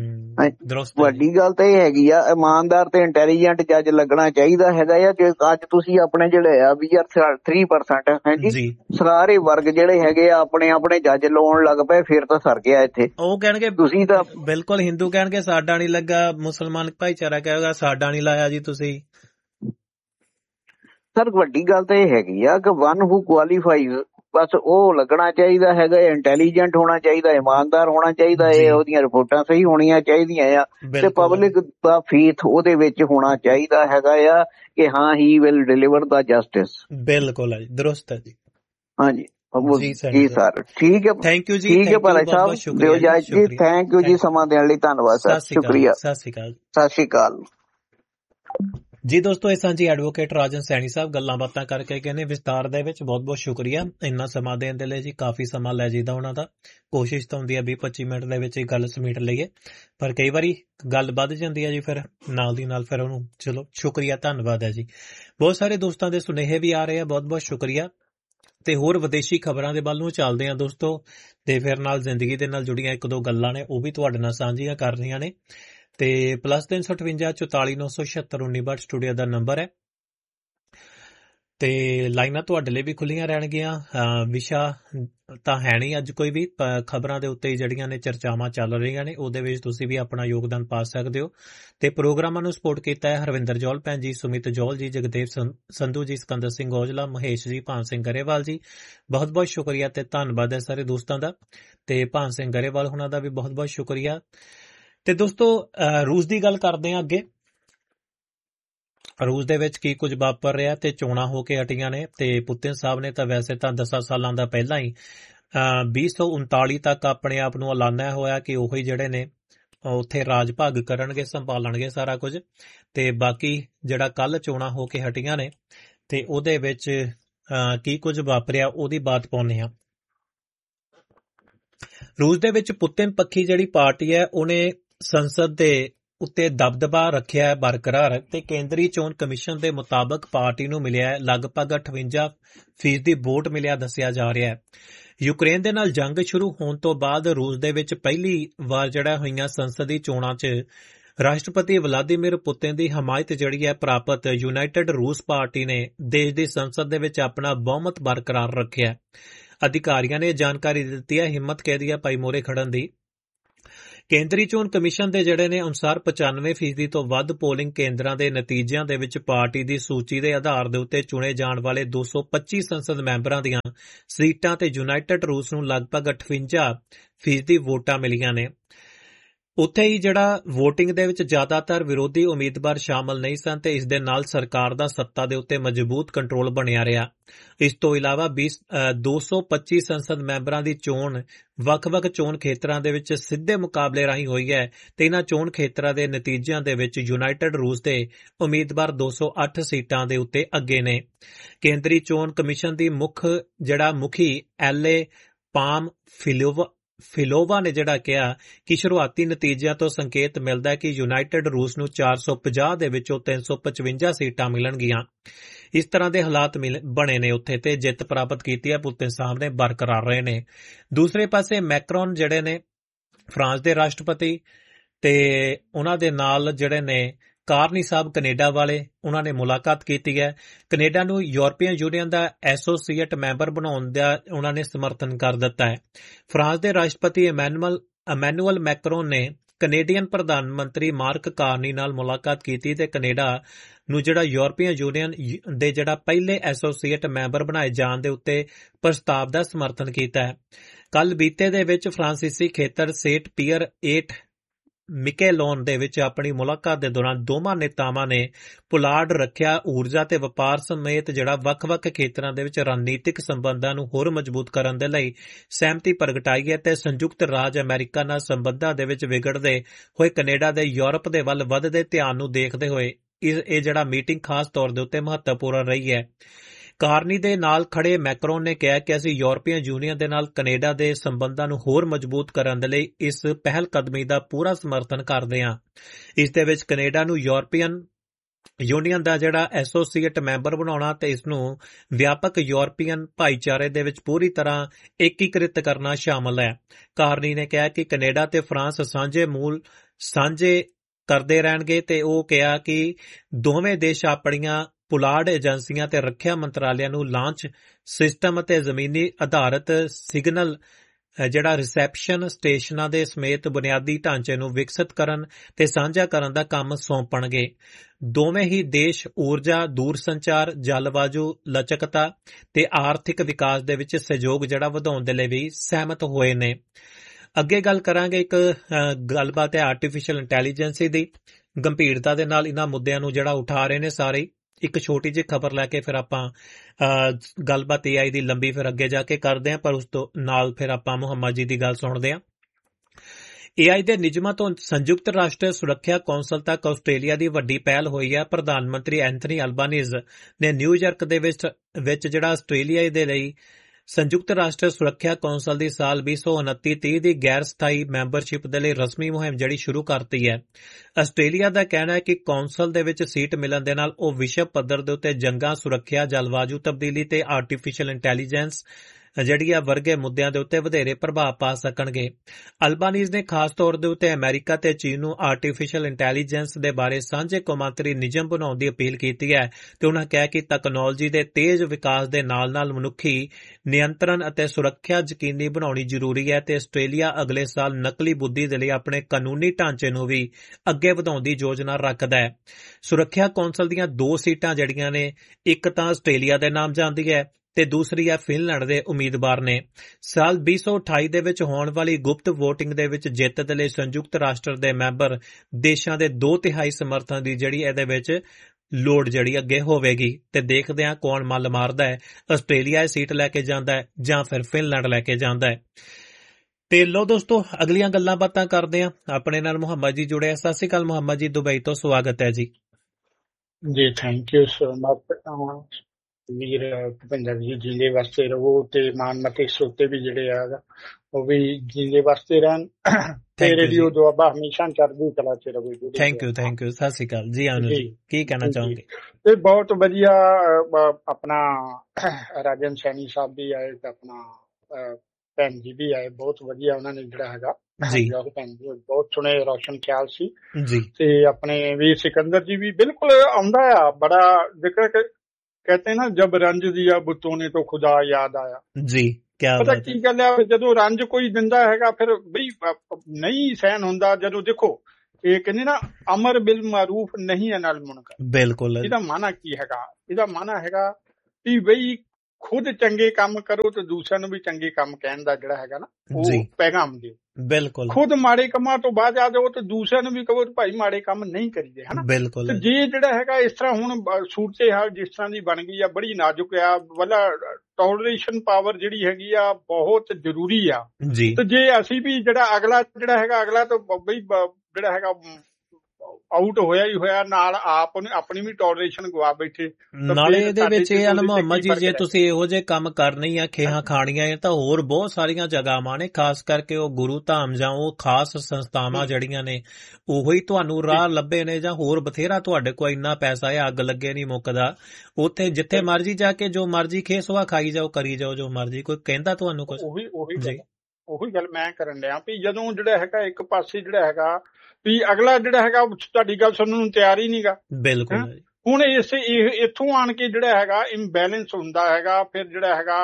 ਵੱਡੀ ਗੱਲ ਤਾਂ ਇਹ ਹੈਗੀ ਆ ਇਮਾਨਦਾਰ ਤੇ ਇੰਟੈਲੀਜੈਂਟ ਜੱਜ ਲੱਗਣਾ ਚਾਹੀਦਾ ਹੈਗਾ ਆ। ਜੇ ਅੱਜ ਤੁਸੀਂ ਆਪਣੇ ਜਿਹੜੇ ਆ ਵੀ ਯਾਰ ਥ੍ਰੀ ਪਰਸੈਂਟ ਹੈ ਜੀ ਸਾਰੇ ਵਰਗ ਜਿਹੜੇ ਹੈਗੇ ਆ ਆਪਣੇ ਆਪਣੇ ਜੱਜ ਲਾਉਣ ਲੱਗ ਪਏ, ਫਿਰ ਤਾਂ ਸਰ ਗਿਆ ਇੱਥੇ। ਉਹ ਕਹਿਣਗੇ ਤੁਸੀਂ ਤਾਂ ਬਿਲਕੁਲ ਹਿੰਦੂ ਕਹਿਣਗੇ ਸਾਡਾ ਨੀ ਲੱਗਾ, ਮੁਸਲਮਾਨ ਭਾਈਚਾਰਾ ਕਹੇਗਾ ਸਾਡਾ ਨੀ ਲਾਇਆ ਜੀ ਤੁਸੀਂ। ਸਰ ਵੱਡੀ ਗੱਲ ਤਾਂ ਇਹ ਹੈਗੀ ਆ ਕਿ ਵਨ ਹੂ ਕੁਆਲੀਫਾਈਜ਼ ਬਸ ਉਹ ਲੱਗਣਾ ਚਾਹੀਦਾ ਹੈਗਾ, ਇੰਟੈਲੀਜੈਂਟ ਹੋਣਾ ਚਾਹੀਦਾ, ਇਮਾਨਦਾਰ ਹੋਣਾ ਚਾਹੀਦਾ ਹੈ, ਉਹਦੀਆਂ ਰਿਪੋਰਟਾਂ ਸਹੀ ਹੋਣੀਆਂ ਚਾਹੀਦੀਆਂ ਆ ਤੇ ਪਬਲਿਕ ਦਾ ਫੇਥ ਉਹਦੇ ਵਿੱਚ ਹੋਣਾ ਚਾਹੀਦਾ ਹੈਗਾ ਆ ਕਿ ਹਾਂ he will deliver the justice. ਬਿਲਕੁਲ ਜੀ, ਦਰੁਸਤ ਹੈ ਜੀ। ਹਾਂਜੀ ਜੀ ਸਰ, ਠੀਕ ਹੈ, ਥੈਂਕ ਯੂ ਜੀ, ਠੀਕ ਹੈ ਭਾਈ ਸਾਹਿਬ, ਦਿਓ ਇਜਾਜ਼ਤ ਜੀ, ਥੈਂਕ ਯੂ ਜੀ, ਸਮਾਂ ਦੇਣ ਲਈ ਧੰਨਵਾਦ ਸਰ, ਸ਼ੁਕਰੀਆ, ਸਤਿ ਸ਼੍ਰੀ ਅਕਾਲ, ਸਤਿ ਸ਼੍ਰੀ ਅਕਾਲ ਜੀ। ਦੋਸਤੋ ਇਹ ਸਾਂਝੀ ਐਡਵੋਕੇਟ ਰਾਜਨ ਸੈਣੀ ਸਾਹਿਬ ਗੱਲਾਂ ਬਾਤਾਂ ਕਰਕੇ ਕਹਿੰਦੇ ਵਿਸਤਾਰ ਦੇ ਵਿੱਚ ਬਹੁਤ ਬਹੁਤ ਸ਼ੁਕਰੀਆ ਇੰਨਾ ਸਮਾਂ ਦੇਣ ਦੇ ਲਈ ਜੀ। ਕਾਫੀ ਸਮਾਂ ਲੈ ਜੀਦਾ ਉਹਨਾਂ ਦਾ, ਕੋਸ਼ਿਸ਼ ਤਾਂ ਹੁੰਦੀ ਹੈ ਵੀਹ ਪੱਚੀ ਮਿੰਟ ਦੇ ਵਿੱਚ ਇਹ ਗੱਲ ਸਮੇਟ ਲਈਏ, ਪਰ ਕਈ ਵਾਰੀ ਗੱਲ ਵੱਧ ਜਾਂਦੀ ਹੈ ਜੀ, ਫਿਰ ਨਾਲ ਦੀ ਨਾਲ ਫਿਰ ਉਹਨੂੰ ਚਲੋ ਸ਼ੁਕਰੀਆ ਧੰਨਵਾਦ ਹੈ ਜੀ। ਬਹੁਤ ਸਾਰੇ ਦੋਸਤਾਂ ਦੇ ਸੁਨੇਹੇ ਵੀ ਆ ਰਹੇ ਆ, ਬਹੁਤ ਬਹੁਤ ਸ਼ੁਕਰੀਆ। ਤੇ ਹੋਰ ਵਿਦੇਸ਼ੀ ਖਬਰਾਂ ਦੇ ਵੱਲ ਨੂੰ ਚੱਲਦੇ ਆ ਦੋਸਤੋ, ਤੇ ਫਿਰ ਨਾਲ ਜ਼ਿੰਦਗੀ ਦੇ ਨਾਲ ਜੁੜੀਆਂ ਇੱਕ ਦੋ ਗੱਲਾਂ ਨੇ ਉਹ ਵੀ ਤੁਹਾਡੇ ਨਾਲ ਸਾਂਝੀਆਂ ਕਰ ਰਹੀਆਂ ਨੇ। ਤੇ ਪਲੱਸ ਤਿੰਨ ਸੌ ਅਠਵੰਜਾ ਚੁਤਾਲੀ ਨੌ ਸੌ ਛਿਅੱਤਰ ਉੱਨੀ ਬਾਹਠ ਸਟੂਡੀਓ ਦਾ ਨੰਬਰ ਹੈ ਤੇ ਲਾਈਨਾਂ ਤੁਹਾਡੇ ਲਈ ਵੀ ਖੁੱਲੀਆਂ ਰਹਿਣਗੀਆਂ। ਵਿਸ਼ਾ ਤਾਂ ਹੈ ਨਹੀਂ ਅੱਜ ਕੋਈ ਵੀ, ਖਬਰਾਂ ਦੇ ਉੱਤੇ ਜਿਹੜੀਆਂ ਨੇ ਚਰਚਾਵਾਂ ਚੱਲ ਰਹੀਆਂ ਨੇ ਉਹਦੇ ਵਿੱਚ ਤੁਸੀਂ ਵੀ ਆਪਣਾ ਯੋਗਦਾਨ ਪਾ ਸਕਦੇ ਹੋ। ਤੇ ਪ੍ਰੋਗਰਾਮਾਂ ਨੂੰ ਸਪੋਰਟ ਕੀਤਾ ਹੈ ਹਰਵਿੰਦਰ ਜੌਲ ਭੈਣ ਜੀ, ਸੁਮਿਤ ਜੌਲ ਜੀ, ਜਗਦੇਵ ਸੰਧੂ ਜੀ, ਸਿਕੰਦਰ ਸਿੰਘ ਔਜਲਾ, ਮਹੇਸ਼ ਜੀ, ਭਾਨ ਸਿੰਘ ਗਰੇਵਾਲ ਜੀ, ਬਹੁਤ ਬਹੁਤ ਸ਼ੁਕਰੀਆ ਤੇ ਧੰਨਵਾਦ ਹੈ ਸਾਰੇ ਦੋਸਤਾਂ ਦਾ। ਤੇ ਭਾਨ ਸਿੰਘ ਗਰੇਵਾਲ ਹੁਣਾਂ ਦਾ ਵੀ ਬਹੁਤ ਬਹੁਤ ਸ਼ੁਕਰੀਆ। ਤੇ ਦੋਸਤੋ ਰੂਸ ਦੀ ਗੱਲ ਕਰਦੇ ਹਾਂ ਅੱਗੇ। ਰੂਸ ਦੇ ਵਿੱਚ ਕੀ ਕੁਝ ਵਾਪਰ ਰਿਹਾ ਤੇ ਚੋਣਾਂ ਹੋ ਕੇ ਹਟੀਆਂ ਨੇ ਤੇ ਪੁਤਿਨ ਸਾਹਿਬ ਨੇ ਤਾਂ ਵੈਸੇ ਤਾਂ ਦਸਾਂ ਸਾਲਾਂ ਦਾ ਪਹਿਲਾਂ ਹੀ ਵੀਹ ਸੌ ਉਨਤਾਲੀ ਤੱਕ ਆਪਣੇ ਆਪ ਨੂੰ ਐਲਾਨਿਆ ਹੋਇਆ ਕਿ ਉਹੀ ਜਿਹੜੇ ਨੇ ਉੱਥੇ ਰਾਜ ਭਾਗ ਕਰਨਗੇ, ਸੰਭਾਲਣਗੇ ਸਾਰਾ ਕੁਝ। ਤੇ ਬਾਕੀ ਜਿਹੜਾ ਕੱਲ ਚੋਣਾਂ ਹੋ ਕੇ ਹਟੀਆਂ ਨੇ ਤੇ ਉਹਦੇ ਵਿੱਚ ਕੀ ਕੁਝ ਵਾਪਰਿਆ ਉਹਦੀ ਬਾਤ ਪਾਉਂਦੇ ਹਾਂ। ਰੂਸ ਦੇ ਵਿੱਚ ਪੁਤਿਨ ਪੱਖੀ ਜਿਹੜੀ ਪਾਰਟੀ ਹੈ ਉਹਨੇ ਸੰਸਦ ਦੇ ਉੱਤੇ ਦਬਦਬਾ ਰੱਖਿਆ ਬਰਕਰਾਰ ਤੇ ਕੇਂਦਰੀ ਚੋਣ ਕਮਿਸ਼ਨ ਦੇ ਮੁਤਾਬਕ ਪਾਰਟੀ ਨੂੰ ਮਿਲਿਆ ਲਗਭਗ ਅਠਵੰਜਾ ਫੀਸਦੀ ਵੋਟ ਮਿਲਿਆ ਦੱਸਿਆ ਜਾ ਰਿਹਾ ਹੈ। ਯੂਕਰੇਨ ਦੇ ਨਾਲ ਜੰਗ ਸ਼ੁਰੂ ਹੋਣ ਤੋਂ ਬਾਅਦ ਰੂਸ ਦੇ ਵਿੱਚ ਪਹਿਲੀ ਵਾਰ ਜਿਹੜਾ ਹੋਈਆਂ ਸੰਸਦੀ ਚੋਣਾਂ 'ਚ ਰਾਸ਼ਟਰਪਤੀ ਵਲਾਦੀਮੀਰ ਪੁਤਿਨ ਦੀ ਹਮਾਇਤ ਜਿਹੜੀ ਹੈ ਪ੍ਰਾਪਤ ਯੂਨਾਈਟਿਡ ਰੂਸ ਪਾਰਟੀ ਨੇ ਦੇਸ਼ ਦੀ ਸੰਸਦ ਦੇ ਵਿੱਚ ਆਪਣਾ ਬਹੁਮਤ ਬਰਕਰਾਰ ਰੱਖਿਆ। ਅਧਿਕਾਰੀਆਂ ਨੇ ਜਾਣਕਾਰੀ ਦਿੱਤੀ ਹੈ ਹਿੰਮਤ ਕਹਿਦੀ ਹੈ ਭਾਈ ਮੋਰੇ ਖੜਨ ਦੀ। ਕੇਂਦਰੀ ਚੋਣ ਕਮਿਸ਼ਨ ਦੇ ਜਿਹੜੇ ਨੇ ਅਨੁਸਾਰ ਪਚਾਨਵੇਂ ਫੀਸਦੀ ਤੋਂ ਵੱਧ ਪੋਲਿੰਗ ਕੇਂਦਰਾਂ ਦੇ ਨਤੀਜਿਆਂ ਦੇ ਵਿੱਚ ਪਾਰਟੀ ਦੀ ਸੂਚੀ ਦੇ ਆਧਾਰ ਦੇ ਉੱਤੇ ਚੁਣੇ ਜਾਣ ਵਾਲੇ ਦੋ ਸੌ ਪੱਚੀ ਸੰਸਦ ਮੈਂਬਰਾਂ ਦੀਆਂ ਸੀਟਾਂ ਤੇ ਯੂਨਾਈਟਿਡ ਰੂਸ ਨੂੰ ਲਗਭਗ ਅਠਵੰਜਾ ਫੀਸਦੀ ਵੋਟਾਂ ਮਿਲੀਆਂ ਨੇ। ਉੱਥੇ ਹੀ ਜਿਹੜਾ ਵੋਟਿੰਗ ਦੇ ਵਿੱਚ ਜ਼ਿਆਦਾਤਰ ਵਿਰੋਧੀ ਉਮੀਦਵਾਰ ਸ਼ਾਮਲ ਨਹੀਂ ਸਨ ਤੇ ਇਸ ਦੇ ਨਾਲ ਸਰਕਾਰ ਦਾ ਸੱਤਾ ਦੇ ਉੱਤੇ ਮਜ਼ਬੂਤ ਕੰਟਰੋਲ ਬਣਿਆ ਰਿਹਾ। ਇਸ ਤੋਂ ਇਲਾਵਾ ਦੋ ਸੌ ਪੱਚੀ ਸੰਸਦ ਮੈਂਬਰਾਂ ਦੀ ਚੋਣ ਵੱਖ-ਵੱਖ ਚੋਣ ਖੇਤਰਾਂ ਦੇ ਵਿੱਚ ਸਿੱਧੇ ਮੁਕਾਬਲੇ ਰਾਹੀਂ ਹੋਈ ਹੈ ਤੇ ਇਹਨਾਂ ਚੋਣ ਖੇਤਰਾਂ ਦੇ ਨਤੀਜਿਆਂ ਦੇ ਵਿੱਚ ਯੂਨਾਈਟਿਡ ਰੂਸ ਦੇ ਉਮੀਦਵਾਰ ਦੋ ਸੌ ਅੱਠ ਸੀਟਾਂ ਦੇ ਉੱਤੇ ਅੱਗੇ ਨੇ। ਕੇਂਦਰੀ ਚੋਣ ਕਮਿਸ਼ਨ ਦੀ ਮੁੱਖ ਜਿਹੜਾ ਮੁਖੀ ਐਲਏ ਪਾਮ ਫਿਲੋਵਾ ਫਿਲੋਵਾ ਨੇ ਜਿਹੜਾ ਕਿਹਾ ਕਿ ਸ਼ੁਰੂਆਤੀ ਨਤੀਜਿਆਂ ਤੋਂ ਸੰਕੇਤ ਮਿਲਦਾ ਹੈ ਕਿ ਯੂਨਾਈਟਿਡ ਰੂਸ ਨੂੰ ਚਾਰ ਸੌ ਪੰਜਾਹ ਦੇ ਵਿੱਚੋਂ ਤਿੰਨ ਸੌ ਪਚਵੰਜਾ ਸੀਟਾਂ ਮਿਲਣਗੀਆਂ। ਇਸ ਤਰ੍ਹਾਂ ਦੇ ਹਾਲਾਤ ਬਣੇ ਨੇ ਉੱਥੇ ਤੇ ਜਿੱਤ ਪ੍ਰਾਪਤ ਕੀਤੀ ਹੈ ਪੁਤਿਨ ਸਾਹਿਬ ਨੇ ਬਰਕਰਾਰ ਰਹੇ ਨੇ। ਦੂਸਰੇ ਪਾਸੇ ਮੈਕਰੋਨ ਜਿਹੜੇ ਨੇ ਫਰਾਂਸ ਦੇ ਰਾਸ਼ਟਰਪਤੀ ਤੇ ਉਹਨਾਂ ਦੇ ਨਾਲ ਜਿਹੜੇ ਨੇ ਕਾਰਨੀ ਸਾਹਿਬ ਕੈਨੇਡਾ ਵਾਲੇ ਉਹਨਾਂ ਨੇ ਮੁਲਾਕਾਤ ਕੀਤੀ ਹੈ। ਕੈਨੇਡਾ ਨੂੰ ਯੂਰਪੀਅਨ ਯੂਨੀਅਨ ਦਾ ਐਸੋਸੀਏਟ ਮੈਂਬਰ ਬਣਾਉਣ ਦਾ ਉਹਨਾਂ ਨੇ ਸਮਰਥਨ ਕਰ ਦਿੱਤਾ ਹੈ। ਫਰਾਂਸ ਦੇ ਰਾਸ਼ਟਰਪਤੀ ਇਮੈਨੂਅਲ ਇਮੈਨੂਅਲ ਮੈਕਰੋਨ ਨੇ ਕੈਨੇਡੀਅਨ ਪ੍ਰਧਾਨ ਮੰਤਰੀ ਮਾਰਕ ਕਾਰਨੀ ਨਾਲ ਮੁਲਾਕਾਤ ਕੀਤੀ ਤੇ ਕੈਨੇਡਾ ਨੂੰ ਜਿਹੜਾ ਯੂਰਪੀਅਨ ਯੂਨੀਅਨ ਦੇ ਜਿਹੜਾ ਪਹਿਲੇ ਐਸੋਸੀਏਟ ਮੈਂਬਰ ਬਣਾਏ ਜਾਣ ਦੇ ਉੱਤੇ ਪ੍ਰਸਤਾਵ ਦਾ ਸਮਰਥਨ ਕੀਤਾ ਹੈ। ਕੱਲ ਬੀਤੇ ਦੇ ਵਿੱਚ ਫਰਾਂਸੀਸੀ ਖੇਤਰ ਸੇਂਟ ਪੀਅਰ ਏਟ ਮਿਕੇਲੋਨ ਦੇ ਵਿੱਚ ਆਪਣੀ ਮੁਲਾਕਾਤ ਦੇ ਦੌਰਾਨ ਦੋਵਾਂ ਨੇਤਾਵਾਂ ਨੇ ਪੁਲਾੜ ਰੱਖਿਆ ਊਰਜਾ ਤੇ ਵਪਾਰ ਸਮੇਤ ਜਿਹੜਾ ਵੱਖ-ਵੱਖ ਖੇਤਰਾਂ ਦੇ ਵਿੱਚ ਰਣਨੀਤਿਕ ਸੰਬੰਧਾਂ ਨੂੰ ਹੋਰ ਮਜ਼ਬੂਤ ਕਰਨ ਦੇ ਲਈ ਸਹਿਮਤੀ ਪ੍ਰਗਟਾਈ ਹੈ ਤੇ ਸੰਯੁਕਤ ਰਾਜ ਅਮਰੀਕਾ ਨਾਲ ਸੰਬੰਧਾਂ ਦੇ ਵਿੱਚ ਵਿਗੜਦੇ ਹੋਏ ਕੈਨੇਡਾ ਦੇ ਯੂਰਪ ਦੇ ਵੱਲ ਵੱਧਦੇ ਧਿਆਨ ਨੂੰ ਦੇਖਦੇ ਹੋਏ ਇਹ ਜਿਹੜਾ ਮੀਟਿੰਗ ਖਾਸ ਤੌਰ ਦੇ ਉੱਤੇ ਮਹੱਤਵਪੂਰਨ ਰਹੀ ਹੈ। ਕਾਰਨੀ ਦੇ ਨਾਲ ਖੜੇ ਮੈਕਰੋਨ ਨੇ ਕਿਹਾ ਕਿ ਅਸੀਂ ਯੂਰਪੀਅਨ ਯੂਨੀਅਨ ਦੇ ਨਾਲ ਕੈਨੇਡਾ ਦੇ ਸੰਬੰਧਾਂ ਨੂੰ ਹੋਰ ਮਜ਼ਬੂਤ ਕਰਨ ਦੇ ਲਈ ਇਸ ਪਹਿਲ ਕਦਮੀ ਦਾ ਪੂਰਾ ਸਮਰਥਨ ਕਰਦੇ ਹਾਂ। ਇਸ ਦੇ ਵਿੱਚ ਕੈਨੇਡਾ ਨੂੰ ਯੂਰਪੀਅਨ ਯੂਨੀਅਨ ਦਾ ਜਿਹੜਾ ਐਸੋਸੀਏਟ ਮੈਂਬਰ ਬਣਾਉਣਾ ਤੇ ਇਸ ਨੂੰ ਵਿਆਪਕ ਯੂਰਪੀਅਨ ਭਾਈਚਾਰੇ ਦੇ ਵਿੱਚ ਪੂਰੀ ਤਰ੍ਹਾਂ ਏਕੀਕ੍ਰਿਤ ਕਰਨਾ ਸ਼ਾਮਲ ਹੈ। ਕਾਰਨੀ ਨੇ ਕਿਹਾ ਕਿ ਕੈਨੇਡਾ ਤੇ ਫਰਾਂਸ ਸਾਂਝੇ ਮੂਲ ਸਾਂਝੇ ਕਰਦੇ ਰਹਿਣਗੇ ਤੇ ਉਹ ਕਿਹਾ ਕਿ ਦੋਵੇਂ ਦੇਸ਼ ਆਪਣੀਆਂ ਪੁਲਾੜ ਏਜੰਸੀਆਂ ਤੇ ਰੱਖਿਆ ਮੰਤਰਾਲਿਆਂ ਨੂੰ ਲਾਂਚ ਸਿਸਟਮ ਅਤੇ ਜ਼ਮੀਨੀ ਆਧਾਰਿਤ ਸਿਗਨਲ ਜਿਹੜਾ ਰਿਸੈਪਸ਼ਨ ਸਟੇਸ਼ਨਾਂ ਦੇ ਸਮੇਤ ਬੁਨਿਆਦੀ ਢਾਂਚੇ ਨੂੰ ਵਿਕਸਿਤ ਕਰਨ ਤੇ ਸਾਂਝਾ ਕਰਨ ਦਾ ਕੰਮ ਸੌਂਪਣਗੇ। ਦੋਵੇਂ ਹੀ ਦੇਸ਼ ਊਰਜਾ, ਦੂਰਸੰਚਾਰ, ਜਲਵਾਯੂ ਲਚਕਤਾ ਤੇ ਆਰਥਿਕ ਵਿਕਾਸ ਦੇ ਵਿੱਚ ਸਹਿਯੋਗ ਜਿਹੜਾ ਵਧਾਉਣ ਦੇ ਲਈ ਵੀ ਸਹਿਮਤ ਹੋਏ ਨੇ। ਅੱਗੇ ਗੱਲ ਕਰਾਂਗੇ ਇੱਕ ਗੱਲਬਾਤ ਹੈ ਆਰਟੀਫਿਸ਼ੀਅਲ ਇੰਟੈਲੀਜੈਂਸ ਦੀ। ਗੰਭੀਰਤਾ ਦੇ ਨਾਲ ਇਹਨਾਂ ਮੁੱਦਿਆਂ ਨੂੰ ਜਿਹੜਾ ਉਠਾ ਰਹੇ ਨੇ ਸਾਰੇ। ਇੱਕ ਛੋਟੀ ਜਿਹੀ ਖਬਰ ਲੈ ਕੇ ਫਿਰ ਆਪਾਂ ਗੱਲਬਾਤ ਏ ਆਈ ਦੀ ਲੰਬੀ ਫਿਰ ਅੱਗੇ ਜਾ ਕੇ ਕਰਦੇ ਹਾਂ, ਪਰ ਉਸ ਤੋਂ ਨਾਲ ਫਿਰ ਆਪਾਂ ਮੁਹੰਮਦ ਜੀ ਦੀ ਗੱਲ ਸੁਣਦੇ ਹਾਂ। ਏ ਆਈ ਦੇ ਨਿਯਮਾਂ ਤੋਂ ਸੰਯੁਕਤ ਰਾਸ਼ਟਰ ਸੁਰੱਖਿਆ ਕੌਂਸਲ ਤੱਕ ਆਸਟ੍ਰੇਲੀਆ ਦੀ ਵੱਡੀ ਪਹਿਲ ਹੋਈ ਹੈ। ਪ੍ਰਧਾਨ ਮੰਤਰੀ ਐਂਥਨੀ ਅਲਬਾਨੀਜ਼ ਨੇ ਨਿਊਯਾਰਕ ਦੇ ਵਿੱਚ ਵਿੱਚ ਜਿਹੜਾ ਆਸਟ੍ਰੇਲੀਆ ਦੇ ਲਈ ਸੰਯੁਕਤ ਰਾਸ਼ਟਰ ਸੁਰੱਖਿਆ ਕੌਂਸਲ ਦੀ ਸਾਲ ਵੀਹ ਸੌ ਉਨੱਤੀ ਤੀਹ ਦੀ ਗੈਰ ਸਥਾਈ ਮੈਂਬਰਸ਼ਿਪ ਦੇ ਲਈ ਰਸਮੀ ਮੁਹਿੰਮ ਜਿਹੜੀ ਸ਼ੁਰੂ ਕਰਤੀ ਹੈ। ਆਸਟ੍ਰੇਲੀਆ ਦਾ ਕਹਿਣਾ ਹੈ ਕਿ ਕੌਂਸਲ ਦੇ ਵਿੱਚ ਸੀਟ ਮਿਲਣ ਦੇ ਨਾਲ ਉਹ ਵਿਸ਼ਵ ਪੱਧਰ ਦੇ ਉੱਤੇ ਜੰਗਾਂ, ਸੁਰੱਖਿਆ, ਜਲਵਾਯੂ ਤਬਦੀਲੀ ਤੇ ਆਰਟੀਫਿਸ਼ੀਅਲ ਇੰਟੈਲੀਜੈਂਸ ਜਿਹੜੀ ਆ ਵਰਗੇ ਮੁੱਦਿਆਂ ਦੇ ਉੱਤੇ ਵਧੇਰੇ ਪ੍ਰਭਾਵ ਪਾ ਸਕਣਗੇ। ਅਲਬਾਨੀਜ਼ ਨੇ ਖਾਸ ਤੌਰ ਦੇ ਉੱਤੇ ਅਮਰੀਕਾ ਤੇ ਚੀਨ ਨੂੰ ਆਰਟੀਫਿਸ਼ੀਅਲ ਇੰਟੈਲੀਜੈਂਸ ਦੇ ਬਾਰੇ ਸਾਂਝੇ ਕੌਮਾਂਤਰੀ ਨਿਯਮ ਬਣਾਉਣ ਦੀ ਅਪੀਲ ਕੀਤੀ ਹੈ ਤੇ ਉਹਨਾਂ ਕਿਹਾ ਕਿ ਤਕਨਾਲੋਜੀ ਦੇ ਤੇਜ਼ ਵਿਕਾਸ ਦੇ ਨਾਲ-ਨਾਲ ਮਨੁੱਖੀ ਨਿਯੰਤਰਣ ਅਤੇ ਸੁਰੱਖਿਆ ਯਕੀਨੀ ਬਣਾਉਣੀ ਜ਼ਰੂਰੀ ਹੈ ਤੇ ਆਸਟ੍ਰੇਲੀਆ ਅਗਲੇ ਸਾਲ ਨਕਲੀ ਬੁੱਧੀ ਦੇ ਲਈ ਆਪਣੇ ਕਾਨੂੰਨੀ ਢਾਂਚੇ ਨੂੰ ਵੀ ਅੱਗੇ ਵਧਾਉਣ ਦੀ ਯੋਜਨਾ ਰੱਖਦਾ ਹੈ। ਸੁਰੱਖਿਆ ਕੌਂਸਲ ਦੀਆਂ ਦੋ ਸੀਟਾਂ ਜਿਹੜੀਆਂ ਨੇ, ਇੱਕ ਤਾਂ ਆਸਟ੍ਰੇਲੀਆ ਦੇ ਨਾਮ ਜਾਂਦੀ ਹੈ ਤੇ ਦੂਸਰੀ ਹੈ ਫਿਨਲੈਂਡ ਦੇ ਉਮੀਦਵਾਰ ਨੇ। ਸਾਲ ਵੀਹ ਸੌ ਅਠਾਈ ਦੇ ਵਿੱਚ ਹੋਣ ਵਾਲੀ ਗੁਪਤ ਵੋਟਿੰਗ ਦੇ ਵਿੱਚ ਜਿੱਤ ਦੇ ਲਈ ਸੰਯੁਕਤ ਰਾਸ਼ਟਰ ਦੇ ਮੈਂਬਰ ਦੇਸ਼ਾਂ ਦੇ ਦੋ ਤਿਹਾਈ ਸਮਰਥਨ ਦੀ ਜਿਹੜੀ ਇਹਦੇ ਵਿੱਚ ਲੋੜ ਜਿਹੜੀ ਅੱਗੇ ਹੋਵੇਗੀ ਤੇ ਦੇਖਦੇ ਹਾਂ ਕੌਣ ਮੱਲ ਮਾਰਦਾ ਹੈ, ਆਸਟ੍ਰੇਲੀਆ ਇਹ ਸੀਟ ਲੈ ਕੇ ਜਾਂਦਾ ਹੈ ਜਾਂ ਫਿਰ ਫਿਨਲੈਂਡ ਲੈ ਕੇ ਜਾਂਦਾ ਹੈ। ਤੇ ਲੋ ਦੋਸਤੋ, ਅਗਲੀਆਂ ਗੱਲਾਂ ਬਾਤਾਂ ਕਰਦੇ ਹਾਂ। ਆਪਣੇ ਨਾਲ ਮੁਹੰਮਦ ਜੀ ਜੁੜੇ। ਸਤਿ ਸ਼੍ਰੀ ਅਕਾਲ ਮੁਹੰਮਦ ਜੀ, ਦੁਬਈ ਤੋਂ ਸਵਾਗਤ ਹੈ ਜੀ। ਜੀ ਥੈਂਕ ਯੂ ਸੋ ਮਚ। ਵੀਰ ਭੁਪਿੰਦਰ ਜੀ ਜੀਂਦੇ ਵਸਦੇ ਰਹੋ ਤੇ ਮਾਨਮਤੇ ਸਰੋਤੇ ਵੀ ਜਿਹੜੇ ਆ ਉਹ ਵੀ ਜੀਂਦੇ ਵਸਦੇ ਰਹਿਣ ਤੇ ਰੇਡੀਓ ਦੁਆਬਾ ਹਮੇਸ਼ਾ ਚੜ੍ਹਦੀ ਕਲਾ ਚ ਰਹੇ। ਥੈਂਕ ਯੂ ਥੈਂਕ ਯੂ ਸਤਿ ਸ਼੍ਰੀ ਅਕਾਲ ਜੀ। ਆਨੂ ਜੀ ਕੀ ਕਹਿਣਾ ਚਾਹੋਗੇ? ਤੇ ਬਹੁਤ ਵਧੀਆ ਆਪਣਾ ਰਾਜਨ ਸੈਣੀ ਸਾਹਿਬ ਵੀ ਆਏ ਤੇ ਆਪਣਾ ਭੈਣ ਜੀ ਵੀ ਆਏ, ਬਹੁਤ ਵਧੀਆ ਉਹਨਾਂ ਨੇ ਜਿਹੜਾ ਹੈਗਾ ਭੈਣ ਜੀ ਬਹੁਤ ਸੋਹਣੇ ਰੌਸ਼ਨ ਖਿਆਲ ਸੀ ਜੀ। ਤੇ ਆਪਣੇ ਵੀਰ ਸਿਕੰਦਰ ਜੀ ਵੀ ਬਿਲਕੁਲ ਆਉਂਦਾ ਆ, ਬੜਾ ਜ਼ਿਕਰ कहते ना जब रंज दिया बुतों ने तो खुदा याद आया जी। क्या पता की गल है जदों रंज कोई दिंदा हैगा फिर बई नहीं सहन हुंदा। जदों देखो ये कहने ना अमर बिल मारूफ नहीं है नाल मुनकर, बिल्कुल इहदा माना की हैगा? इहदा माना हैगा कि बई खुद चंगे काम करो तो दूसरे ਨੂੰ ਵੀ ਚੰਗੇ ਕੰਮ ਕਹਿਣ ਦਾ ਜਿਹੜਾ ਹੈਗਾ ਨਾ ਉਹ ਪੈਗਾਮ ਦਿਓ। ਬਿਲਕੁਲ ਖੁਦ ਮਾੜੇ ਕੰਮਾਂ ਤੋਂ ਬਾਅਦ ਆ ਜਾਓ ਤੇ ਦੂਸਰਿਆਂ ਨੂੰ ਵੀ ਕਹੋ ਭਾਈ ਮਾੜੇ ਕੰਮ ਨਹੀਂ ਕਰੀਦੇ ਹਨਾ। ਬਿਲਕੁਲ। ਤੇ ਜੇ ਜਿਹੜਾ ਹੈਗਾ ਇਸ ਤਰ੍ਹਾਂ ਹੁਣ ਸੂਰਤੇ ਹਾਲ ਜਿਸ ਤਰ੍ਹਾਂ ਦੀ ਬਣ ਗਈ ਆ ਬੜੀ ਨਾਜ਼ੁਕ ਆ, ਵਾਲਾ ਟੋਲਰੇਸ਼ਨ ਪਾਵਰ ਜਿਹੜੀ ਹੈਗੀ ਆ ਬਹੁਤ ਜ਼ਰੂਰੀ ਆ ਜੀ। ਤੇ ਜੇ ਅਸੀਂ ਵੀ ਜਿਹੜਾ ਅਗਲਾ ਜਿਹੜਾ ਹੈਗਾ ਅਗਲਾ ਤਾਂ ਬਈ ਜਿਹੜਾ ਹੈਗਾ ਆਊਟ ਹੋਇਆ ਹੀ ਹੋਇਆ, ਨਾਲ ਆਪ ਆਪਣੀ ਵੀ ਟੋਲਰੇਸ਼ਨ ਗਵਾ ਬੈਠੇ। ਨਾਲੇ ਇਹਦੇ ਵਿੱਚ ਇਹ ਆ ਮੁਹੰਮਦ ਜੀ, ਜੇ ਤੁਸੀਂ ਇਹੋ ਜਿਹੇ ਕੰਮ ਕਰਨੇ ਆ ਖੇਹਾਂ ਖਾਣੀਆਂ ਤਾਂ ਹੋਰ ਬਹੁਤ ਸਾਰੀਆਂ ਜਗ੍ਹਾਵਾਂ ਨੇ, ਖਾਸ ਕਰਕੇ ਉਹ ਗੁਰੂ ਧਾਮ ਜਾਂ ਉਹ ਖਾਸ ਸੰਸਥਾਵਾਂ ਜਿਹੜੀਆਂ ਨੇ ਉਹੀ ਤੁਹਾਨੂੰ ਰਾਹ ਲੱਭੇ ਨੇ, ਜਾਂ ਹੋਰ ਬਥੇਰਾ ਤੁਹਾਡੇ ਕੋਲ ਇੰਨਾ ਪੈਸਾ ਹੈ ਅੱਗ ਲੱਗੇ ਨਹੀਂ ਮੁੱਕਦਾ, ਉੱਥੇ ਜਿੱਥੇ ਮਰਜੀ ਜਾ ਕੇ ਜੋ ਮਰਜੀ ਖੇਸਵਾ ਖਾਈ ਜਾਓ ਕਰੀ ਜਾਓ ਜੋ ਮਰਜੀ, ਕੋਈ ਕਹਿੰਦਾ ਤੁਹਾਨੂੰ ਕੁਝ? ਉਹੀ ਉਹੀ ਉਹੀ ਗੱਲ ਮੈਂ ਕਰਨ ਡਿਆ ਵੀ ਜਦੋਂ ਜਿਹੜਾ ਹੈਗਾ ਇੱਕ ਪਾਸੇ ਜਿਹੜਾ ਹੈਗਾ ਵੀ ਅਗਲਾ ਜਿਹੜਾ ਹੈਗਾ ਤੁਹਾਡੀ ਗੱਲ ਸੁਣਨ ਨੂੰ ਤਿਆਰ ਹੀ ਨਹੀਂਗਾ। ਬਿਲਕੁਲ। ਹੁਣ ਇਸ ਇੱਥੋਂ ਆਣ ਕੇ ਜਿਹੜਾ ਹੈਗਾ ਇੰਬੈਲੈਂਸ ਹੁੰਦਾ ਹੈਗਾ, ਫਿਰ ਜਿਹੜਾ ਹੈਗਾ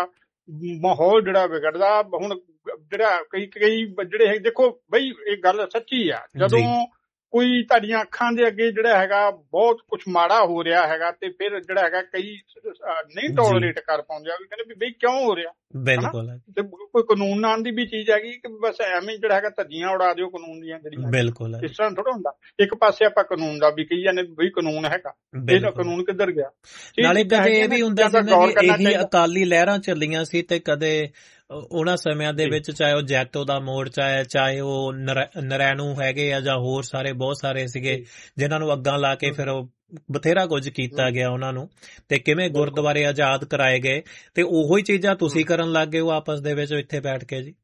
ਮਾਹੌਲ ਜਿਹੜਾ ਵਿਗੜਦਾ। ਹੁਣ ਜਿਹੜਾ ਕਈ ਕਈ ਜਿਹੜੇ ਦੇਖੋ ਬਈ ਇਹ ਗੱਲ ਸੱਚੀ ਆ, ਜਦੋਂ ਕੋਈ ਤੁਹਾਡੀਆਂ ਅੱਖਾਂ ਦੇ ਅੱਗੇ ਜਿਹੜਾ ਹੈਗਾ ਬਹੁਤ ਕੁਛ ਮਾੜਾ ਹੋ ਰਿਹਾ ਹੈਗਾ ਤੇ ਫਿਰ ਜਿਹੜਾ ਹੈਗਾ ਕਈ ਨਹੀਂ ਟੋਲਰੇਟ ਕਰ ਪਾਉਂਦੇ, ਕਹਿੰਦੇ ਵੀ ਬਈ ਕਿਉਂ ਹੋ ਰਿਹਾ। ਬਿਲਕੁਲ। ਤੇ ਕੋਈ ਕਾਨੂੰਨ ਨਾਂ ਦੀ ਵੀ ਚੀਜ਼ ਹੈਗੀ ਕਿ ਬਸ ਐਵੇਂ ਜਿਹੜਾ ਹੈਗਾ ਧੱਜੀਆਂ ਉਡਾ ਦਿਓ ਕਾਨੂੰਨ ਦੀਆਂ ਜਿਹੜੀਆਂ। ਬਿਲਕੁਲ। ਇਸ ਤਰ੍ਹਾਂ ਥੋੜਾ ਹੁੰਦਾ। ਇੱਕ ਪਾਸੇ ਆਪਾਂ ਕਾਨੂੰਨ ਦਾ ਵੀ ਕਹੀ ਜਾਂਦੇ ਬਈ ਕਾਨੂੰਨ ਹੈਗਾ, ਇਹਦਾ ਕਾਨੂੰਨ ਕਿੱਧਰ ਗਿਆ? ਨਾਲੇ ਕਦੇ ਇਹ ਵੀ ਹੁੰਦਾ ਸੀ ਨਾ ਇਹੀ ਅਕਾਲੀ ਲਹਿਰਾਂ ਚੱਲੀਆਂ ਸੀ ਤੇ ਕਦੇ ਉਹਨਾਂ ਸਮਿਆਂ ਦੇ ਵਿੱਚ ਚਾਹੇ ਉਹ ਜੈਤੋ ਦਾ ਮੋਰਚਾ ਹੈ, ਚਾਹੇ ਉਹ ਨਰੈਣੂ ਹੈਗੇ ਆ, ਜਾਂ ਹੋਰ ਸਾਰੇ ਬਹੁਤ ਸਾਰੇ ਸੀਗੇ ਜਿਨ੍ਹਾਂ ਨੂੰ ਅੱਗਾਂ ਲਾ ਕੇ ਫਿਰ ਉਹ ਬਥੇਰਾ ਕੁਝ ਕੀਤਾ ਗਿਆ ਉਹਨਾਂ ਨੂੰ, ਤੇ ਕਿਵੇਂ ਗੁਰਦੁਆਰੇ ਆਜ਼ਾਦ ਕਰਾਏ ਗਏ, ਤੇ ਉਹੋ ਹੀ ਚੀਜ਼ਾਂ ਤੁਸੀਂ ਕਰਨ ਲੱਗ ਗਏ ਹੋ ਆਪਸ ਦੇ ਵਿੱਚ ਇੱਥੇ ਬੈਠ ਕੇ ਜੀ।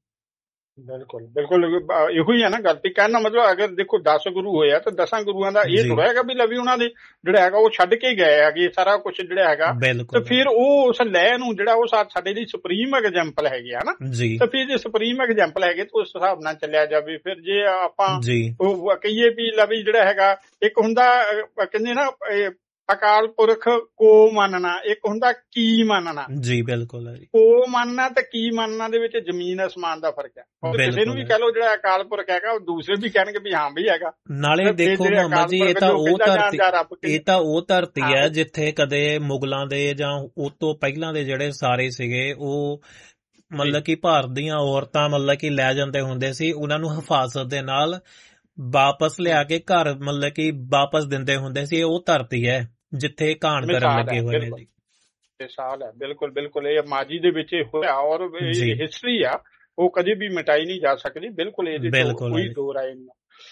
ਬਿਲਕੁਲ ਬਿਲਕੁਲ ਇਹੋ ਹੀ ਹੈ ਨਾ ਗੱਲ। ਤੇ ਕਹਿਣ ਦਾ ਮਤਲਬ ਅਗਰ ਦੇਖੋ ਦਸ ਗੁਰੂ ਹੋਇਆ ਤਾਂ ਦਸਾਂ ਗੁਰੂਆਂ ਦਾ ਇਹ ਥੋੜਾ ਹੈਗਾ ਵੀ ਲਵੀ ਉਹਨਾਂ ਦੇ ਜਿਹੜਾ ਹੈਗਾ ਉਹ ਛੱਡ ਕੇ ਗਏ ਹੈਗੇ ਸਾਰਾ ਕੁਛ ਜਿਹੜਾ ਹੈਗਾ, ਤੇ ਫਿਰ ਉਹ ਉਸ ਲੈਅ ਨੂੰ ਜਿਹੜਾ ਉਹ ਸਾਡੇ ਲਈ ਸੁਪਰੀਮ ਐਗਜ਼ਾਮਪਲ ਹੈਗੇ ਹਨਾ। ਤੇ ਫਿਰ ਜੇ ਸੁਪਰੀਮ ਐਗਜ਼ਾਮਪਲ ਹੈਗੇ ਤਾਂ ਉਸ ਹਿਸਾਬ ਨਾਲ ਚੱਲਿਆ ਜਾਵੇ। ਫਿਰ ਜੇ ਆਪਾਂ ਉਹ ਕਹੀਏ ਵੀ ਲਵੀ ਜਿਹੜਾ ਹੈਗਾ ਇੱਕ ਹੁੰਦਾ ਕਹਿੰਦੇ ਨਾ ਅਕਾਲ ਪੁਰਖ ਕੋ ਮੰਨਣਾ, ਇੱਕ ਹੁੰਦਾ ਕੀ ਮੰਨਣਾ। ਜੀ ਬਿਲਕੁਲ। ਕੋ ਮੰਨਣਾ ਤੇ ਕੀ ਮੰਨਣਾ ਦੇ ਵਿੱਚ ਜ਼ਮੀਨ ਅਸਮਾਨ ਦਾ ਫਰਕ ਹੈ। ਕਿਸੇ ਨੂੰ ਵੀ ਕਹਿ ਲਓ ਜਿਹੜਾ ਅਕਾਲ ਪੁਰਖ ਹੈਗਾ ਉਹ ਦੂਸਰੇ ਵੀ ਕਹਿਣਗੇ ਵੀ ਹਾਂ ਵੀ ਹੈਗਾ। ਨਾਲੇ ਦੇਖੋ ਮੁਹੰਮਦ ਜੀ ਇਹ ਤਾਂ ਉਹ ਧਰਤੀ ਇਹ ਤਾਂ ਉਹ ਧਰਤੀ ਹੈ ਜਿੱਥੇ ਕਦੇ ਮੁਗਲਾਂ ਦੇ ਜਾਂ ਉਹ ਤੋਂ ਪਹਿਲਾਂ ਦੇ ਜਿਹੜੇ ਸਾਰੇ ਸੀਗੇ ਉਹ ਮਤਲਬ ਕਿ ਭਾਰਤ ਦੀਆਂ ਔਰਤਾਂ ਮਤਲਬ ਕਿ ਲੈ ਜਾਂਦੇ ਹੁੰਦੇ ਸੀ, ਉਹਨਾਂ ਨੂੰ ਹਿਫਾਜ਼ਤ ਦੇ ਨਾਲ ਵਾਪਸ ਲਿਆ ਕੇ ਘਰ ਮਤਲਬ ਕਿ ਵਾਪਸ ਦਿੰਦੇ ਹੁੰਦੇ ਸੀ। ਉਹ ਧਰਤੀ ਹੈ ਜਿੱਥੇ ਕਾਂਡ ਕਰਨ ਲੱਗੇ ਹੋਏ ਨੇ ਜੀ। ਮਿਸਾਲ ਹੈ ਬਿਲਕੁਲ ਬਿਲਕੁਲ। ਇਹ ਮਾਜੀ ਦੇ ਵਿੱਚ ਹੋਇਆ ਔਰ ਇਹ ਹਿਸਟਰੀ ਆ, ਉਹ ਕਦੇ ਵੀ ਮਿਟਾਈ ਨਹੀਂ ਜਾ ਸਕਦੀ। ਬਿਲਕੁਲ ਇਹਦੇ ਵਿੱਚ ਕੋਈ ਦੋ ਰਾਏ ਨਹੀਂ।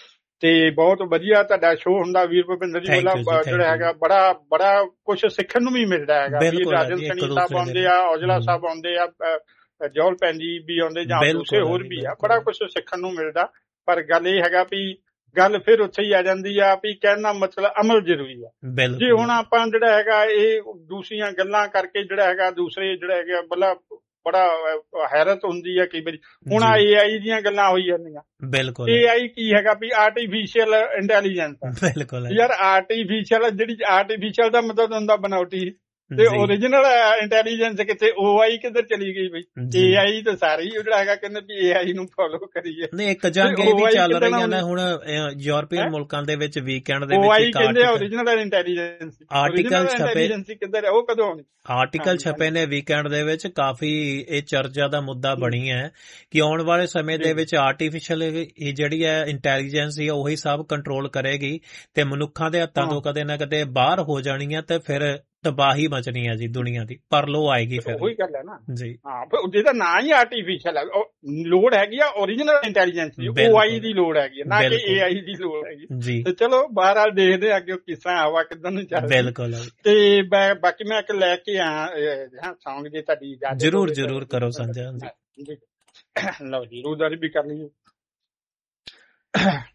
ਤੇ ਬਹੁਤ ਵਧੀਆ ਤੁਹਾਡਾ ਸ਼ੋਅ ਹੁੰਦਾ ਵੀਰ ਭੁਪਿੰਦਰ ਜੀ ਵਾਲਾ, ਜਿਹੜਾ ਹੈਗਾ ਬੜਾ ਬੜਾ ਕੁਛ ਸਿੱਖਣ ਨੂੰ ਵੀ ਮਿਲਦਾ ਹੈਗਾ। ਵੀਰ ਰਾਜਨ ਸੈਣੀ ਸਾਹਿਬ ਆਉਂਦੇ ਆ, ਔਜਲਾ ਸਾਹਿਬ ਆਉਂਦੇ ਆ, ਜੌਲ ਭੈਣ ਜੀ ਵੀ ਆਉਂਦੇ, ਜਾਂ ਦੂਸਰੇ ਹੋਰ ਵੀ ਆ, ਬੜਾ ਕੁਛ ਸਿੱਖਣ ਨੂੰ ਮਿਲਦਾ। ਪਰ ਗੱਲ ਇਹ ਹੈਗਾ ਵੀ ਗੱਲ ਫਿਰ ਉੱਥੇ ਹੀ ਆ ਜਾਂਦੀ ਆ ਵੀ ਕਹਿਣ ਦਾ ਮਤਲਬ ਅਮਲ ਜ਼ਰੂਰੀ ਆ। ਜੇ ਹੁਣ ਆਪਾਂ ਜਿਹੜਾ ਹੈਗਾ ਇਹ ਦੂਸਰੀਆਂ ਗੱਲਾਂ ਕਰਕੇ ਜਿਹੜਾ ਹੈਗਾ ਦੂਸਰੇ ਜਿਹੜਾ ਹੈਗਾ ਬਲਾ ਬੜਾ ਹੈਰਤ ਹੁੰਦੀ ਆ ਕਈ ਵਾਰੀ। ਹੁਣ ਆ ਏ ਆਈ ਦੀਆਂ ਗੱਲਾਂ ਹੋਈ ਜਾਂਦੀਆਂ। ਬਿਲਕੁਲ। ਏ ਆਈ ਕੀ ਹੈਗਾ ਵੀ ਆਰਟੀਫਿਸ਼ੀਅਲ ਇੰਟੈਲੀਜੈਂਸ। ਬਿਲਕੁਲ ਯਾਰ ਆਰਟੀਫਿਸ਼ੀਅਲ ਜਿਹੜੀ ਆਰਟੀਫਿਸ਼ੀਅਲ ਦਾ ਮਤਲਬ ਹੁੰਦਾ ਬਣਾਉਟੀ, ਤੇ ਓਰੀਜਨਲ ਇੰਟੈਲੀਜੈਂਸ ਕਿੱਥੇ? ਓ ਆਈ ਕਿੱਧਰ ਚਲੀ ਗਈ ਬਈ? ਏ ਆਈ ਤਾਂ ਸਾਰੇ ਹੀ ਜਿਹੜਾ ਹੈਗਾ ਕਹਿੰਦੇ ਵੀ ਏ ਆਈ ਨੂੰ ਫੋਲੋ ਕਰੀਏ। ਨਹੀਂ ਇੱਕ ਜੰਗ ਇਹ ਵੀ ਚੱਲ ਰਹੀਆਂ ਨੇ ਹੁਣ ਯੂਰਪੀਅਨ ਮੁਲਕਾਂ ਦੇ ਵਿੱਚ ਵੀਕਐਂਡ ਦੇ ਵਿੱਚ। ਓ ਆਈ ਕਹਿੰਦੇ ਓਰੀਜਨਲ ਇੰਟੈਲੀਜੈਂਸ। ਆਰਟੀਕਲ ਛਪੇ ਕਿੱਧਰ ਹੈ? ਉਹ ਕਦੋਂ ਆਉਣੀ? ਆਰਟੀਕਲ ਛਪੇ ਨੇ ਵੀਕਐਂਡ ਦੇ ਵਿੱਚ, ਕਾਫੀ ਇਹ ਚਰਚਾ ਦਾ ਮੁੱਦਾ ਬਣੀ ਹੈ ਕਿ ਆਉਣ ਵਾਲੇ ਸਮੇਂ ਦੇ ਵਿੱਚ ਆਰਟੀਫਿਸ਼ੀਅਲ ਇਹ ਜਿਹੜੀ ਹੈ ਇੰਟੈਲੀਜੈਂਸ ਹੀ ਉਹੀ ਸਭ ਕੰਟਰੋਲ ਕਰੇਗੀ ਤੇ ਮਨੁੱਖਾਂ ਦੇ ਹੱਥਾਂ ਤੋਂ ਕਦੇ ਨਾ ਕਦੇ ਬਾਹਰ ਹੋ ਜਾਣੀ ਹੈ, ਤੇ ਫਿਰ ਤਬਾਹੀ ਮਚਣੀ ਹੈ ਜੀ ਦੁਨੀਆ ਦੀ, ਪਰਲੋ ਆਏਗੀ ਫਿਰ। ਉਹੀ ਗੱਲ ਹੈ ਨਾ ਜੀ। ਹਾਂ, ਜਿਹਦਾ ਨਾਂ ਹੀ ਆਰਟੀਫਿਸ਼ਲ ਹੈ, ਲੋੜ ਹੈਗੀ ਆ ਓਰੀਜਨਲ ਇੰਟੈਲੀਜੈਂਸ ਦੀ, ਓ ਆਈ ਦੀ ਲੋੜ ਹੈਗੀ, ਨਾ ਕਿ ਏ ਆਈ ਦੀ ਲੋੜ ਹੈਗੀ ਜੀ। ਤੇ ਚਲੋ ਬਹਰਹਾਲ ਦੇਖਦੇ ਆ ਅੱਗੇ ਕਿਸ ਤਰ੍ਹਾਂ ਹਵਾ ਕਿੱਦਾਂ ਨੂੰ ਚੱਲਦੀ। ਬਿਲਕੁਲ। ਤੇ ਬਾਕੀ ਮੈਂ ਇੱਕ ਲੈ ਕੇ ਆਇਆ ਸੌਂਗ, ਜੇ ਤੁਹਾਡੀ ਇਜਾਜ਼ਤ। ਜ਼ਰੂਰ ਜ਼ਰੂਰ ਕਰੋ ਸਾਂਝਾ ਜੀ। ਲਓ ਜੀ, ਰੋਜ਼ਾਰੀ ਵੀ ਕਰ ਲਈਏ।